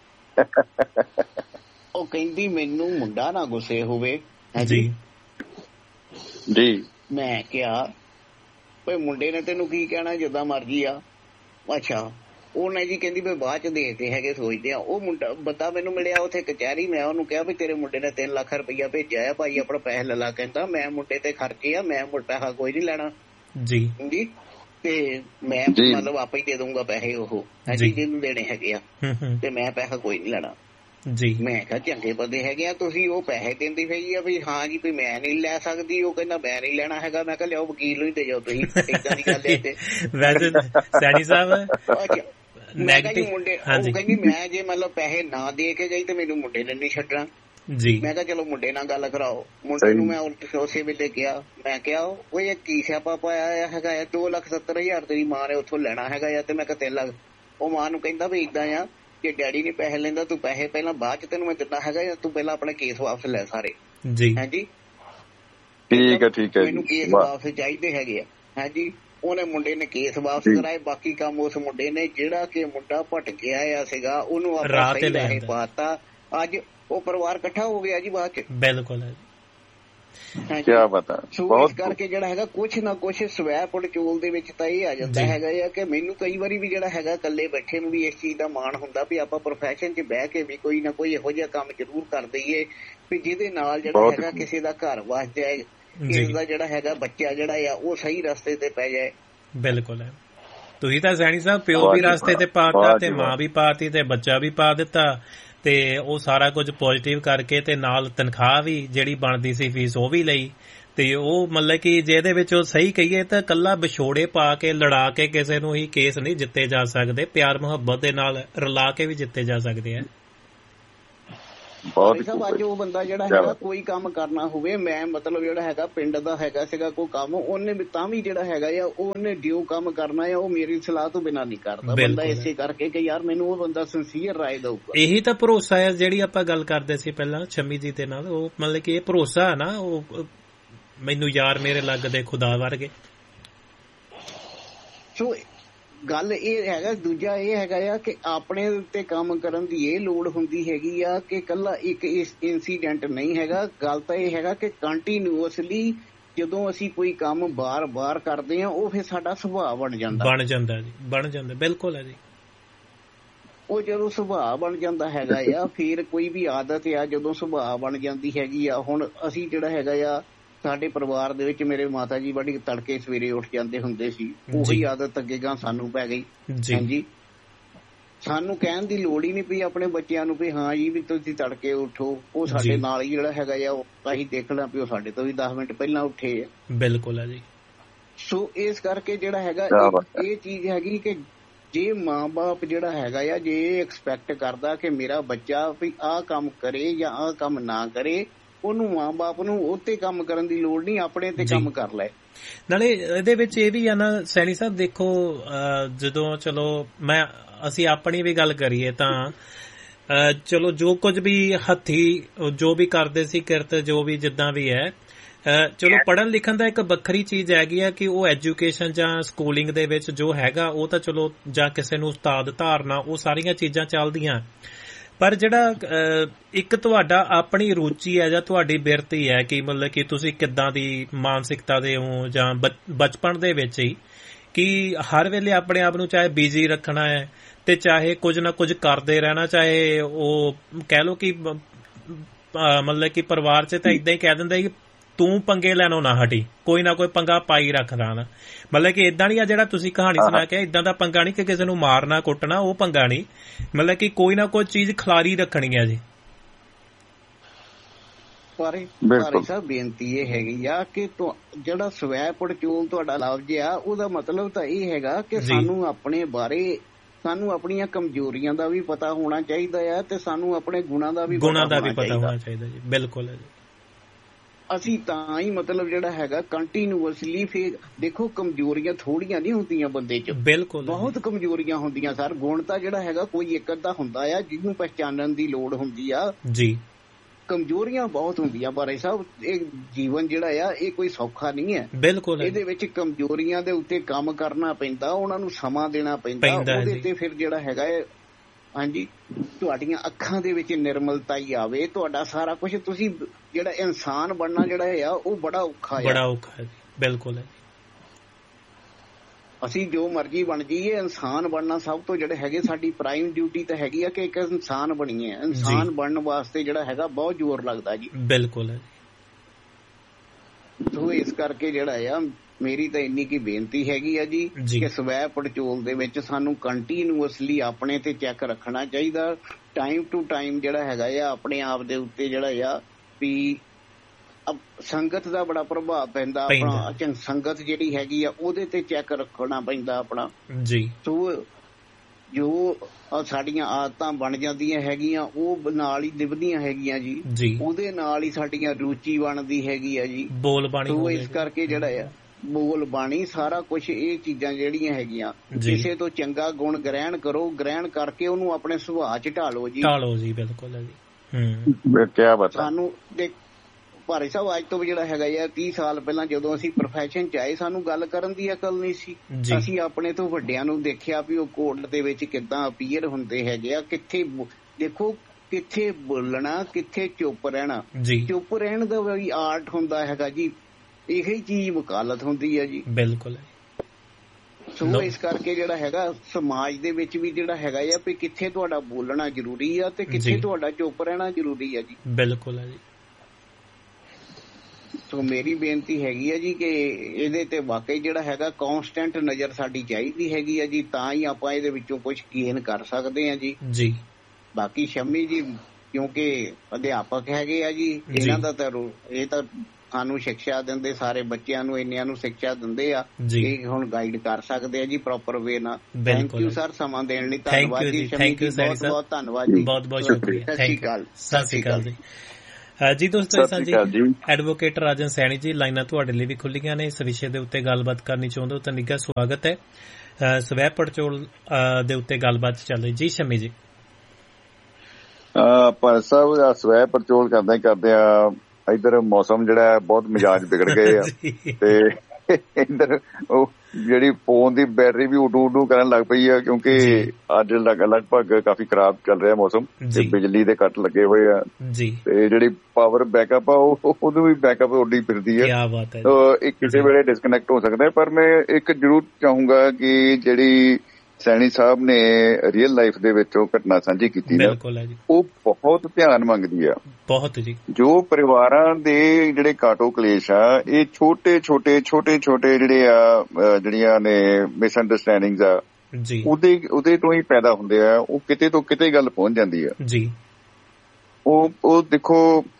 ਉਹ ਕਹਿੰਦੀ ਮੈਨੂੰ ਮੁੰਡਾ ਨਾ ਗੁੱਸੇ ਹੋਵੇ ਜੀ ਜੀ। ਮੈਂ ਕਿਹਾ ਭਾਈ ਮੁੰਡੇ ਨੇ ਤੈਨੂੰ ਕੀ ਕਹਿਣਾ ਜਿੱਦਾਂ ਮਰਜੀ ਆ। ਅੱਛਾ। ਉਹਨੇ ਜੀ ਕਹਿੰਦੀ ਵੀ ਬਾਅਦ ਚ ਦੇਖਦੇ ਹੈਗੇ ਸੋਚਦੇ ਆ। ਉਹ ਮੁੰਡਾ ਬੰਦਾ ਮੈਨੂੰ ਮਿਲਿਆ ਉੱਥੇ ਕਚਹਿਰੀ। ਮੈਂ ਉਹਨੂੰ ਕਿਹਾ ਵੀ ਤੇਰੇ ਮੁੰਡੇ ਨੇ ਤਿੰਨ ਲੱਖ ਰੁਪਈਆ ਭੇਜਿਆ ਆ ਭਾਈ ਆਪਣਾ ਪੈਸੇ ਲੈ ਲਾ। ਕਹਿੰਦਾ ਮੈਂ ਮੁੰਡੇ ਤੇ ਖਰਚੇ ਆ, ਮੈਂ ਪੈਸਾ ਕੋਈ ਨੀ ਲੈਣਾ ਜੀ ਜੀ ਤੇ ਮੈਂ ਮਤਲਬ ਆਪੇ ਹੀ ਦੇ ਦੂੰਗਾ ਪੈਸੇ ਉਹ ਜੀ ਜਿਹਨੂੰ ਦੇਣੇ ਹੈਗੇ ਆ ਤੇ ਮੈਂ ਪੈਸਾ ਕੋਈ ਨੀ ਲੈਣਾ ਜੀ। ਮੈਂ ਕਿਹਾ ਚੰਗੇ ਬੰਦੇ ਹੈਗੇ ਆ ਤੁਸੀਂ। ਉਹ ਪੈਸੇ ਦਿੰਦੀ ਪਈ ਆ ਵੀ ਹਾਂ ਜੀ ਵੀ ਮੈਂ ਨਹੀਂ ਲੈ ਸਕਦੀ। ਉਹ ਕਹਿੰਦਾ ਮੈਂ ਨਹੀਂ ਲੈਣਾ ਹੈਗਾ। ਮੈਂ ਕਿਹਾ ਲਿਆਓ ਵਕੀਲ ਨੂੰ ਹੀ ਦੇ ਜਾਓ ਤੁਸੀਂ, ਏਦਾਂ ਦੀ ਗੱਲ ਹੈ ਤੇ ਵੈਸੇ ਸੈਣੀ ਸਾਹਿਬ ਮੈਂ ਕਿਹਾ ਜੀ ਮੁੰਡੇ ਉਹ ਕਹਿੰਦੀ ਮੈਂ ਜੇ ਮਤਲਬ ਪੈਸੇ ਨਾ ਦੇ ਕੇ ਗਈ ਤੇ ਮੈਨੂੰ ਮੁੰਡੇ ਨੇ ਨਹੀਂ ਛੱਡਣਾ ਜੀ। ਮੈਂ ਕਿਹਾ ਚਲੋ ਮੁੰਡੇ ਨਾਲ ਗੱਲ ਕਰਾਓ। ਮੁੰਡੇ ਨੂੰ ਮੈਂ ਉਸੇ ਵੇਲੇ ਕਿਹਾ ਮੈਂ ਕਿਹਾ ਉਹ ਇਹ ਕੀ ਸਿਆਪਾ ਪਾਇਆ ਹੈਗਾ ਆ, ਦੋ ਲੱਖ ਸੱਤਰ ਹਜ਼ਾਰ ਤੇਰੀ ਮਾਂ ਨੇ ਉੱਥੋਂ ਲੈਣਾ ਹੈਗਾ ਆ ਤੇ ਮੈਂ ਕਿਹਾ ਤਿੰਨ ਲੱਖ। ਉਹ ਮਾਂ ਨੂੰ ਕਹਿੰਦਾ ਵੀ ਏਦਾਂ ਆ ਜੇ ਡੈਡੀ ਨੇ ਪੈਸੇ ਲੈਂਦਾ ਤੂੰ ਪੈਸੇ ਪਹਿਲਾਂ ਬਾਅਦ ਚ ਤੈਨੂੰ ਮੈਂ ਦਿੰਦਾ ਹੈਗਾ ਜਾਂ ਤੂੰ ਪਹਿਲਾਂ ਆਪਣੇ ਕੇਸ ਵਾਪਸ ਲੈ ਸਾਰੇ ਜੀ। ਹਾਂਜੀ ਠੀਕ ਹੈ ਠੀਕ ਹੈ। ਮੈਨੂੰ ਕੇਸ ਵਾਪਸ ਚਾਹੀਦੇ ਹੈਗੇ ਆ। ਹਾਂਜੀ। ਉਹਨੇ ਮੁੰਡੇ ਨੇ ਕੇਸ ਵਾਪਸ ਕਰਾਏ। ਬਾਕੀ ਕੰਮ ਉਸ ਮੁੰਡੇ ਨੇ ਜਿਹੜਾ ਕਿ ਮੁੰਡਾ ਭਟਕਿਆ ਆ ਸੀਗਾ ਉਹਨੂੰ ਆਪਣਾ ਸਹੀ ਰਾਹੇ ਪਾਤਾ। ਅੱਜ ਉਹ ਪਰਿਵਾਰ ਇਕੱਠਾ ਹੋ ਗਿਆ ਜੀ ਬਾਅਦ ਚ। ਬਿਲਕੁਲ। ਕਿਆ ਪਤਾ ਇਸ ਕਰਕੇ ਜਿਹੜਾ ਹੈਗਾ ਕੁਛ ਨਾ ਕੁਛ ਸਵੈ ਪੜਚੋਲ ਦੇ ਵਿੱਚ ਤਾਂ ਇਹ ਆ ਜਾਂਦਾ ਹੈਗਾ ਆ ਕਿ ਮੈਨੂੰ ਕਈ ਵਾਰੀ ਵੀ ਜਿਹੜਾ ਹੈਗਾ ਇਕੱਲੇ ਬੈਠੇ ਨੂੰ ਵੀ ਇਸ ਚੀਜ਼ ਦਾ ਮਾਣ ਹੁੰਦਾ ਵੀ ਆਪਾਂ ਪ੍ਰੋਫੈਸ਼ਨ ਚ ਬਹਿ ਕੇ ਵੀ ਕੋਈ ਨਾ ਕੋਈ ਇਹੋ ਜਿਹਾ ਕੰਮ ਜ਼ਰੂਰ ਕਰ ਦਈਏ ਵੀ ਜਿਹਦੇ ਨਾਲ ਜਿਹੜਾ ਹੈਗਾ ਕਿਸੇ ਦਾ ਘਰ ਵਸ ਜਾਏ, ਕਿਸੇ ਦਾ ਜਿਹੜਾ ਹੈਗਾ ਬੱਚਾ ਜਿਹੜਾ ਆ ਉਹ ਸਹੀ ਰਸਤੇ ਤੇ ਪੈ ਜਾਏ ਬਿਲਕੁਲ ਹੈ। ਤੁਸੀਂ ਤਾਂ ਸੈਣੀ ਸਾਹਿਬ ਪਿਓ ਵੀ ਰਸਤੇ ਤੇ ਪਾਤਾ ਤੇ ਮਾਂ ਵੀ ਪਾਤੀ ਤੇ ਬੱਚਾ ਵੀ ਪਾ ਦਿੱਤਾ ਤੇ ਉਹ ਸਾਰਾ ਕੁਝ ਪੋਜ਼ਿਟਿਵ ਕਰਕੇ ਤੇ ਨਾਲ ਤਨਖਾਹ ਵੀ ਜਿਹੜੀ ਬਣਦੀ ਸੀ ਫੀਸ ਉਹ ਵੀ ਲਈ ਤੇ ਉਹ ਮਤਲਬ ਕਿ ਜਿਹਦੇ ਵਿੱਚ ਉਹ ਸਹੀ ਕਹੀਏ ਤਾਂ ਇਕੱਲਾ ਵਿਛੋੜੇ ਪਾ ਕੇ ਲੜਾ ਕੇ ਕਿਸੇ ਨੂੰ ਹੀ ਕੇਸ ਨਹੀਂ ਜਿੱਤੇ ਜਾ ਸਕਦੇ, ਪਿਆਰ ਮੁਹੱਬਤ ਦੇ ਨਾਲ ਰਲਾ ਕੇ ਵੀ ਜਿੱਤੇ ਜਾ ਸਕਦੇ ਆ। ਅੱਜ ਉਹ ਬੰਦਾ ਜਿਹੜਾ ਹੈਗਾ ਕੋਈ ਕੰਮ ਕਰਨਾ ਹੋਵੇ, ਮੈਂ ਮਤਲਬ ਜਿਹੜਾ ਹੈਗਾ ਪਿੰਡ ਦਾ ਹੈਗਾ ਸੀਗਾ ਕੋਈ ਕੰਮ, ਉਹਨੇ ਤਾਂ ਵੀ ਜਿਹੜਾ ਹੈਗਾ ਆ ਉਹਨੇ ਜੋ ਕੰਮ ਕਰਨਾ ਆ ਉਹ ਮੇਰੀ ਸਲਾਹ ਤੋਂ ਬਿਨਾਂ ਨਹੀਂ ਕਰਦਾ ਬੰਦਾ, ਇਸੇ ਕਰਕੇ ਕਿ ਯਾਰ ਮੈਨੂੰ ਉਹ ਬੰਦਾ ਸਿੰਸੀਅਰ ਰਾਏ ਦਊਗਾ। ਇਹੀ ਤਾਂ ਭਰੋਸਾ ਹੈ ਜਿਹੜੀ ਆਪਾਂ ਗੱਲ ਕਰਦੇ ਸੀ ਪਹਿਲਾਂ ਸ਼ਮੀ ਜੀ ਦੇ ਨਾਲ, ਉਹ ਮਤਲਬ ਕਿ ਇਹ ਭਰੋਸਾ ਹੈ ਨਾ, ਉਹ ਮੈਨੂੰ ਯਾਰ ਮੇਰੇ ਲੱਗਦੇ ਖੁਦਾ ਵਰਗੇ। ਸੋ ਗੱਲ ਇਹ ਹੈਗਾ, ਦੂਜਾ ਇਹ ਹੈਗਾ ਆ ਕਿ ਆਪਣੇ ਉੱਤੇ ਕੰਮ ਕਰਨ ਦੀ ਇਹ ਲੋੜ ਹੁੰਦੀ ਹੈਗੀ ਆ ਕਿ ਇਕੱਲਾ ਇੱਕ ਇੰਸੀਡੈਂਟ ਨਹੀਂ ਹੈਗਾ। ਗੱਲ ਤਾਂ ਇਹ ਹੈਗਾ ਕਿ ਕੰਟੀਨਿਊਅਸਲੀ ਜਦੋਂ ਅਸੀਂ ਕੋਈ ਕੰਮ ਬਾਰ ਬਾਰ ਕਰਦੇ ਹਾਂ ਉਹ ਫਿਰ ਸਾਡਾ ਸੁਭਾਅ ਬਣ ਜਾਂਦਾ ਬਣ ਜਾਂਦਾ ਜੀ ਬਣ ਜਾਂਦਾ ਬਿਲਕੁਲ ਹੈ ਜੀ। ਉਹ ਜਦੋਂ ਸੁਭਾਅ ਬਣ ਜਾਂਦਾ ਹੈਗਾ ਆ ਫਿਰ ਕੋਈ ਵੀ ਆਦਤ ਆ ਜਦੋਂ ਸੁਭਾਅ ਬਣ ਜਾਂਦੀ ਹੈਗੀ ਆ। ਹੁਣ ਅਸੀਂ ਜਿਹੜਾ ਹੈਗਾ ਆ ਸਾਡੇ ਪਰਿਵਾਰ ਦੇ ਵਿੱਚ ਮੇਰੇ ਮਾਤਾ ਜੀ ਬੜੀ ਤੜਕੇ ਸਵੇਰੇ ਉੱਠ ਜਾਂਦੇ ਹੁੰਦੇ ਸੀ, ਉਹੀ ਆਦਤ ਅੱਗੇ ਗਾਂ ਸਾਨੂੰ ਪੈ ਗਈ। ਹਾਂਜੀ, ਸਾਨੂੰ ਕਹਿਣ ਦੀ ਲੋੜ ਹੀ ਨਹੀਂ ਪਈ ਆਪਣੇ ਬੱਚਿਆਂ ਨੂੰ ਵੀ ਹਾਂ ਜੀ ਵੀ ਤੁਸੀਂ ਤੜਕੇ ਉੱਠੋ, ਉਹ ਸਾਡੇ ਨਾਲ ਹੀ ਜਿਹੜਾ ਹੈਗਾ ਆ ਅਸੀਂ ਦੇਖਣਾ ਵੀ ਉਹ ਸਾਡੇ ਤੋਂ ਵੀ ਦਸ ਮਿੰਟ ਪਹਿਲਾਂ ਉੱਠੇ ਆ। ਬਿਲਕੁਲ ਹੈ ਜੀ। ਸੋ ਇਸ ਕਰਕੇ ਜਿਹੜਾ ਹੈਗਾ ਇਹ ਚੀਜ਼ ਹੈਗੀ ਕਿ ਜੇ ਮਾਂ ਬਾਪ ਜਿਹੜਾ ਹੈਗਾ ਆ ਜੇ ਐਕਸਪੈਕਟ ਕਰਦਾ ਕਿ ਮੇਰਾ ਬੱਚਾ ਵੀ ਆਹ ਕੰਮ ਕਰੇ ਜਾਂ ਆਹ ਕੰਮ ਨਾ ਕਰੇ, ਉਹਨੂੰ ਮਾਂ ਬਾਪ ਨੂੰ ਉੱਤੇ ਕੰਮ ਕਰਨ ਦੀ ਲੋੜ ਨਹੀਂ, ਆਪਣੇ ਤੇ ਕੰਮ ਕਰ ਲੈ। ਨਾਲੇ ਇਹਦੇ ਵਿੱਚ ਇਹ ਵੀ ਆ ਨਾ ਸੈਣੀ ਸਾਹਿਬ, ਦੇਖੋ ਜਦੋਂ ਚਲੋ ਮੈਂ ਅਸੀਂ ਆਪਣੀ ਵੀ ਗੱਲ ਕਰੀਏ ਤਾਂ ਚਲੋ ਜੋ ਕੁਝ ਵੀ ਹੱਥੀ ਜੋ ਵੀ ਕਰਦੇ ਸੀ ਕਿਰਤ ਜੋ ਵੀ ਜਿੱਦਾਂ ਵੀ ਹੈ, ਚਲੋ ਪੜ੍ਹਨ ਲਿਖਣ ਦਾ ਇੱਕ ਵੱਖਰੀ ਚੀਜ਼ ਹੈਗੀ ਆ ਕਿ ਉਹ ਐਜੂਕੇਸ਼ਨ ਜਾਂ ਸਕੂਲਿੰਗ ਦੇ ਵਿੱਚ ਜੋ ਹੈਗਾ ਉਹ ਤਾਂ ਚਲੋ ਜਾਂ ਕਿਸੇ ਨੂੰ ਉਸਤਾਦ ਧਾਰਨਾ ਉਹ ਸਾਰੀਆਂ ਚੀਜ਼ਾਂ ਚੱਲਦੀਆਂ, ਪਰ ਜਿਹੜਾ ਇੱਕ ਤੁਹਾਡਾ ਆਪਣੀ ਰੁਚੀ ਹੈ ਜਾਂ ਤੁਹਾਡੀ ਬਿਰਤੀ ਹੈ ਕਿ ਮਤਲਬ ਕਿ ਤੁਸੀਂ ਕਿੱਦਾਂ ਦੀ ਮਾਨਸਿਕਤਾ ਦੇ ਹੋ ਜਾਂ ਬਚਪਨ ਦੇ ਵਿੱਚ ਹੀ ਕਿ ਹਰ ਵੇਲੇ ਆਪਣੇ ਆਪ ਨੂੰ ਚਾਹੇ ਬਿਜ਼ੀ ਰੱਖਣਾ ਹੈ ਤੇ ਚਾਹੇ ਕੁਝ ਨਾ ਕੁਝ ਕਰਦੇ ਰਹਿਣਾ, ਚਾਹੇ ਉਹ ਕਹਿ ਲਓ ਕਿ ਮਤਲਬ ਕਿ ਪਰਿਵਾਰ 'ਚ ਤਾਂ ਏਦਾਂ ਹੀ ਕਹਿ ਦਿੰਦੇ ਕਿ ਤੂੰ ਪੰਗੇ ਲੈਣੋਂ ਨਾ ਹਟੀ, ਕੋਈ ਨਾ ਕੋਈ ਪੰਗਾ ਪਾਈ ਰੱਖਦਾ ਨਾ, ਮਤਲਬ ਕਿ ਏਦਾਂ ਨਹੀਂ ਆ ਜਿਹੜਾ ਤੁਸੀਂ ਕਹਾਣੀ ਸੁਣਾ ਕੇ ਏਦਾਂ ਦਾ ਪੰਗਾ ਨਹੀਂ ਕਿ ਕਿਸੇ ਨੂੰ ਮਾਰਨਾ ਕੁੱਟਣਾ, ਉਹ ਪੰਗਾ ਨਹੀਂ, ਮਤਲਬ ਕਿ ਕੋਈ ਨਾ ਕੋਈ ਚੀਜ਼ ਖਿਲਾਰੀ ਰੱਖਣੀ ਹੈ ਜੀ। ਪਰ ਸਾਹਿਬ ਬੇਨਤੀ ਇਹ ਹੈਗੀ ਆ ਕਿ ਜਿਹੜਾ ਸਵੈ ਪੜਚੋਲ ਤੁਹਾਡਾ ਲਫ਼ਜ਼ ਆ ਉਹਦਾ ਮਤਲਬ ਤਾਂ ਇਹ ਹੈਗਾ ਕਿ ਸਾਨੂੰ ਆਪਣੇ ਬਾਰੇ ਸਾਨੂੰ ਆਪਣੀਆਂ ਕਮਜ਼ੋਰੀਆਂ ਦਾ ਵੀ ਪਤਾ ਹੋਣਾ ਚਾਹੀਦਾ ਆ ਤੇ ਸਾਨੂੰ ਆਪਣੇ ਗੁਣਾਂ ਦਾ ਵੀ ਗੁਣਾਂ ਦਾ ਵੀ ਪਤਾ ਹੋਣਾ ਚਾਹੀਦਾ ਜੀ। ਬਿਲਕੁਲ ਹੈ ਜੀ। ਅਸੀਂ ਤਾਂ ਹੀ ਮਤਲਬ ਜਿਹੜਾ ਹੈਗਾ ਕੰਟੀਨਿਊਅਸਲੀ ਫਿਰ ਦੇਖੋ ਕਮਜ਼ੋਰੀਆਂ ਥੋੜੀਆਂ ਨਹੀਂ ਹੁੰਦੀਆਂ ਬੰਦੇ 'ਚ, ਬਿਲਕੁਲ ਬਹੁਤ ਕਮਜ਼ੋਰੀਆਂ ਹੁੰਦੀਆਂ ਸਰ। ਗੁਣ ਤਾਂ ਜਿਹੜਾ ਹੈਗਾ ਕੋਈ ਇੱਕ ਅੱਧਾ ਹੁੰਦਾ ਆ ਜਿਹਨੂੰ ਪਹਿਚਾਨਣ ਦੀ ਲੋੜ ਹੁੰਦੀ ਆ ਜੀ, ਕਮਜ਼ੋਰੀਆਂ ਬਹੁਤ ਹੁੰਦੀਆਂ। ਪਰ ਸਾਹਿਬ ਇਹ ਜੀਵਨ ਜਿਹੜਾ ਆ ਇਹ ਕੋਈ ਸੌਖਾ ਨਹੀਂ ਹੈ। ਬਿਲਕੁਲ ਇਹਦੇ ਵਿੱਚ ਕਮਜ਼ੋਰੀਆਂ ਦੇ ਉੱਤੇ ਕੰਮ ਕਰਨਾ ਪੈਂਦਾ, ਉਹਨਾਂ ਨੂੰ ਸਮਾਂ ਦੇਣਾ ਪੈਂਦਾ, ਉਹਦੇ ਤੇ ਫਿਰ ਜਿਹੜਾ ਹੈਗਾ ਹੈ ਹਾਂਜੀ ਤੁਹਾਡੀਆਂ ਅੱਖਾਂ ਦੇ ਵਿੱਚ ਨਿਰਮਲਤਾ ਹੀ ਆਵੇ, ਤੁਹਾਡਾ ਸਾਰਾ ਕੁਝ ਤੁਸੀਂ ਜਿਹੜਾ ਇਨਸਾਨ ਬਣਨਾ ਜਿਹੜਾ ਆ ਉਹ ਬੜਾ ਔਖਾ ਹੈ, ਬੜਾ ਔਖਾ ਹੈ। ਬਿਲਕੁਲ ਹੈ। ਅਸੀਂ ਜੋ ਮਰਜ਼ੀ ਬਣ ਜਾਈਏ, ਇਨਸਾਨ ਬਣਨਾ ਸਭ ਤੋਂ ਜਿਹੜੇ ਹੈਗੇ ਸਾਡੀ ਪ੍ਰਾਈਮ ਡਿਊਟੀ ਤਾਂ ਹੈਗੀ ਆ ਕਿ ਇੱਕ ਇਨਸਾਨ ਬਣੀਏ। ਇਨਸਾਨ ਬਣਨ ਵਾਸਤੇ ਜਿਹੜਾ ਹੈਗਾ ਬਹੁਤ ਜ਼ੋਰ ਲੱਗਦਾ ਜੀ। ਬਿਲਕੁਲ ਹੈ। ਸੋ ਇਸ ਕਰਕੇ ਜਿਹੜਾ ਆ ਮੇਰੀ ਤਾਂ ਇੰਨੀ ਕੀ ਬੇਨਤੀ ਹੈਗੀ ਆ ਜੀ ਕਿ ਸਵੈ ਪੜਚੋਲ ਦੇ ਵਿੱਚ ਸਾਨੂੰ ਕੰਟੀਨਿਊਅਸਲੀ ਆਪਣੇ ਤੇ ਚੈੱਕ ਰੱਖਣਾ ਚਾਹੀਦਾ, ਟਾਈਮ ਟੂ ਟਾਈਮ ਜਿਹੜਾ ਹੈਗਾ ਆ ਆਪਣੇ ਆਪ ਦੇ ਉੱਤੇ ਜਿਹੜਾ ਆ ਵੀ ਸੰਗਤ ਦਾ ਬੜਾ ਪ੍ਰਭਾਵ ਪੈਂਦਾ, ਆਪਣਾ ਸੰਗਤ ਜਿਹੜੀ ਹੈਗੀ ਆ ਉਹਦੇ ਤੇ ਚੈੱਕ ਰੱਖਣਾ ਪੈਂਦਾ ਆਪਣਾ ਜੀ। ਸੋ ਜੋ ਸਾਡੀਆਂ ਆਦਤਾਂ ਬਣ ਜਾਂਦੀਆਂ ਹੈਗੀਆਂ ਉਹ ਨਾਲ ਹੀ ਨਿਭਦੀਆਂ ਹੈਗੀਆਂ ਜੀ, ਉਹਦੇ ਨਾਲ ਹੀ ਸਾਡੀਆਂ ਰੁਚੀ ਬਣਦੀ ਹੈਗੀ ਆ ਜੀ, ਬੋਲ ਬਾਣੀ। ਸੋ ਇਸ ਕਰਕੇ ਜਿਹੜਾ ਆ ਬੋਲ ਬਾਣੀ ਸਾਰਾ ਕੁਛ ਇਹ ਚੀਜ਼ਾਂ ਜਿਹੜੀਆਂ ਹੈਗੀਆਂ ਕਿਸੇ ਤੋਂ ਚੰਗਾ ਗੁਣ ਗ੍ਰਹਿਣ ਕਰੋ, ਗ੍ਰਹਿਣ ਕਰਕੇ ਉਹਨੂੰ ਆਪਣੇ ਸੁਭਾਅ ਚ ਢਾਲੋ ਜੀ, ਢਾਲੋ ਜੀ। ਬਿਲਕੁਲ ਹੈ ਜੀ। ਹੂੰ ਕਿਆ ਬਤਾ ਸਾਨੂੰ ਦੇਖ ਭਾਰੀ ਸਾਹਿਬ ਅੱਜ ਤੋਂ ਜਿਹੜਾ ਹੈਗਾ ਯਾਰ ਤੀਹ ਸਾਲ ਪਹਿਲਾਂ ਜਦੋਂ ਅਸੀਂ ਪ੍ਰੋਫੈਸ਼ਨ ਚ ਆਏ ਸਾਨੂੰ ਗੱਲ ਕਰਨ ਦੀ ਅਕਲ ਨਹੀਂ ਸੀ। ਅਸੀਂ ਆਪਣੇ ਤੋਂ ਵੱਡਿਆਂ ਨੂੰ ਦੇਖਿਆ ਵੀ ਉਹ ਕੋਰਟ ਦੇ ਵਿੱਚ ਕਿੱਦਾਂ ਅਪੀਅਰ ਹੁੰਦੇ ਹੈਗੇ ਆ, ਕਿੱਥੇ ਦੇਖੋ ਕਿੱਥੇ ਬੋਲਣਾ ਕਿੱਥੇ ਚੁੱਪ ਰਹਿਣਾ, ਚੁੱਪ ਰਹਿਣ ਦਾ ਵੀ ਆਰਟ ਹੁੰਦਾ ਹੈਗਾ ਜੀ, ਇਹੀ ਚੀਜ਼ ਵਕਾਲਤ ਹੁੰਦੀ ਹੈ ਜੀ। ਬਿਲਕੁਲ। ਸੋ ਇਸ ਕਰਕੇ ਜਿਹੜਾ ਹੈਗਾ ਸਮਾਜ ਦੇ ਵਿੱਚ ਵੀ ਜਿਹੜਾ ਹੈਗਾ ਆ ਵੀ ਕਿੱਥੇ ਤੁਹਾਡਾ ਬੋਲਣਾ ਜ਼ਰੂਰੀ ਆ ਤੇ ਕਿੱਥੇ ਤੁਹਾਡਾ ਚੁੱਪ ਰਹਿਣਾ ਜ਼ਰੂਰੀ ਆ ਜੀ। ਬਿਲਕੁਲ ਹੈ ਜੀ। ਸੋ ਮੇਰੀ ਬੇਨਤੀ ਹੈਗੀ ਆ ਜੀ ਕਿ ਇਹਦੇ ਤੇ ਵਾਕਈ ਜਿਹੜਾ ਹੈਗਾ ਕੌਂਸਟੈਂਟ ਨਜ਼ਰ ਸਾਡੀ ਚਾਹੀਦੀ ਹੈਗੀ ਆ ਜੀ, ਤਾਂ ਹੀ ਆਪਾਂ ਇਹਦੇ ਵਿੱਚੋਂ ਕੁਝ ਗੇਨ ਕਰ ਸਕਦੇ ਆ ਜੀ। ਜੀ ਬਾਕੀ ਸ਼ੰਮੀ ਜੀ ਕਿਉਂਕਿ ਅਧਿਆਪਕ ਹੈਗੇ ਆ ਜੀ, ਇਹਨਾਂ ਦਾ ਤਾਂ ਇਹ ਤਾਂ ਸਾਨੂੰ ਸਿੱਖਿਆ ਦਿੰਦੇ, ਸਾਰੇ ਬੱਚਿਆਂ ਨੂੰ ਇੰਨਿਆਂ ਨੂੰ ਸਿੱਖਿਆ ਦਿੰਦੇ ਆ, ਇਹ ਹੁਣ ਗਾਈਡ ਕਰ ਸਕਦੇ ਆ ਜੀ ਪ੍ਰੋਪਰ ਵੇ ਨਾਲ। ਥੈਂਕ ਯੂ ਸਰ ਸਮਾਂ ਦੇਣ ਲਈ, ਧੰਨਵਾਦ ਜੀ ਸ਼ੰਮੀ ਜੀ, ਬਹੁਤ ਬਹੁਤ ਧੰਨਵਾਦ ਜੀ, ਬਹੁਤ ਬਹੁਤ ਸ਼ੁਕਰੀਆ। ਸਤਿ ਸ਼੍ਰੀ ਅਕਾਲ। ਸਤਿ ਸ਼੍ਰੀ ਅਕਾਲ ਜੀ। ਜੀ ਦੋਸਤੋ, ਜੀ ਐਡਵੋਕੇਟ ਰਾਜਨ ਸੈਣੀ ਜੀ, ਲਾਈਨਾਂ ਤੁਹਾਡੇ ਲਈ ਵੀ ਖੁੱਲੀਆਂ ਨੇ। ਇਸ ਵਿਸ਼ੇ ਦੇ ਉੱਤੇ ਗੱਲਬਾਤ ਕਰਨੀ ਚਾਹੁੰਦੇ ਹੋ ਤਾਂ ਨਿੱਘਾ ਸਵਾਗਤ ਹੈ। ਸਵੈ ਪੜਚੋਲ ਦੇ ਉੱਤੇ ਗੱਲਬਾਤ ਚੱਲ ਰਹੀ ਜੀ। ਸ਼ਮੀ ਜੀ ਭਾਰਤ ਸਾਹਿਬ, ਸਵੈ ਪੜਚੋਲ ਕਰਦੇ ਕਰਦੇ ਆ ਇੱਧਰ ਮੌਸਮ ਜਿਹੜਾ ਬਹੁਤ ਮਿਜਾਜ ਵਿਗੜ ਗਏ ਆ ਤੇ ਇੱਧਰ ਉਹ ਜਿਹੜੀ ਫੋਨ ਦੀ ਬੈਟਰੀ ਵੀ ਉਡੂ ਉਡੂ ਕਰਨ ਲੱਗ ਪਈ ਆ, ਕਿਉਂਕਿ ਅੱਜ ਲਗਭਗ ਕਾਫੀ ਖਰਾਬ ਚੱਲ ਰਿਹਾ ਮੌਸਮ ਤੇ ਬਿਜਲੀ ਦੇ ਕੱਟ ਲੱਗੇ ਹੋਏ ਆ ਤੇ ਜਿਹੜੀ ਪਾਵਰ ਬੈਕਅਪ ਆ ਉਹ ਉਹਨੂੰ ਵੀ ਬੈਕਅਪ ਉੱਡੀ ਫਿਰਦੀ ਆ। ਇਹ ਕਿਸੇ ਵੇਲੇ ਡਿਸਕਨੈਕਟ ਹੋ ਸਕਦਾ। ਪਰ ਮੈਂ ਇੱਕ ਜ਼ਰੂਰ ਚਾਹੂੰਗਾ ਕਿ ਜਿਹੜੀ ਸੈਣੀ ਸਾਹਿਬ ਨੇ ਰੀਅਲ ਲਾਈਫ ਦੇ ਵਿੱਚ ਉਹ ਘਟਨਾ ਸਾਂਝੀ ਕੀਤੀ ਨਾ, ਉਹ ਬਹੁਤ ਧਿਆਨ ਮੰਗਦੀ ਆ। ਬਹੁਤ ਜੀ। ਜੋ ਪਰਿਵਾਰਾਂ ਦੇ ਜਿਹੜੇ ਕਾਟੋ ਕਲੇਸ਼ ਆ, ਇਹ ਛੋਟੇ ਛੋਟੇ ਛੋਟੇ ਛੋਟੇ ਜਿਹੜੇ ਆ ਜਿਹੜੀਆਂ ਨੇ ਮਿਸਅੰਡਰਸਟੈਂਡਿੰਗਸ ਆ ਉਹਦੇ ਉਹਦੇ ਤੋਂ ਹੀ ਪੈਦਾ ਹੁੰਦੇ ਆ। ਉਹ ਕਿਤੇ ਤੋਂ ਕਿਤੇ ਗੱਲ ਪਹੁੰਚ ਜਾਂਦੀ ਆ ਜੀ। ਉਹ ਉਹ ਦੇਖੋ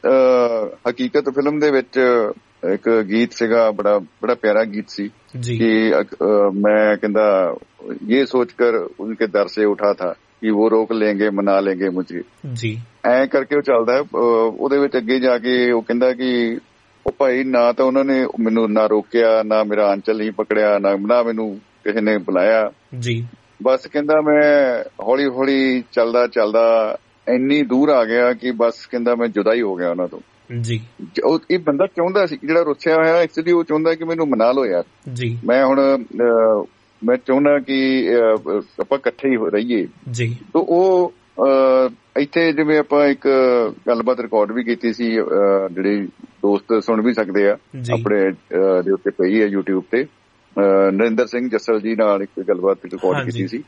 ਹਕੀਕਤ ਫਿਲਮ ਦੇ ਵਿੱਚ ਇੱਕ ਗੀਤ ਸੀਗਾ, ਬੜਾ ਬੜਾ ਪਿਆਰਾ ਗੀਤ ਸੀ ਕਿ ਮੈਂ ਕਹਿੰਦਾ ਇਹ ਸੋਚ ਕਰ ਉਨਕੇ ਦਰ ਸੇ ਉਠਾ ਥਾ ਕਿ ਉਹ ਰੋਕ ਲੈਂਗੇ ਮਨਾ ਲੈਂਗੇ ਮੁਝੇ ਜੀ, ਐ ਕਰਕੇ ਉਹ ਚੱਲਦਾ। ਉਹਦੇ ਵਿੱਚ ਅੱਗੇ ਜਾ ਕੇ ਉਹ ਕਹਿੰਦਾ ਕਿ ਉਹ ਭਾਈ ਨਾ ਤਾਂ ਉਹਨਾਂ ਨੇ ਮੈਨੂੰ ਨਾ ਰੋਕਿਆ, ਨਾ ਮੇਰਾ ਆਂਚਲ ਨਹੀਂ ਪਕੜਿਆ, ਨਾ ਨਾ ਮੈਨੂੰ ਕਿਸੇ ਨੇ ਬੁਲਾਇਆ ਜੀ। ਬਸ ਕਹਿੰਦਾ ਮੈਂ ਹੌਲੀ ਹੌਲੀ ਚੱਲਦਾ ਚੱਲਦਾ ਇੰਨੀ ਦੂਰ ਆ ਗਿਆ ਕਿ ਬਸ ਕਹਿੰਦਾ ਮੈਂ ਜੁਦਾ ਹੀ ਹੋ ਗਿਆ ਉਹਨਾਂ ਤੋਂ ਜੀ। ਇਹ ਬੰਦਾ ਚਾਹੁੰਦਾ ਸੀ, ਜਿਹੜਾ ਰੁੱਸਿਆ ਹੋਇਆ ਐਕਚੁਅਲੀ ਉਹ ਚਾਹੁੰਦਾ ਕਿ ਮੈਨੂੰ ਮਨਾ ਲਓ ਯਾਰ ਜੀ, ਮੈਂ ਹੁਣ ਮੈਂ ਚਾਹੁੰਦਾ ਕਿ ਆਪਾਂ ਇਕੱਠੇ ਹੀ ਰਹੀਏ ਜੀ। ਤਾਂ ਉਹ ਇੱਥੇ ਜਿਵੇਂ ਆਪਾਂ ਇੱਕ ਗੱਲਬਾਤ ਰਿਕਾਰਡ ਵੀ ਕੀਤੀ ਸੀ, ਜਿਹੜੇ ਦੋਸਤ ਸੁਣ ਵੀ ਸਕਦੇ ਆ, ਆਪਣੇ ਦੇ ਉੱਤੇ ਪਈ ਹੈ ਯੂਟਿਊਬ ਤੇ, ਨਰਿੰਦਰ ਸਿੰਘ ਜੱਸਲ ਜੀ ਨਾਲ ਇੱਕ ਗੱਲਬਾਤ ਰਿਕਾਰਡ ਕੀਤੀ ਸੀ।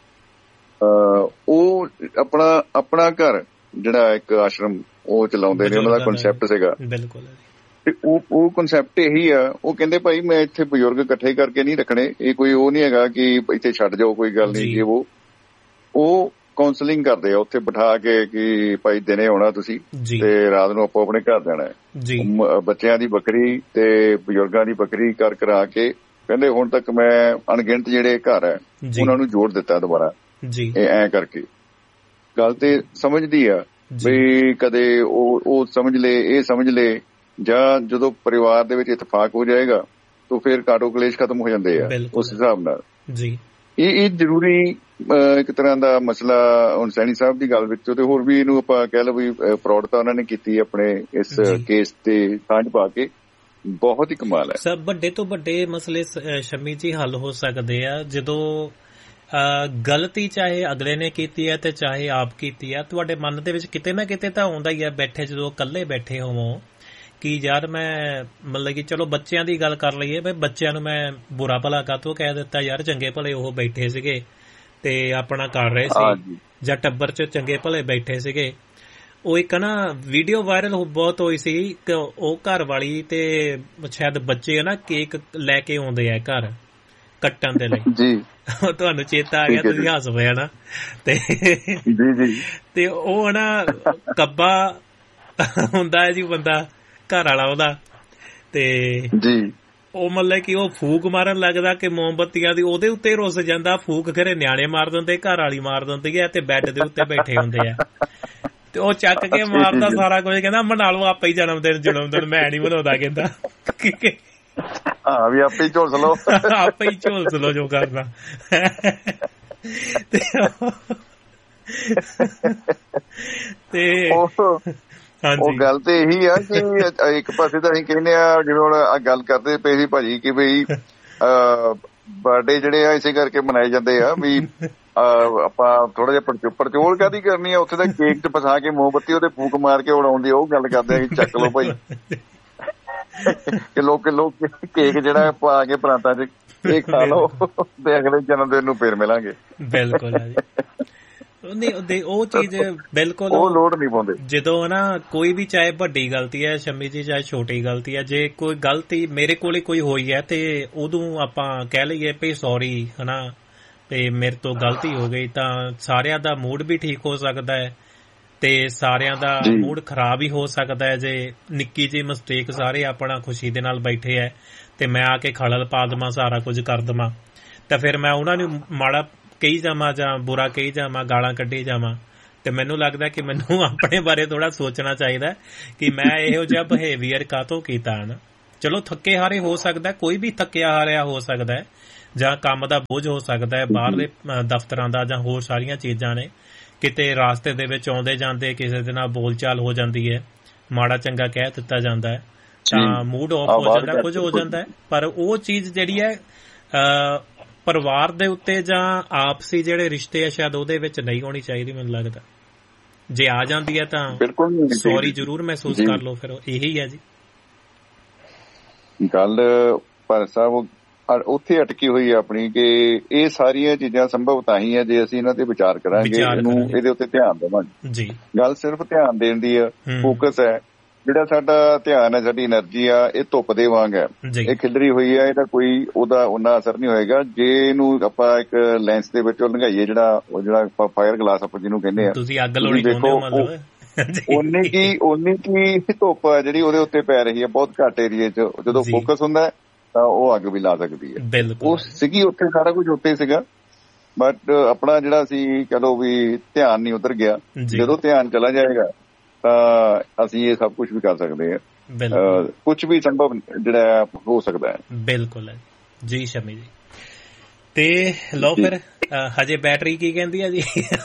ਉਹ ਆਪਣਾ ਆਪਣਾ ਘਰ ਜਿਹੜਾ ਇੱਕ ਆਸ਼ਰਮ ਉਹ ਚਲਾਉਂਦੇ ਨੇ, ਉਹਨਾਂ ਦਾ ਕਨਸੈਪਟ ਸੀਗਾ ਤੇ ਉਹ ਉਹ ਕਨਸੈਪਟ ਇਹੀ ਆ। ਉਹ ਕਹਿੰਦੇ ਭਾਈ ਮੈਂ ਇੱਥੇ ਬਜ਼ੁਰਗ ਇਕੱਠੇ ਕਰਕੇ ਨਹੀਂ ਰੱਖਣੇ, ਇਹ ਕੋਈ ਉਹ ਨਹੀਂ ਹੈਗਾ ਕਿ ਇੱਥੇ ਛੱਡ ਜਾਓ, ਕੋਈ ਗੱਲ ਨਹੀਂ ਜੀ। ਉਹ ਉਹ ਕਾਉਂਸਲਿੰਗ ਕਰਦੇ ਆ ਉੱਥੇ ਬਿਠਾ ਕੇ ਕਿ ਭਾਈ ਦਿਨੇ ਆਉਣਾ ਤੁਸੀਂ ਤੇ ਰਾਤ ਨੂੰ ਆਪੋ ਆਪਣੇ ਘਰ ਜਾਣਾ। ਬੱਚਿਆਂ ਦੀ ਬੱਕਰੀ ਤੇ ਬਜ਼ੁਰਗਾਂ ਦੀ ਬੱਕਰੀ ਕਰ ਕਰਾ ਕੇ ਕਹਿੰਦੇ ਹੁਣ ਤੱਕ ਮੈਂ ਅਣਗਿਣਤ ਜਿਹੜੇ ਘਰ ਹੈ ਉਹਨਾਂ ਨੂੰ ਜੋੜ ਦਿੱਤਾ ਦੁਬਾਰਾ। ਇਹ ਐ ਕਰਕੇ ਗੱਲ ਤੇ ਸਮਝਦੀ ਆ ਵੀ ਕਦੇ ਉਹ ਉਹ ਸਮਝ ਲੇ, ਇਹ ਸਮਝ ਲੇ, ਜਾਂ ਜਦੋਂ ਪਰਿਵਾਰ ਦੇ ਵਿੱਚ ਇਤਫਾਕ ਹੋ ਜਾਏਗਾ ਤਾਂ ਫਿਰ ਕਾਟੋ ਕਲੇਸ਼ ਖਤਮ ਹੋ ਜਾਂਦੇ ਆ ਉਸ ਹਿਸਾਬ ਨਾਲ ਜੀ। ਇਹ ਇਹ ਜ਼ਰੂਰੀ ਇੱਕ ਤਰ੍ਹਾਂ ਦਾ ਮਸਲਾ ਹੁਣ ਸੈਣੀ ਸਾਹਿਬ ਦੀ ਗੱਲ ਵਿੱਚ, ਤੇ ਹੋਰ ਵੀ ਇਹਨੂੰ ਆਪਾਂ ਕਹਿ ਲਓ ਵੀ ਫਰੋਡ ਤਾਂ ਉਹਨਾਂ ਨੇ ਕੀਤੀ ਆਪਣੇ ਇਸ ਕੇਸ ਤੇ ਸਾਂਝ ਪਾ ਕੇ, ਬਹੁਤ ਹੀ ਕਮਾਲ ਹੈ। ਸਭ ਵੱਡੇ ਤੋਂ ਵੱਡੇ ਮਸਲੇ ਸ਼ਮੀ ਜੀ ਹੱਲ ਹੋ ਸਕਦੇ ਆ ਜਦੋਂ ਗਲਤੀ ਚਾਹੇ ਅਗਲੇ ਨੇ ਕੀਤੀ ਹੈ ਤੇ ਚਾਹੇ ਆਪ ਕੀਤੀ ਹੈ, ਤੁਹਾਡੇ ਮਨ ਦੇ ਵਿੱਚ ਕਿਤੇ ਨਾ ਕਿਤੇ ਤਾਂ ਆਉਂਦਾ ਹੀ ਹੈ ਬੈਠੇ, ਜਦੋਂ ਇਕੱਲੇ ਬੈਠੇ ਹੋਵੋ ਕਿ ਯਾਰ ਮੈਂ ਮਤਲਬ ਕਿ ਚਲੋ ਬੱਚਿਆਂ ਦੀ ਗੱਲ ਕਰ ਲਈਏ, ਬਈ ਬੱਚਿਆਂ ਨੂੰ ਮੈਂ ਬੁਰਾ ਭਲਾ ਕਾਹਤੋਂ ਕਹਿ ਦਿੱਤਾ ਯਾਰ, ਚੰਗੇ ਭਲੇ ਉਹ ਬੈਠੇ ਸੀਗੇ ਤੇ ਆਪਣਾ ਕਰ ਰਹੇ ਸੀ, ਜਾਂ ਟੱਬਰ ਚ ਚੰਗੇ ਭਲੇ ਬੈਠੇ ਸੀਗੇ। ਉਹ ਇੱਕ ਨਾ ਵੀਡੀਓ ਵਾਇਰਲ ਬਹੁਤ ਹੋਈ ਸੀ ਕਿ ਉਹ ਘਰ ਵਾਲੀ ਤੇ ਸ਼ਾਇਦ ਬੱਚੇ ਨਾ ਕੇਕ ਲੈ ਕੇ ਆਉਂਦੇ ਆ ਘਰ ਕੱਟਣ ਦੇ ਲਈ ਜੀ, ਤੁਹਾਨੂੰ ਚੇਤਾ ਆ ਗਿਆ, ਤੁਸੀਂ ਹੱਸ ਪਏ ਨਾ ਤੇ ਤੇ ਉਹ ਨਾ ਕੱਬਾ ਹੁੰਦਾ ਹੈ ਜੀ ਬੰਦਾ ਘਰ ਵਾਲਾ ਉਹਦਾ, ਤੇ ਉਹ ਮਤਲਬ ਕਿ ਉਹ ਫੂਕ ਮਾਰਨ ਲੱਗਦਾ ਕਿ ਮੋਮਬੱਤੀਆਂ ਦੀ, ਉਹਦੇ ਉੱਤੇ ਰੁੱਸ ਜਾਂਦਾ, ਫੂਕ ਘਰੇ ਨਿਆਣੇ ਮਾਰ ਦਿੰਦੇ, ਘਰ ਵਾਲੀ ਮਾਰ ਦਿੰਦੀ ਹੈ ਤੇ ਬੈੱਡ ਦੇ ਉੱਤੇ ਬੈਠੇ ਹੁੰਦੇ ਆ ਤੇ ਉਹ ਚੱਕ ਕੇ ਮਾਰਦਾ ਸਾਰਾ ਕੁਝ, ਕਹਿੰਦਾ ਮਨਾ ਲਓ ਆਪੇ ਹੀ ਜਨਮ ਦਿਨ ਜਨਮ ਦਿਨ ਮੈਂ ਨੀ ਮਨਾਉਂਦਾ, ਕਹਿੰਦਾ ਹਾਂ ਵੀ ਆਪੇ ਹੀ ਝੋਲਸ ਲਓ, ਆਪੇ ਹੀ ਝੋਲਸ ਲਓ ਜੋ ਕਰਨਾ। ਤੇ ਉਹ ਗੱਲ ਤੇ ਇਹੀ ਆ ਕਿ ਇੱਕ ਪਾਸੇ ਤਾਂ ਅਸੀਂ ਕਹਿੰਦੇ ਆ, ਜਿਵੇਂ ਹੁਣ ਆ ਗੱਲ ਕਰਦੇ ਪਏ ਸੀ ਭਾਜੀ ਕਿ ਬਈ ਬਰਥਡੇ ਜਿਹੜੇ ਆ ਇਸੇ ਕਰਕੇ ਮਨਾਏ ਜਾਂਦੇ ਆ ਵੀ ਆਪਾਂ ਥੋੜਾ ਜਿਹਾ ਪਰਚੋਲ ਕਾਹਦੀ ਕਰਨੀ ਆ, ਉੱਥੇ ਤਾਂ ਕੇਕ ਚ ਫਸਾ ਕੇ ਮੋਮਬੱਤੀ ਉਹਦੇ ਫੂਕ ਮਾਰ ਕੇ ਉਡਾਉਂਦੀ, ਉਹ ਗੱਲ ਕਰਦੇ ਆ ਚੱਕ ਲਓ ਭਾਈ ਕਿਲੋ ਕਿਲੋ ਕੇਕ ਜਿਹੜਾ ਪਾ ਕੇ ਪ੍ਰਾਂਤਾਂ ਚ ਇਹ ਖਾ ਲਓ ਤੇ ਅਗਲੇ ਜਨਮ ਦਿਨ ਨੂੰ ਫੇਰ ਮਿਲਾਂਗੇ। ਬਿਲਕੁਲ ਨਹੀਂ ਉਹ ਚੀਜ਼ ਬਿਲਕੁਲ ਉਹ ਲੋੜ ਨਹੀਂ ਪਾਉਂਦੇ। ਜਦੋਂ ਨਾ ਕੋਈ ਵੀ ਚਾਹੇ ਵੱਡੀ ਗਲਤੀ ਹੈ ਸ਼ਮੀ ਜੀ ਚਾਹੇ ਛੋਟੀ ਗਲਤੀ ਹੈ, ਜੇ ਕੋਈ ਗਲਤੀ ਮੇਰੇ ਕੋਲ ਕੋਈ ਹੋਈ ਹੈ ਤੇ ਉਦੋਂ ਆਪਾਂ ਕਹਿ ਲਈਏ ਵੀ ਸੌਰੀ ਹਨਾ ਤੇ ਮੇਰੇ ਤੋਂ ਗਲਤੀ ਹੋ ਗਈ, ਤਾਂ ਸਾਰਿਆਂ ਦਾ ਮੂਡ ਵੀ ਠੀਕ ਹੋ ਸਕਦਾ ਹੈ ਤੇ ਸਾਰਿਆਂ ਦਾ ਮੂਡ ਖਰਾਬ ਹੀ ਹੋ ਸਕਦਾ ਹੈ। ਜੇ ਨਿੱਕੀ ਜਿਹੀ ਮਿਸਟੇਕ ਸਾਰੇ ਆਪਣਾ ਖੁਸ਼ੀ ਦੇ ਨਾਲ ਬੈਠੇ ਹੈ ਤੇ ਮੈਂ ਆ ਕੇ ਖਲਲ ਪਾ ਦੇਵਾਂ, ਸਾਰਾ ਕੁਝ ਕਰ ਦੇਵਾਂ, ਤਾਂ ਫਿਰ ਮੈਂ ਉਹਨਾਂ ਨੂੰ ਮਾੜਾ ਕਹੀ ਜਾਵਾਂ ਜਾਂ ਬੁਰਾ ਕਹੀ ਜਾਵਾਂ, ਗਾਲਾਂ ਕੱਢੀ ਜਾਵਾਂ। ਤੇ ਮੈਨੂੰ ਲੱਗਦਾ ਕਿ ਮੈਨੂੰ ਆਪਣੇ ਬਾਰੇ ਥੋੜਾ ਸੋਚਣਾ ਚਾਹੀਦਾ ਕਿ ਮੈਂ ਇਹੋ ਜਿਹਾ ਬਿਹੇਵੀਅਰ ਕਾਹਤੋਂ ਕੀਤਾ ਨਾ। ਚਲੋ ਥੱਕੇ ਹਾਰੇ ਹੋ ਸਕਦਾ, ਕੋਈ ਵੀ ਥੱਕਿਆ ਹਾਰਿਆ ਹੋ ਸਕਦਾ, ਜਾਂ ਕੰਮ ਦਾ ਬੋਝ ਹੋ ਸਕਦਾ ਹੈ, ਬਾਹਰਲੇ ਦਫ਼ਤਰਾਂ ਦਾ ਜਾਂ ਹੋਰ ਸਾਰੀਆਂ ਚੀਜ਼ਾਂ ਨੇ, ਕਿਤੇ ਰਾਸਤੇ ਦੇ ਵਿੱਚ ਆਉਂਦੇ ਜਾਂਦੇ ਕਿਸੇ ਦੇ ਨਾਲ ਬੋਲਚਾਲ ਹੋ ਜਾਂਦੀ ਹੈ, ਮਾੜਾ ਚੰਗਾ ਕਹਿ ਦਿੱਤਾ ਜਾਂਦਾ ਹੈ, ਤਾਂ ਮੂਡ ਆਫ ਹੋ ਜਾਂਦਾ, ਕੁਝ ਹੋ ਜਾਂਦਾ ਹੈ। ਪਰ ਉਹ ਚੀਜ਼ ਜਿਹੜੀ ਹੈ ਪਰਿਵਾਰ ਦੇ ਉੱਤੇ ਜਾਂ ਆਪਸੀ ਜਿਹੜੇ ਰਿਸ਼ਤੇ ਆ ਸ਼ਾਇਦ ਉਹਦੇ ਵਿੱਚ ਨਹੀਂ ਹੋਣੀ ਚਾਹੀਦੀ। ਮੈਨੂੰ ਲੱਗਦਾ ਜੇ ਆ ਜਾਂਦੀ ਹੈ ਤਾਂ ਸੌਰੀ ਜ਼ਰੂਰ ਮਹਿਸੂਸ ਕਰ ਲਓ, ਫਿਰ ਇਹੀ ਹੈ ਜੀ ਗੱਲ। ਪਰ ਸਾਹਿਬ ਉੱਥੇ ਅਟਕੀ ਹੋਈ ਹੈ ਆਪਣੀ ਕਿ ਇਹ ਸਾਰੀਆਂ ਚੀਜ਼ਾਂ ਸੰਭਵ ਤਾਂ ਹੀ ਹੈ ਜੇ ਅਸੀਂ ਇਹਨਾਂ ਤੇ ਵਿਚਾਰ ਕਰਾਂਗੇ, ਇਹਨੂੰ ਇਹਦੇ ਉੱਤੇ ਧਿਆਨ ਦੇਵਾਂਗੇ ਜੀ। ਗੱਲ ਸਿਰਫ ਧਿਆਨ ਦੇਣ ਦੀ ਆ, ਫੋਕਸ ਹੈ। ਜਿਹੜਾ ਸਾਡਾ ਧਿਆਨ ਹੈ, ਸਾਡੀ એનર્ਜੀ ਆ, ਇਹ ਧੁੱਪ ਦੇ ਵਾਂਗ ਹੈ, ਇਹ ਖਿਲਰੀ ਹੋਈ ਹੈ, ਇਹਦਾ ਕੋਈ ਉਹਦਾ ਉਹਨਾਂ ਅਸਰ ਨਹੀਂ ਹੋਏਗਾ ਜੇ ਇਹਨੂੰ ਆਪਾਂ ਇੱਕ ਲੈਂਸ ਦੇ ਵਿੱਚ ਲੰਘਾਈਏ, ਜਿਹੜਾ ਉਹ ਜਿਹੜਾ ਫਾਇਰ ਗਲਾਸ ਆਪਾਂ ਜਿਹਨੂੰ ਕਹਿੰਦੇ ਆ, ਤੁਸੀਂ ਅੱਗ ਲਾਉਣੀ ਚਾਹੁੰਦੇ ਹੋ ਮਤਲਬ ਉਨੀ ਕੀ ਉਨੀ ਕੀ ਧੁੱਪ ਆ ਜਿਹੜੀ ਉਹਦੇ ਉੱਤੇ ਪੈ ਰਹੀ ਹੈ ਬਹੁਤ ਘੱਟ ਏਰੀਏ 'ਚ। ਜਦੋਂ ਫੋਕਸ ਹੁੰਦਾ ਤਾਂ ਉਹ ਅੱਗ ਵੀ ਲਾ ਸਕਦੀ ਹੈ। ਉਹ ਸੀਗੀ ਉੱਥੇ, ਸਾਰਾ ਕੁਝ ਉੱਤੇ ਸੀਗਾ, ਬਟ ਆਪਣਾ ਜਿਹੜਾ ਸੀ ਕਦੋਂ ਵੀ ਧਿਆਨ ਨਹੀਂ ਉਧਰ ਗਿਆ। ਜਦੋਂ ਧਿਆਨ ਚਲਾ ਜਾਏਗਾ ਤਾਂ ਅਸੀਂ ਇਹ ਸਭ ਕੁਝ ਵੀ ਕਰ ਸਕਦੇ ਹਾਂ, ਕੁਝ ਵੀ ਸੰਭਵ ਜਿਹੜਾ ਹੋ ਸਕਦਾ ਹੈ। ਬਿਲਕੁਲ ਹੈ ਜੀ ਸ਼ਮੀ ਜੀ। ਤੇ ਲਓ ਫਿਰ ਹਜੇ ਬੈਟਰੀ ਕੀ ਕਹਿੰਦੀ ਹੈ ਜੀ?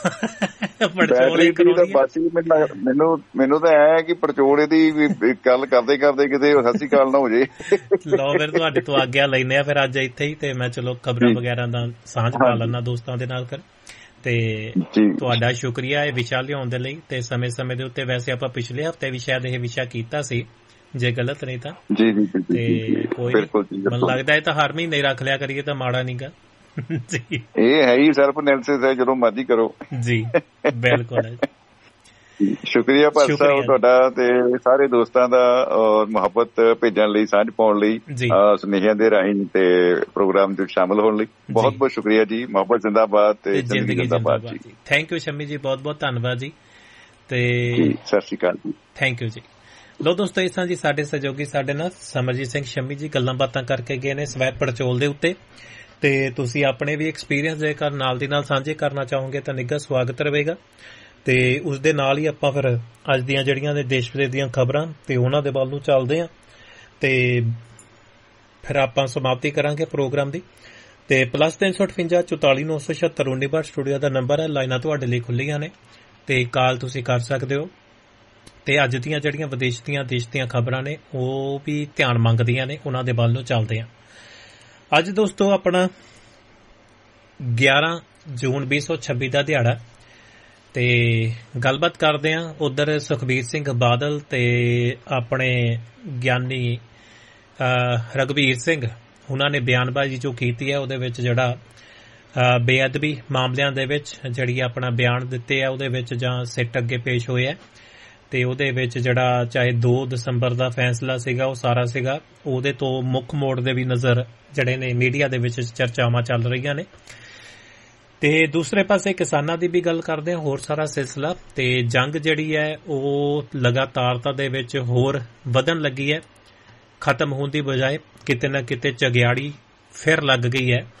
ਮੈਨੂੰ ਮੈਨੂੰ ਤਾਂ ਐ ਕਿ ਪਰਚੋਲੇ ਦੀ ਗੱਲ ਕਰਦੇ ਕਰਦੇ ਕਿਤੇ ਸੱਚੀ ਗੱਲ ਨਾ ਹੋ ਜੇ। ਲਓ ਫਿਰ ਤੁਹਾਡੇ ਤੋਂ ਆਗਿਆ ਲੈਂਦੇ ਆ ਫਿਰ ਅੱਜ ਇੱਥੇ ਹੀ, ਤੇ ਮੈਂ ਚਲੋ ਖਬਰਾਂ ਵਗੈਰਾ ਦਾ ਸਾਂਝ ਪਾ ਲੈਣਾ ਦੋਸਤਾਂ ਦੇ ਨਾਲ। ਫਿਰ ਤੇ ਤੁਹਾਡਾ ਸ਼ੁਕਰੀਆ ਇਹ ਵਿਸ਼ਾ ਲਿਆਉਣ ਦੇ ਲਈ। ਤੇ ਸਮੇਂ ਸਮੇਂ ਦੇ ਉੱਤੇ ਵੈਸੇ ਆਪਾਂ ਪਿਛਲੇ ਹਫ਼ਤੇ ਵੀ ਸ਼ਾਇਦ ਇਹ ਵਿਸ਼ਾ ਕੀਤਾ ਸੀ, ਜੇ ਗਲਤ ਨਹੀਂ ਤਾਂ। ਤੇ ਕੋਈ ਮੈਨੂੰ ਲੱਗਦਾ ਇਹ ਤਾਂ ਹਰ ਮਹੀਨੇ ਰੱਖ ਲਿਆ ਕਰੀਏ ਤਾਂ ਮਾੜਾ ਨੀਗਾ ਜੀ। ਇਹ ਹੈ ਹੀ ਸੈਲਫ ਐਨਾਲਿਸਿਸ ਹੈ, ਜਦੋਂ ਮਰਜ਼ੀ ਕਰੋ ਜੀ। ਬਿਲਕੁਲ ਸ਼ੁਕਰੀਆ ਭਾਈ ਸਾਹਿਬ ਤੁਹਾਡਾ ਤੇ ਸਾਰੇ ਦੋਸਤਾਂ ਦਾ, ਔਰ ਮੁਹੱਬਤ ਭੇਜਣ ਲਈ, ਸਾਂਝ ਪਾਉਣ ਲਈ, ਸੁਨੇਹਿਆਂ ਦੇ ਰਾਹੀਂ ਤੇ ਪ੍ਰੋਗਰਾਮ ਵਿੱਚ ਸ਼ਾਮਲ ਹੋਣ ਲਈ ਬਹੁਤ ਬਹੁਤ ਸ਼ੁਕਰੀਆ ਜੀ। ਮੁਹੱਬਤ ਜ਼ਿੰਦਾਬਾਦ ਤੇ ਜ਼ਿੰਦਗੀ ਜ਼ਿੰਦਾਬਾਦ ਜੀ। ਥੈਂਕ ਯੂ ਸ਼ਮੀ ਜੀ, ਬਹੁਤ ਬਹੁਤ ਧੰਨਵਾਦ ਜੀ। ਤੇ ਸਤਿ ਸ਼੍ਰੀ ਅਕਾਲ ਜੀ। ਥੈਂਕ ਯੂ ਜੀ। ਲੋ ਦੋਸਤੋ, ਇਸ ਤਰ੍ਹਾਂ ਜੀ ਸਾਡੇ ਸਹਿਯੋਗੀ ਸਾਡੇ ਨਾਲ ਸਮਰਜੀਤ ਸਿੰਘ ਸ਼ਮੀ ਜੀ ਗੱਲਾਂ ਬਾਤਾਂ ਕਰਕੇ ਗਏ ਨੇ ਸਵੈ ਪੜਚੋਲ ਦੇ ਉੱਤੇ। ਤੇ ਤੁਸੀਂ ਆਪਣੇ ਵੀ ਐਕਸਪੀਰੀਅੰਸ ਜੇਕਰ ਨਾਲ ਦੀ ਨਾਲ ਸਾਂਝੇ ਕਰਨਾ ਚਾਹੋਗੇ ਤਾਂ ਨਿੱਘਾ ਸਵਾਗਤ ਰਹੇਗਾ। ਤੇ ਉਸ ਦੇ ਨਾਲ ਹੀ ਆਪਾਂ ਫਿਰ ਅੱਜ ਦੀਆਂ ਜਿਹੜੀਆਂ ਨੇ ਦੇਸ਼ ਵਿਦੇਸ਼ ਦੀਆਂ ਖਬਰਾਂ ਤੇ ਉਹਨਾਂ ਦੇ ਵੱਲ ਨੂੰ ਚੱਲਦੇ ਹਾਂ, ਤੇ ਫਿਰ ਆਪਾਂ ਸਮਾਪਤੀ ਕਰਾਂਗੇ ਪ੍ਰੋਗਰਾਮ ਦੀ। ਤੇ ਪਲੱਸ ਤਿੰਨ ਸੌ ਅਠਵੰਜਾ ਚੁਤਾਲੀ ਨੌ ਸੌ ਛਿਅੱਤਰ ਉੱਨੀ ਬਾਰ ਸਟੂਡੀਓ ਦਾ ਨੰਬਰ ਹੈ। ਲਾਈਨਾਂ ਤੁਹਾਡੇ ਲਈ ਖੁੱਲੀਆਂ ਨੇ ਤੇ ਕਾਲ ਤੁਸੀਂ ਕਰ ਸਕਦੇ ਹੋ। ਤੇ ਅੱਜ ਦੀਆਂ ਜਿਹੜੀਆਂ ਵਿਦੇਸ਼ ਦੀਆਂ ਦੇਸ਼ ਦੀਆਂ ਖਬਰਾਂ ਨੇ ਉਹ ਵੀ ਧਿਆਨ ਮੰਗਦੀਆਂ ਨੇ, ਉਹਨਾਂ ਦੇ ਵੱਲ ਨੂੰ ਚੱਲਦੇ ਹਾਂ। ਅੱਜ ਦੋਸਤੋ ਆਪਣਾ ਗਿਆਰਾਂ ਜੂਨ ਵੀਹ ਸੌ ਛੱਬੀ ਦਾ ਦਿਹਾੜਾ, ਤੇ ਗੱਲਬਾਤ ਕਰਦੇ ਹਾਂ ਉਧਰ ਸੁਖਬੀਰ ਸਿੰਘ ਬਾਦਲ ਤੇ ਆਪਣੇ ਗਿਆਨੀ ਰਘਬੀਰ ਸਿੰਘ ਉਹਨਾਂ ਨੇ ਬਿਆਨਬਾਜ਼ੀ ਜੋ ਕੀਤੀ ਹੈ ਉਹਦੇ ਵਿੱਚ ਜਿਹੜਾ ਬੇਅਦਬੀ ਮਾਮਲਿਆਂ ਦੇ ਵਿੱਚ ਜਿਹੜੀ ਆਪਣਾ ਬਿਆਨ ਦਿੱਤੇ ਆ ਉਹਦੇ ਵਿੱਚ ਜਾਂ ਸਿੱਟ ਅੱਗੇ ਪੇਸ਼ ਹੋਏ ਆ। ਤੇ ਉਹਦੇ ਵਿੱਚ ਜਿਹੜਾ ਚਾਹੇ ਦੋ ਦਸੰਬਰ ਦਾ ਫੈਸਲਾ ਸੀਗਾ ਉਹ ਸਾਰਾ ਸੀਗਾ, ਉਹਦੇ ਤੋਂ ਮੁੱਖ ਮੋੜ ਦੇ ਵੀ ਨਜ਼ਰ ਜਿਹੜੇ ਨੇ ਮੀਡੀਆ ਦੇ ਵਿੱਚ ਚਰਚਾਵਾਂ ਚੱਲ ਰਹੀਆਂ ਨੇ। ਤੇ ਦੂਸਰੇ ਪਾਸੇ ਕਿਸਾਨਾਂ ਦੀ ਵੀ ਗੱਲ ਕਰਦੇ ਹਾਂ, ਹੋਰ ਸਾਰਾ ਸਿਲਸਿਲਾ। ਤੇ ਜੰਗ ਜਿਹੜੀ ਹੈ ਉਹ ਲਗਾਤਾਰਤਾ ਦੇ ਵਿੱਚ ਹੋਰ ਵਧਣ ਲੱਗੀ ਹੈ, ਖਤਮ ਹੋਣ ਦੀ ਬਜਾਏ ਕਿਤੇ ਨਾ ਕਿਤੇ ਚਗਿਆੜੀ ਫਿਰ ਲੱਗ ਗਈ ਹੈ।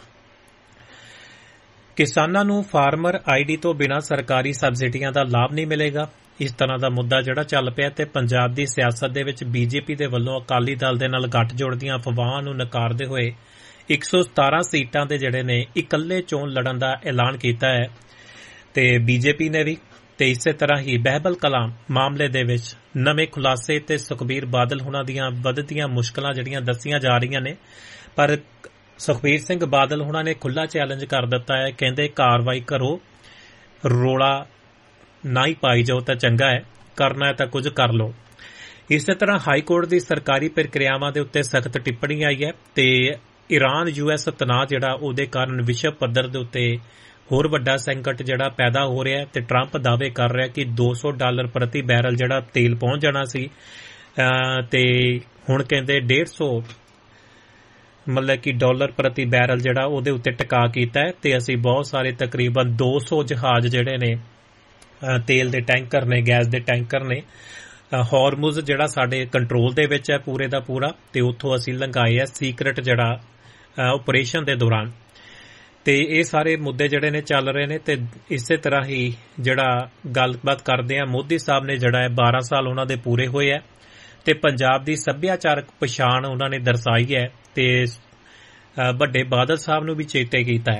ਕਿਸਾਨਾਂ ਨੂੰ ਫਾਰਮਰ ਆਈਡੀ ਤੋਂ ਬਿਨਾਂ ਸਰਕਾਰੀ ਸਬਸਿਡੀਆਂ ਦਾ ਲਾਭ ਨਹੀਂ ਮਿਲੇਗਾ, ਇਸ ਤਰ੍ਹਾਂ ਦਾ ਮੁੱਦਾ ਜਿਹੜਾ ਚੱਲ ਪਿਆ। ਤੇ ਪੰਜਾਬ ਦੀ ਸਿਆਸਤ ਦੇ ਵਿੱਚ ਬੀਜੇਪੀ ਦੇ ਵੱਲੋਂ ਅਕਾਲੀ ਦਲ ਦੇ ਨਾਲ ਗੱਠਜੋੜ ਦੀਆਂ ਅਫਵਾਹਾਂ ਨੂੰ ਨਕਾਰਦੇ ਹੋਏ ਇੱਕ ਸੌ ਸਤਾਰਾਂ ਸੀਟਾਂ ਦੇ ਜਿਹੜੇ ਨੇ ਇਕੱਲੇ ਚੋਣ ਲੜਨ ਦਾ ਐਲਾਨ ਕੀਤਾ ਹੈ। ਤੇ ਬੀਜੇਪੀ ਨੇ ਵੀ ਤੇ ਇਸੇ ਤਰ੍ਹਾਂ ਹੀ ਬਹਿਬਲ ਕਲਾਂ ਮਾਮਲੇ ਦੇ ਵਿੱਚ ਨਵੇਂ ਖੁਲਾਸੇ ਤੇ ਸੁਖਬੀਰ ਬਾਦਲ ਹੁਣਾਂ ਦੀਆਂ ਵੱਧਦੀਆਂ ਮੁਸ਼ਕਲਾਂ ਜਿਹੜੀਆਂ ਦੱਸੀਆਂ ਜਾ ਰਹੀਆਂ ਨੇ। ਪਰ ਸੁਖਬੀਰ ਸਿੰਘ ਬਾਦਲ ਹੁਣਾਂ ਨੇ ਖੁੱਲ੍ਹਾ ਚੈਲੰਜ ਕਰ ਦਿੱਤਾ ਹੈ, ਕਹਿੰਦੇ ਕਾਰਵਾਈ ਕਰੋ, ਰੋਲਾ ਨਾ ਹੀ ਪਾਈ ਜਾਓ ਤਾਂ ਚੰਗਾ ਹੈ, ਕਰਨਾ ਹੈ ਤਾਂ ਕੁਝ ਕਰ ਲਓ। ਇਸੇ ਤਰ੍ਹਾਂ ਹਾਈ ਕੋਰਟ ਦੀ ਸਰਕਾਰੀ ਪ੍ਰਕਿਰਿਆਵਾਂ ਦੇ ਉੱਤੇ ਸਖਤ ਟਿੱਪਣੀ ਆਈ ਹੈ ਤੇ ਈਰਾਨ ਯੂ ਐਸ ਤਣਾਅ ਜਿਹੜਾ ਉਹਦੇ ਕਾਰਨ ਵਿਸ਼ਵ ਪੱਧਰ ਦੇ ਉੱਤੇ ਹੋਰ ਵੱਡਾ ਸੰਕਟ ਜਿਹੜਾ ਪੈਦਾ ਹੋ ਰਿਹਾ ਤੇ ਟਰੰਪ ਦਾਅਵੇ ਕਰ ਰਿਹਾ ਕਿ ਦੋ ਸੌ ਡਾਲਰ ਪ੍ਰਤੀ ਬੈਰਲ ਜਿਹੜਾ ਤੇਲ ਪਹੁੰਚ ਜਾਣਾ ਸੀ ਤੇ ਹੁਣ ਕਹਿੰਦੇ ਡੇਢ ਸੌ ਮਤਲਬ ਕਿ ਡਾਲਰ ਪ੍ਰਤੀ ਬੈਰਲ ਜਿਹੜਾ ਉਹਦੇ ਉੱਤੇ ਟਿਕਾ ਕੀਤਾ ਹੈ ਤੇ ਅਸੀਂ ਬਹੁਤ ਸਾਰੇ ਤਕਰੀਬਨ ਦੋ ਸੌ ਜਹਾਜ਼ ਜਿਹੜੇ ਨੇ ਤੇਲ ਦੇ ਟੈਂਕਰ ਨੇ, ਗੈਸ ਦੇ ਟੈਂਕਰ ਨੇ, ਹਾਰਮੁਜ਼ ਜਿਹੜਾ ਸਾਡੇ ਕੰਟਰੋਲ ਦੇ ਵਿੱਚ ਹੈ ਪੂਰੇ ਦਾ ਪੂਰਾ, ਤੇ ਉੱਥੋਂ ਅਸੀਂ ਲੰਘਾਏ ਆ ਸੀਕ੍ਰੇਟ ਜਿਹੜਾ ਆਪਰੇਸ਼ਨ ਦੇ ਦੌਰਾਨ। ਤੇ ਇਹ ਸਾਰੇ ਮੁੱਦੇ ਜਿਹੜੇ ਨੇ ਚੱਲ ਰਹੇ ਨੇ ਤੇ ਇਸੇ ਤਰ੍ਹਾਂ ਹੀ ਜਿਹੜਾ ਗੱਲਬਾਤ ਕਰਦੇ ਆ, ਮੋਦੀ ਸਾਹਿਬ ਨੇ ਜਿਹੜਾ ਹੈ ਬਾਰਾਂ ਸਾਲ ਉਹਨਾਂ ਦੇ ਪੂਰੇ ਹੋਏ ਹੈ ਤੇ ਪੰਜਾਬ ਦੀ ਸੱਭਿਆਚਾਰਕ ਪਛਾਣ ਉਹਨਾਂ ਨੇ ਦਰਸਾਈ ਹੈ ਤੇ ਵੱਡੇ ਬਾਦਲ ਸਾਹਿਬ ਨੂੰ ਵੀ ਚੇਤੇ ਕੀਤਾ ਹੈ।